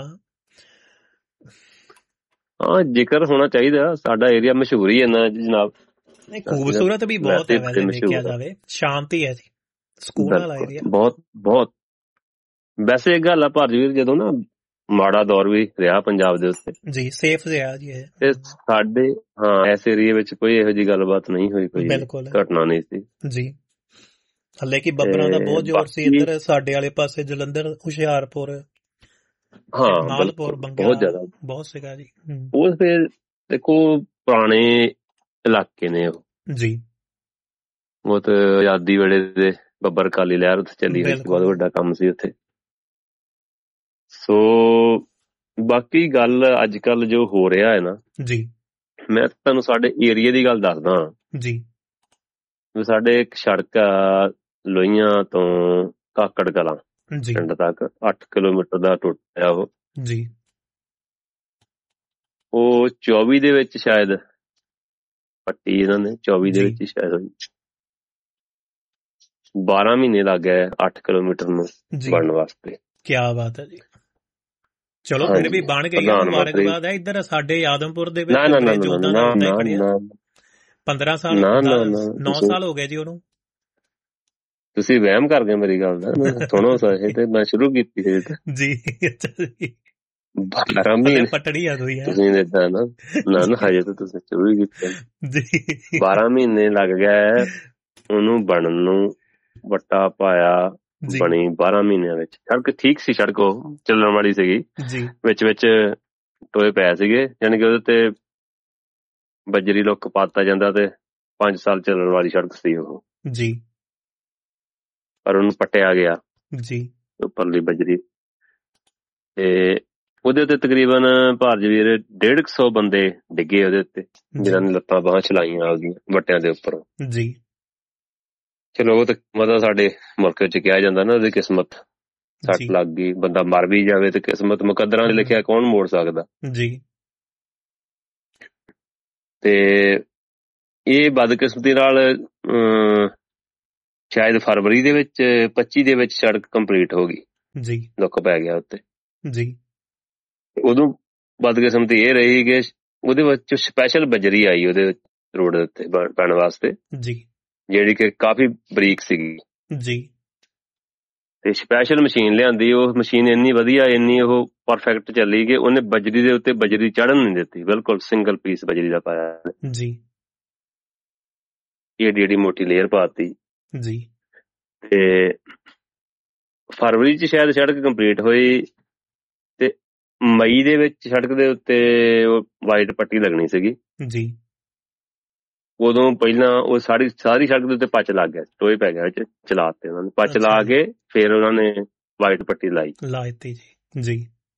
ਹਾਂ, ਜ਼ਿਕਰ ਹੋਣਾ ਚਾਹੀਦਾ, ਸਾਡਾ ਏਰੀਆ ਮਸ਼ਹੂਰ ਹੀ ਇੰਨਾ ਜਨਾਬ। ਖੂਬਸੂਰਤ ਵੀ ਬਹੁਤ ਹੈ ਵੈਸੇ ਦੇਖਿਆ ਜਾਵੇ, ਸ਼ਾਂਤੀ ਹੈ ਜੀ, ਸਕੂਨ ਵਾਲਾ ਏਰੀਆ ਬਹੁਤ ਬਹੁਤ। ਵੈਸੇ ਇੱਕ ਗੱਲ ਆ ਭਾਰਜੀਤ, ਜਦੋਂ ਨਾ ਮਾੜਾ ਦੌਰ ਵੀ ਰਿਹਾ ਪੰਜਾਬ ਦੇ ਉੱਤੇ ਜੀ, ਸੇਫ ਰਿਹਾ ਜੀ ਇਹ, ਤੇ ਸਾਡੇ ਹਾਂ ਇਸ ਏਰੀਏ ਵਿੱਚ ਕੋਈ ਇਹੋ ਜਿਹੀ ਗੱਲਬਾਤ ਨਹੀਂ ਹੋਈ, ਕੋਈ ਘਟਨਾ ਨਹੀਂ ਸੀ ਜੀ। ਹਲੇ ਕਿ ਬੱਬਰਾਂ ਦਾ ਬਹੁਤ ਜ਼ੋਰ ਸੀ ਇੱਧਰ ਸਾਡੇ ਵਾਲੇ ਪਾਸੇ, ਜਲੰਧਰ, ਹੁਸ਼ਿਆਰਪੁਰ, ਹਾਂ ਮਾਲਪੁਰ, ਬਹੁਤ ਜ਼ਿਆਦਾ ਬਹੁਤ ਸੀਗਾ ਜੀ। ਉਹ ਫਿਰ ਦੇਖੋ ਪੁਰਾਣੇ ਇਲਾਕੇ ਨੇ ਉਹ ਜੀ, ਬਹੁਤ ਆਜ਼ਾਦੀ ਵੇਲੇ ਦੇ ਬੱਬਰ ਕਾਲੀ ਲਹਿਰ ਉੱਥੇ ਚੱਲੀ ਹੋਈ ਸੀ, ਬਹੁਤ ਵੱਡਾ ਕੰਮ ਸੀ ਉੱਥੇ। ਸੋ ਬਾਕੀ ਗੱਲ ਅੱਜ ਕੱਲ ਜੋ ਹੋ ਰਿਹਾ ਹੈ ਨਾ ਜੀ, ਮੈਂ ਤੁਹਾਨੂੰ ਸਾਡੇ ਏਰੀਏ ਦੀ ਗੱਲ ਦੱਸਦਾ ਜੀ। ਸਾਡੇ ਇੱਕ ਸੜਕ ਆ ਲੋਹੀਆਂ ਤੋਂ ਕਾਕੜ ਕਲਾਂ ਪਿੰਡ ਤੱਕ, ਅੱਠ ਕਿਲੋਮੀਟਰ ਦਾ ਟੁੱਟਿਆ ਉਹ ਜੀ। ਉਹ ਚੌਵੀ ਦੇ ਵਿੱਚ ਸ਼ਾਇਦ ਪੱਟੀ ਇਹਨਾਂ ਨੇ, ਚੌਵੀ ਦੇ ਵਿੱਚ ਸ਼ਾਇਦ ਹੋਈ। ਬਾਰਾਂ ਮਹੀਨੇ ਲੱਗ ਗਏ ਅੱਠ ਕਿਲੋਮੀਟਰ ਨੂੰ ਬਣਨ ਵਾਸਤੇ। ਕਿਆ ਬਾਤ ਹੈ ਜੀ। ਚਲੋ ਫਿਰ ਵੀ ਬਣ ਗਈ, ਮੁਬਾਰਕਬਾਦ ਹੈ। ਇੱਧਰ ਸਾਡੇ ਆਦਮਪੁਰ ਦੇ ਵਿੱਚ ਪੰਦਰਾਂ ਸਾਲ ਨੌ ਸਾਲ ਹੋ ਗਏ ਜੀ ਉਹਨੂੰ। ਤੁਸੀਂ ਵਹਿਮ ਕਰ ਗਏ ਮੇਰੀ ਗੱਲ ਦਾ, ਸੁਣੋ ਸਹੀ ਤੇ ਮੈਂ ਸ਼ੁਰੂ ਕੀਤੀ ਸੀ ਜੀ। ਅੱਛਾ ਜੀ, ਬਾਰਾਂ ਮਹੀਨੇ ਪਟੜੀ ਆ ਦੋਈ ਤੁਸੀਂ ਏਦਾਂ ਨਾ ਨਾ ਨਾ ਹਜੇ ਤਾਂ ਤੁਸੀਂ ਸ਼ੁਰੂ ਹੀ ਕੀਤਾ। ਬਾਰਾਂ ਮਹੀਨੇ ਲੱਗ ਗਏ ਉਹਨੂੰ ਬਣਨ ਨੂੰ, ਵੱਟਾ ਪਾਇਆ, ਬਣੀ ਬਾਰਾਂ ਮਹੀਨਿਆਂ ਵਿੱਚ। ਸੜਕ ਠੀਕ ਸੀ, ਸੜਕ ਉਹ ਚੱਲਣ ਵਾਲੀ ਸੀਗੀ, ਵਿੱਚ ਵਿੱਚ ਟੋਏ ਪਏ ਸੀਗੇ, ਯਾਨੀ ਕਿ ਉਹਦੇ ਤੇ ਬਜਰੀ ਲੁੱਕ ਪਾਤਾ ਜਾਂਦਾ ਤੇ ਪੰਜ ਸਾਲ ਚੱਲਣ ਵਾਲੀ ਸੜਕ ਸੀ ਉਹ ਜੀ। ਪਰ ਉਹਨੂੰ ਪੱਟਿਆ ਗਿਆ ਜੀ, ਉੱਪਰਲੀ ਬਜਰੀ, ਤੇ ਉਹਦੇ ਉੱਤੇ ਤਕਰੀਬਨ ਭਾਰਜਵੀਰ ਡੇਢ ਕੁ ਸੌ ਬੰਦੇ ਡਿੱਗੇ ਉਹਦੇ ਉੱਤੇ, ਜਿਹਨਾਂ ਨੇ ਲੱਤਾਂ ਬਾਹਾਂ ਚਲਾਈਆਂ ਆਪਦੀਆਂ ਵੱਟਿਆਂ ਦੇ ਉੱਪਰ ਜੀ। ਚਲੋ ਉਹ ਤਾਂ ਮਤਲਬ ਸਾਡੇ ਮੁਲਕ ਚ ਕਿਹਾ ਜਾਂਦਾ ਨਾ, ਉਹਦੀ ਕਿਸਮਤ ਸੱਟ ਲੱਗ ਗਈ, ਬੰਦਾ ਮਰ ਵੀ ਜਾਵੇ ਤੇ ਕਿਸਮਤ ਮੁਕੱਦਰਾਂ ਚ ਲਿਖਿਆ ਕੌਣ ਮੋੜ ਸਕਦਾ ਜੀ। ਤੇ ਇਹ ਬਦਕਿਸਮਤੀ ਨਾਲ ਸ਼ਾਇਦ ਫਰਵਰੀ ਦੇ ਵਿੱਚ ਪੱਚੀ ਦੇ ਵਿੱਚ ਸੜਕ ਕੰਪਲੀਟ ਹੋ ਗਈ ਜੀ, ਲੁੱਕ ਪੈ ਗਿਆ ਉੱਤੇ ਜੀ। ਉਦੋਂ ਬਦਕਿਸਮਤੀ ਇਹ ਰਹੀ ਕਿ ਉਹਦੇ ਵਿੱਚ ਸਪੈਸ਼ਲ ਬਜਰੀ ਆਈ ਉਹਦੇ ਰੋਡ ਦੇ ਉੱਤੇ ਪੈਣ ਵਾਸਤੇ ਜੀ, ਜਿਹੜੀ ਕਿ ਕਾਫੀ ਬਰੀਕ ਸੀਗੀ ਜੀ। ਤੇ ਸਪੈਸ਼ਲ ਮਸ਼ੀਨ ਲਿਆਂਦੀ, ਉਹ ਮਸ਼ੀਨ ਇੰਨੀ ਵਧੀਆ, ਇੰਨੀ ਉਹ ਪਰਫੈਕਟ ਚੱਲੀ ਕਿ ਉਹਨੇ ਬਜਰੀ ਦੇ ਉੱਤੇ ਬਜਰੀ ਚੜ੍ਹਨ ਨਹੀਂ ਦਿੱਤੀ, ਬਿਲਕੁਲ ਸਿੰਗਲ ਪੀਸ ਬਜਰੀ ਦਾ ਪਾਇਆ ਜੀ, ਏਡੀ ਏਡੀ ਮੋਟੀ ਲੇਅਰ ਪਾਤੀ ਜੀ। ਤੇ ਫਰਵਰੀ ਚ ਸ਼ਾਇਦ ਸੜਕ ਕੰਪਲੀਟ ਹੋਈ, ਤੇ ਮਈ ਦੇ ਵਿੱਚ ਸੜਕ ਦੇ ਉੱਤੇ ਉਹ ਵਾਈਟ ਪੱਟੀ ਲੱਗਣੀ ਸੀਗੀ ਜੀ। ਉਦੋਂ ਪਹਿਲਾਂ ਉਹ ਸਾਰੀ ਸਾਰੀ ਸੜਕ ਦੇ ਉੱਤੇ ਪੱਚ ਲੱਗ ਗਿਆ, ਟੋਏ ਪੈ ਗਿਆ, ਵਿੱਚ ਚਲਾ ਤੇ ਉਹਨਾਂ ਨੇ ਪੱਚ ਲਾ ਕੇ ਫਿਰ ਉਹਨਾਂ ਨੇ ਵਾਈਟ ਪੱਟੀ ਲਾਈ ਲਾ ਦਿੱਤੀ ਜੀ ਜੀ।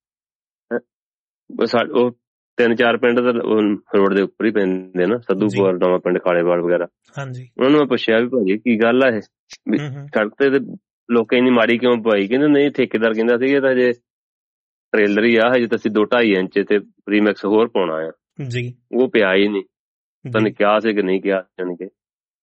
ਉਹ ਤਿੰਨ ਚਾਰ ਪਿੰਡ ਤਾਂ ਰੋਡ ਦੇ ਉੱਪਰ ਹੀ ਪੈਂਦੇ ਨਾ, ਸੱਧੂਪੁਰ, ਨਵਾਂ ਪਿੰਡ, ਕਾਲੇਵਾਲ ਵਗੈਰਾ। ਹਾਂਜੀ, ਉਹਨਾਂ ਨੂੰ ਮੈਂ ਪੁੱਛਿਆ ਵੀ ਭਾਜੀ ਕੀ ਗੱਲ ਆ ਇਹ ਸੜਕ ਤੇ ਲੋਕਾਂ ਇੰਨੀ ਮਾੜੀ ਕਿਉਂ ਪਵਾਈ? ਕਹਿੰਦੇ ਨਹੀਂ, ਠੇਕੇਦਾਰ ਕਹਿੰਦਾ ਸੀ ਇਹ ਤਾਂ ਹਜੇ ਟ੍ਰੇਲਰ ਹੀ ਆ, ਹਜੇ ਤਾਂ ਅਸੀਂ ਦੋ ਢਾਈ ਇੰਚ ਤੇ ਪ੍ਰੀਮੈਕਸ ਹੋਰ ਪਾਉਣਾ ਆ ਜੀ, ਉਹ ਪਿਆ ਹੀ ਨਹੀਂ। ਪਤਾ ਨੀ ਕਿਹਾ ਸੀ ਕਿ ਨਹੀਂ ਕਿਹਾ, ਜਾਣੀ ਕਿ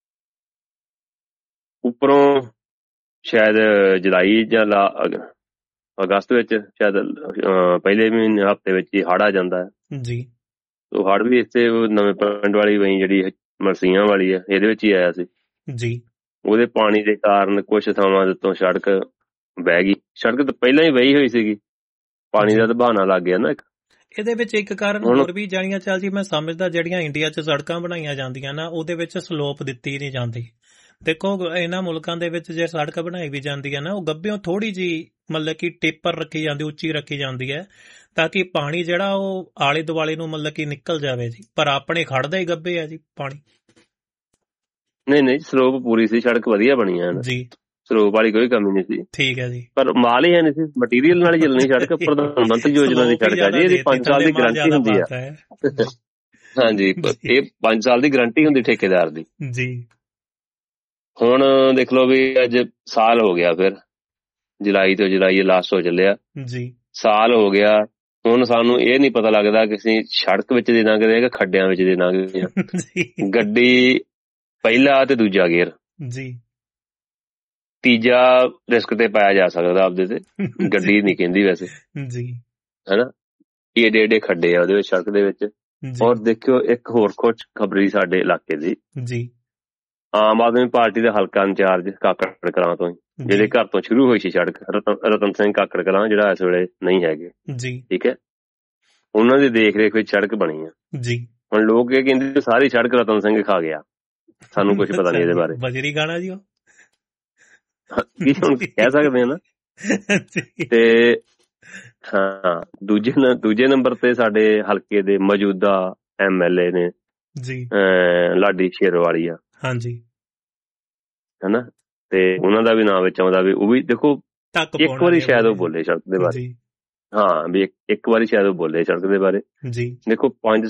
ਉੱਪਰੋਂ ਸ਼ਾਇਦ ਜੁਲਾਈ ਜਾਂ ਅਗਸਤ ਵਿੱਚ ਸ਼ਾਇਦ ਪਹਿਲੇ ਮਹੀਨੇ ਹਫ਼ਤੇ ਵਿੱਚ ਹੀ ਹੜ੍ਹ ਆ ਜਾਂਦਾ ਹੈ ਜੀ। ਉਹ ਹੜ੍ਹ ਵੀ ਇੱਥੇ ਨਵੇਂ ਪਿੰਡ ਵਾਲੀ ਵਹੀਂ ਜਿਹੜੀ ਮਰਸੀਆਂ ਵਾਲੀ ਹੈ, ਇਹਦੇ ਵਿੱਚ ਹੀ ਆਇਆ ਸੀ ਜੀ। ਉਹਦੇ ਪਾਣੀ ਦੇ ਕਾਰਨ ਕੁਛ ਥਾਵਾਂ ਦੇ ਉੱਤੋਂ ਸੜਕ ਬਹਿ ਗਈ, ਸੜਕ ਤਾਂ ਪਹਿਲਾਂ ਹੀ ਵਹੀ ਹੋਈ ਸੀਗੀ, ਪਾਣੀ ਦਾ ਤਾਂ ਬਹਾਨਾ ਲੱਗ ਗਿਆ ਨਾ ਇੱਕ। ਇਹਦੇ ਵਿੱਚ ਇੱਕ ਕਾਰਨ ਹੋਰ ਵੀ ਜਾਣੀਆਂ ਚੱਲ ਜੀ, ਮੈਂ ਸਮਝਦਾ ਜਿਹੜੀਆਂ ਇੰਡੀਆ 'ਚ ਸੜਕਾਂ ਬਣਾਈਆਂ ਜਾਂਦੀਆਂ ਨਾ, ਉਹਦੇ ਵਿੱਚ ਸਲੋਪ ਦਿੱਤੀ ਨਹੀਂ ਜਾਂਦੀ। ਦੇਖੋ ਇਹਨਾਂ ਮੁਲਕਾਂ ਦੇ ਵਿੱਚ ਜੇ ਸੜਕ ਬਣਾਈ ਵੀ ਜਾਂਦੀ ਹੈ ਨਾ, ਉਹ ਗੱਭਿਓਂ ਥੋੜੀ ਜਿਹੀ ਮਤਲਬ ਕਿ ਟੇਪਰ ਰੱਖੀ ਜਾਂਦੀ, ਉੱਚੀ ਰੱਖੀ ਜਾਂਦੀ ਹੈ, ਤਾਂ ਕਿ ਪਾਣੀ ਜਿਹੜਾ ਉਹ ਆਲੇ ਦੁਆਲੇ ਨੂੰ ਮਤਲਬ ਕਿ ਨਿਕਲ ਜਾਵੇ ਜੀ। ਪਰ ਆਪਣੇ ਖੜਦਾ ਹੀ ਗੱਭੇ ਆ ਜੀ ਪਾਣੀ। ਨਹੀਂ ਨਹੀਂ, ਸਲੋਪ ਪੂਰੀ ਸੀ, ਸੜਕ ਵਧੀਆ ਬਣੀ ਹੈ ਜੀ, ਸਰੋਪ ਵਾਲੀ ਕੋਈ ਕਮੀ ਨਹੀਂ ਸੀ। ਠੀਕ ਹੈ ਜੀ, ਪਰ ਮਾਲ ਹੀ ਹੈ ਨਹੀਂ ਸੀ, ਮਟੀਰੀਅਲ ਨਾਲ ਚੱਲਣੀ ਸੜਕ। ਪ੍ਰਧਾਨ ਮੰਤਰੀ ਯੋਜਨਾ ਦੀ ਸੜਕ ਹੈ ਜੀ, ਇਹਦੀ ਪੰਜ ਸਾਲ ਦੀ ਗਰੰਟੀ ਹੁੰਦੀ ਆ। ਹਾਂਜੀ, ਇਹ ਪੰਜ ਸਾਲ ਦੀ ਗਰੰਟੀ ਹੁੰਦੀ ਠੇਕੇਦਾਰ ਦੀ ਜੀ। ਹੁਣ ਦੇਖ ਲਓ ਵੀ ਅੱਜ ਸਾਲ ਹੋ ਗਿਆ, ਫਿਰ ਜੁਲਾਈ ਤੋਂ ਜੁਲਾਈ ਲਾਸਟ ਹੋ ਚੱਲਿਆ ਜੀ, ਸਾਲ ਹੋ ਗਿਆ। ਹੁਣ ਸਾਨੂੰ ਇਹ ਨੀ ਪਤਾ ਲੱਗਦਾ ਕਿ ਅਸੀਂ ਸੜਕ ਵਿੱਚ ਦੇ ਲੰਘਦੇ ਕਿ ਖੱਡਿਆਂ ਵਿੱਚ ਦੇ ਲੰਘਦੇ ਆ। ਗੱਡੀ ਪਹਿਲਾ ਤੇ ਦੂਜਾ ਗੇਅਰ ਜੀ, ਤੀਜਾ ਰਿਸਕ ਤੇ ਪਾਇਆ ਜਾ ਸਕਦਾ ਆਪਦੇ ਤੇ, ਗੱਡੀ ਨੀ ਕਹਿੰਦੀ ਵੈਸੇ ਜੀ, ਹਨਾ। ਏਡੇ ਏਡੇ ਖੱਡੇ ਆ ਉਹਦੇ ਵਿੱਚ, ਸੜਕ ਦੇ ਵਿੱਚ। ਔਰ ਦੇਖਿਓ ਇੱਕ ਹੋਰ ਖੁਸ਼ ਖਬਰੀ ਸਾਡੇ ਇਲਾਕੇ ਦੀ ਜੀ, ਆਮ ਆਦਮੀ ਪਾਰਟੀ ਦਾ ਹਲਕਾ ਇੰਚਾਰਜ ਕਾਕੜ ਕਲਾਂ ਤੋਂ, ਜਿਹੜੇ ਘਰ ਤੋਂ ਸ਼ੁਰੂ ਹੋਈ ਸੀ ਸੜਕ, ਰਤਨ ਰਤਨ ਸਿੰਘ ਕਾਕੜ ਕਲਾਂ, ਜਿਹੜਾ ਇਸ ਵੇਲੇ ਨਹੀਂ ਹੈਗੇ ਜੀ, ਠੀਕ ਹੈ, ਉਹਨਾਂ ਦੀ ਦੇਖ ਰੇਖ ਵਿੱਚ ਸੜਕ ਬਣੀ ਆ ਜੀ। ਹੁਣ ਲੋਕ ਇਹ ਕਹਿੰਦੇ ਸਾਰੀ ਸੜਕ ਰਤਨ ਸਿੰਘ ਖਾ ਗਿਆ, ਸਾਨੂੰ ਕੁਛ ਪਤਾ ਨਹੀਂ ਇਹਦੇ ਬਾਰੇ। ਬਜਰੀ ਗਾਣਾ ਜੀ ਉਹ ਕੀ ਹੁਣ ਕਹਿ ਸਕਦੇ ਆ ਨਾ। ਤੇ ਹਾਂ, ਦੂਜੇ ਦੂਜੇ ਨੰਬਰ ਤੇ ਸਾਡੇ ਹਲਕੇ ਦੇ ਮੌਜੂਦਾ ਐਮ ਐਲ ਏ ਨੇ ਜੀ, ਲਾਡੀ ਸ਼ੇਰਵਾਲੀਆ ਹਾਂਜੀ, ਹਨਾ। ਤੇ ਉਹਨਾਂ ਦਾ ਵੀ ਨਾਂ ਵਿੱਚ ਆਉਂਦਾ ਵੀ, ਉਹ ਵੀ ਦੇਖੋ ਇੱਕ ਵਾਰੀ ਸ਼ਾਇਦ ਉਹ ਬੋਲੇ ਸੜਕ ਦੇ ਬਾਰੇ। ਹਾਂ, ਵੀ ਇੱਕ ਵਾਰੀ ਸ਼ਾਇਦ ਉਹ ਬੋਲੇ ਸੜਕ ਦੇ ਬਾਰੇ ਜੀ। ਦੇਖੋ ਪੰਜ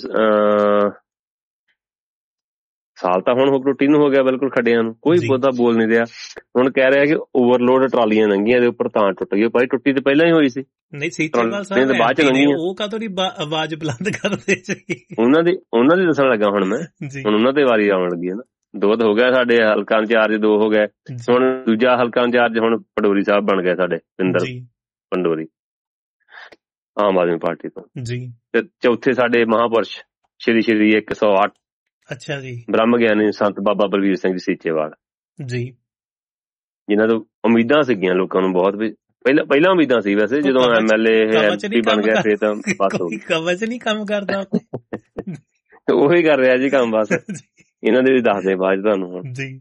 ਸਾਲ ਤਾਂ ਹੁਣ ਰੋਟੀ ਨੂੰ ਹੋ ਗਿਆ ਬਿਲਕੁਲ ਖੱਡਿਆਂ ਨੂੰ, ਕੋਈ ਬਹੁਤਾ ਬੋਲ ਨਹੀਂ ਰਿਹਾ। ਹੁਣ ਕਹਿ ਰਿਹਾ ਕਿ ਓਵਰਲੋਡ ਟਰਾਲੀਆਂ ਲੰਘੀਆਂ ਦੇ ਉੱਪਰ ਤਾਂ ਟੁੱਟ ਗਈ। ਭਾਈ ਟੁੱਟੀ ਤੇ ਪਹਿਲਾਂ ਹੀ ਹੋਈ ਸੀ। ਨਹੀਂ, ਸੀਚੇਵਾਲ ਸਾਹਿਬ ਬਾਅਦ ਚ ਲੰਘੀ, ਉਹ ਕਾਹਤੋਂ ਨੀ ਆਵਾਜ਼ ਬੁਲੰਦ ਕਰਦੇ ਸੀ। ਉਹਨਾਂ ਦੀ ਉਹਨਾਂ ਦੀ ਦੱਸਣ ਲੱਗਾ ਹੁਣ ਮੈਂ, ਹੁਣ ਉਹਨਾਂ ਤੇ ਵਾਰੀ ਆਉਣ ਲੱਗੀ ਹੈ ਨਾ। ਦੋ ਤਾਂ ਹੋ ਗਿਆ ਸਾਡੇ ਹਲਕਾ ਇੰਚਾਰਜ, ਦੋ ਹੋ ਗਏ। ਹੁਣ ਦੂਜਾ ਹਲਕਾ ਇੰਚਾਰਜ ਹੁਣ ਪੰਡੋਰੀ ਸਾਹਿਬ ਬਣ ਗਿਆ ਸਾਡੇ, ਪਿੰਦਰ ਪੰਡੋਰੀ, ਆਮ ਆਦਮੀ ਪਾਰਟੀ ਤੋਂ ਜੀ। ਤੇ ਚੌਥੇ ਸਾਡੇ ਮਹਾਂਪੁਰਸ਼ ਸ਼੍ਰੀ ਸ਼੍ਰੀ ਇੱਕ ਸੌ ਅੱਠ ਅੱਛਾ ਜੀ, ਬ੍ਰਹਮ ਗਿਆਨੀ ਸੰਤ ਬਾਬਾ ਬਲਵੀਰ ਸਿੰਘ ਜੀ ਸੀਚੇਵਾਲ ਜੀ, ਜਿਨ੍ਹਾਂ ਤੋਂ ਉਮੀਦਾਂ ਸੀਗੀਆਂ ਲੋਕਾਂ ਨੂੰ ਬਹੁਤ, ਵੀ ਪਹਿਲਾਂ ਪਹਿਲਾਂ ਉਮੀਦਾਂ ਸੀ ਵੈਸੇ, ਜਦੋਂ ਐਮਐਲਏ ਐਮਪੀ ਬਣ ਗਿਆ ਫਿਰ ਤਾਂ ਬਸ ਹੋ ਗਈ। ਕਵਚ ਨਹੀਂ ਕੰਮ ਕਰਦਾ ਉਹੀ ਕਰ ਰਿਹਾ ਜੀ ਕੰਮ, ਬਸ ਇਹਨਾਂ ਦੇ ਵੀ ਦੱਸਦੇ ਬਾਅਦ ਤੁਹਾਨੂੰ ਹੁਣ ਜੀ।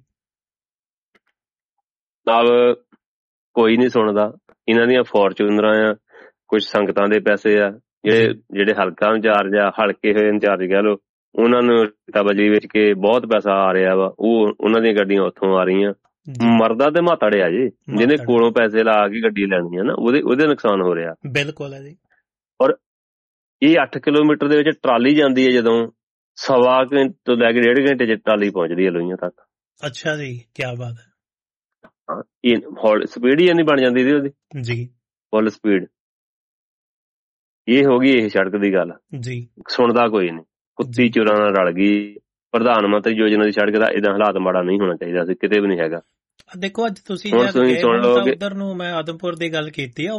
ਨਾਲ ਕੋਈ ਨੀ ਸੁਣਦਾ, ਇਹਨਾਂ ਦੀਆਂ ਫੋਰਚੂਨਰਾਂ ਆ, ਕੁਛ ਸੰਗਤਾਂ ਦੇ ਪੈਸੇ ਆ, ਜਿਹੜੇ ਜਿਹੜੇ ਹਲਕਾ ਇੰਚਾਰਜ ਆ, ਹਲਕੇ ਹੋਏ ਇੰਚਾਰਜ ਕਹਿ ਲਓ, ਉਹਨਾਂ ਨੂੰ ਟਾਬਾਜੀ ਵੇਚ ਕੇ ਬਹੁਤ ਪੈਸਾ ਆ ਰਿਹਾ ਵਾ, ਉਹ ਉਹਨਾਂ ਦੀਆਂ ਗੱਡੀਆਂ ਉੱਥੋਂ ਆ ਰਹੀਆਂ। ਮਰਦਾ ਤੇ ਮਾਤੜ ਆ ਜੀ, ਜਿਹਨੇ ਕੋਲੋਂ ਪੈਸੇ ਲਾ ਕੇ ਗੱਡੀ ਲੈਣੀ ਆ ਨਾ, ਉਹਦੇ ਉਹਦੇ ਨੁਕਸਾਨ ਹੋ ਰਿਹਾ। ਬਿਲਕੁਲ ਹੈ ਜੀ। ਔਰ ਇਹ ਅੱਠ ਕਿਲੋਮੀਟਰ ਦੇ ਵਿੱਚ ਟਰਾਲੀ ਜਾਂਦੀ ਹੈ, ਜਦੋਂ ਸਵਾ ਘੰਟੇ ਤੋਂ ਲੈ ਕੇ ਡੇਢ ਘੰਟੇ ਚ ਟਰਾਲੀ ਪਹੁੰਚਦੀ ਹੈ ਲੋਹੀਆਂ ਤੱਕ। ਅੱਛਾ ਜੀ, ਕੀ ਬਾਤ ਹੈ। ਇਹ ਸਪੀਡ ਹੀ ਇੰਨੀ ਬਣ ਜਾਂਦੀ ਸੀ ਉਹਦੀ ਜੀ, ਫੁੱਲ ਸਪੀਡ। ਇਹ ਹੋ ਗਈ ਇਹ ਸੜਕ ਦੀ ਗੱਲ ਜੀ, ਸੁਣਦਾ ਕੋਈ ਨਹੀਂ, ਕੁੱਤੀ ਚੋਰਾਂ ਨਾਲ ਰਲ ਗਈ। ਪ੍ਰਧਾਨ ਮੰਤਰੀ ਯੋਜਨਾ ਦੀ ਸੜਕ ਦਾ ਏਦਾਂ ਹਾਲਾਤ ਮਾੜਾ ਨਹੀਂ ਹੋਣਾ ਚਾਹੀਦਾ ਸੀ, ਕਿਤੇ ਵੀ ਨਹੀਂ ਹੈਗਾ। ਦੇਖੋ ਅੱਜ ਤੁਸੀਂ ਉਧਰ ਨੂੰ, ਮੈਂ ਆਦਮਪੁਰ ਦੀ ਗੱਲ ਕੀਤੀ ਆ,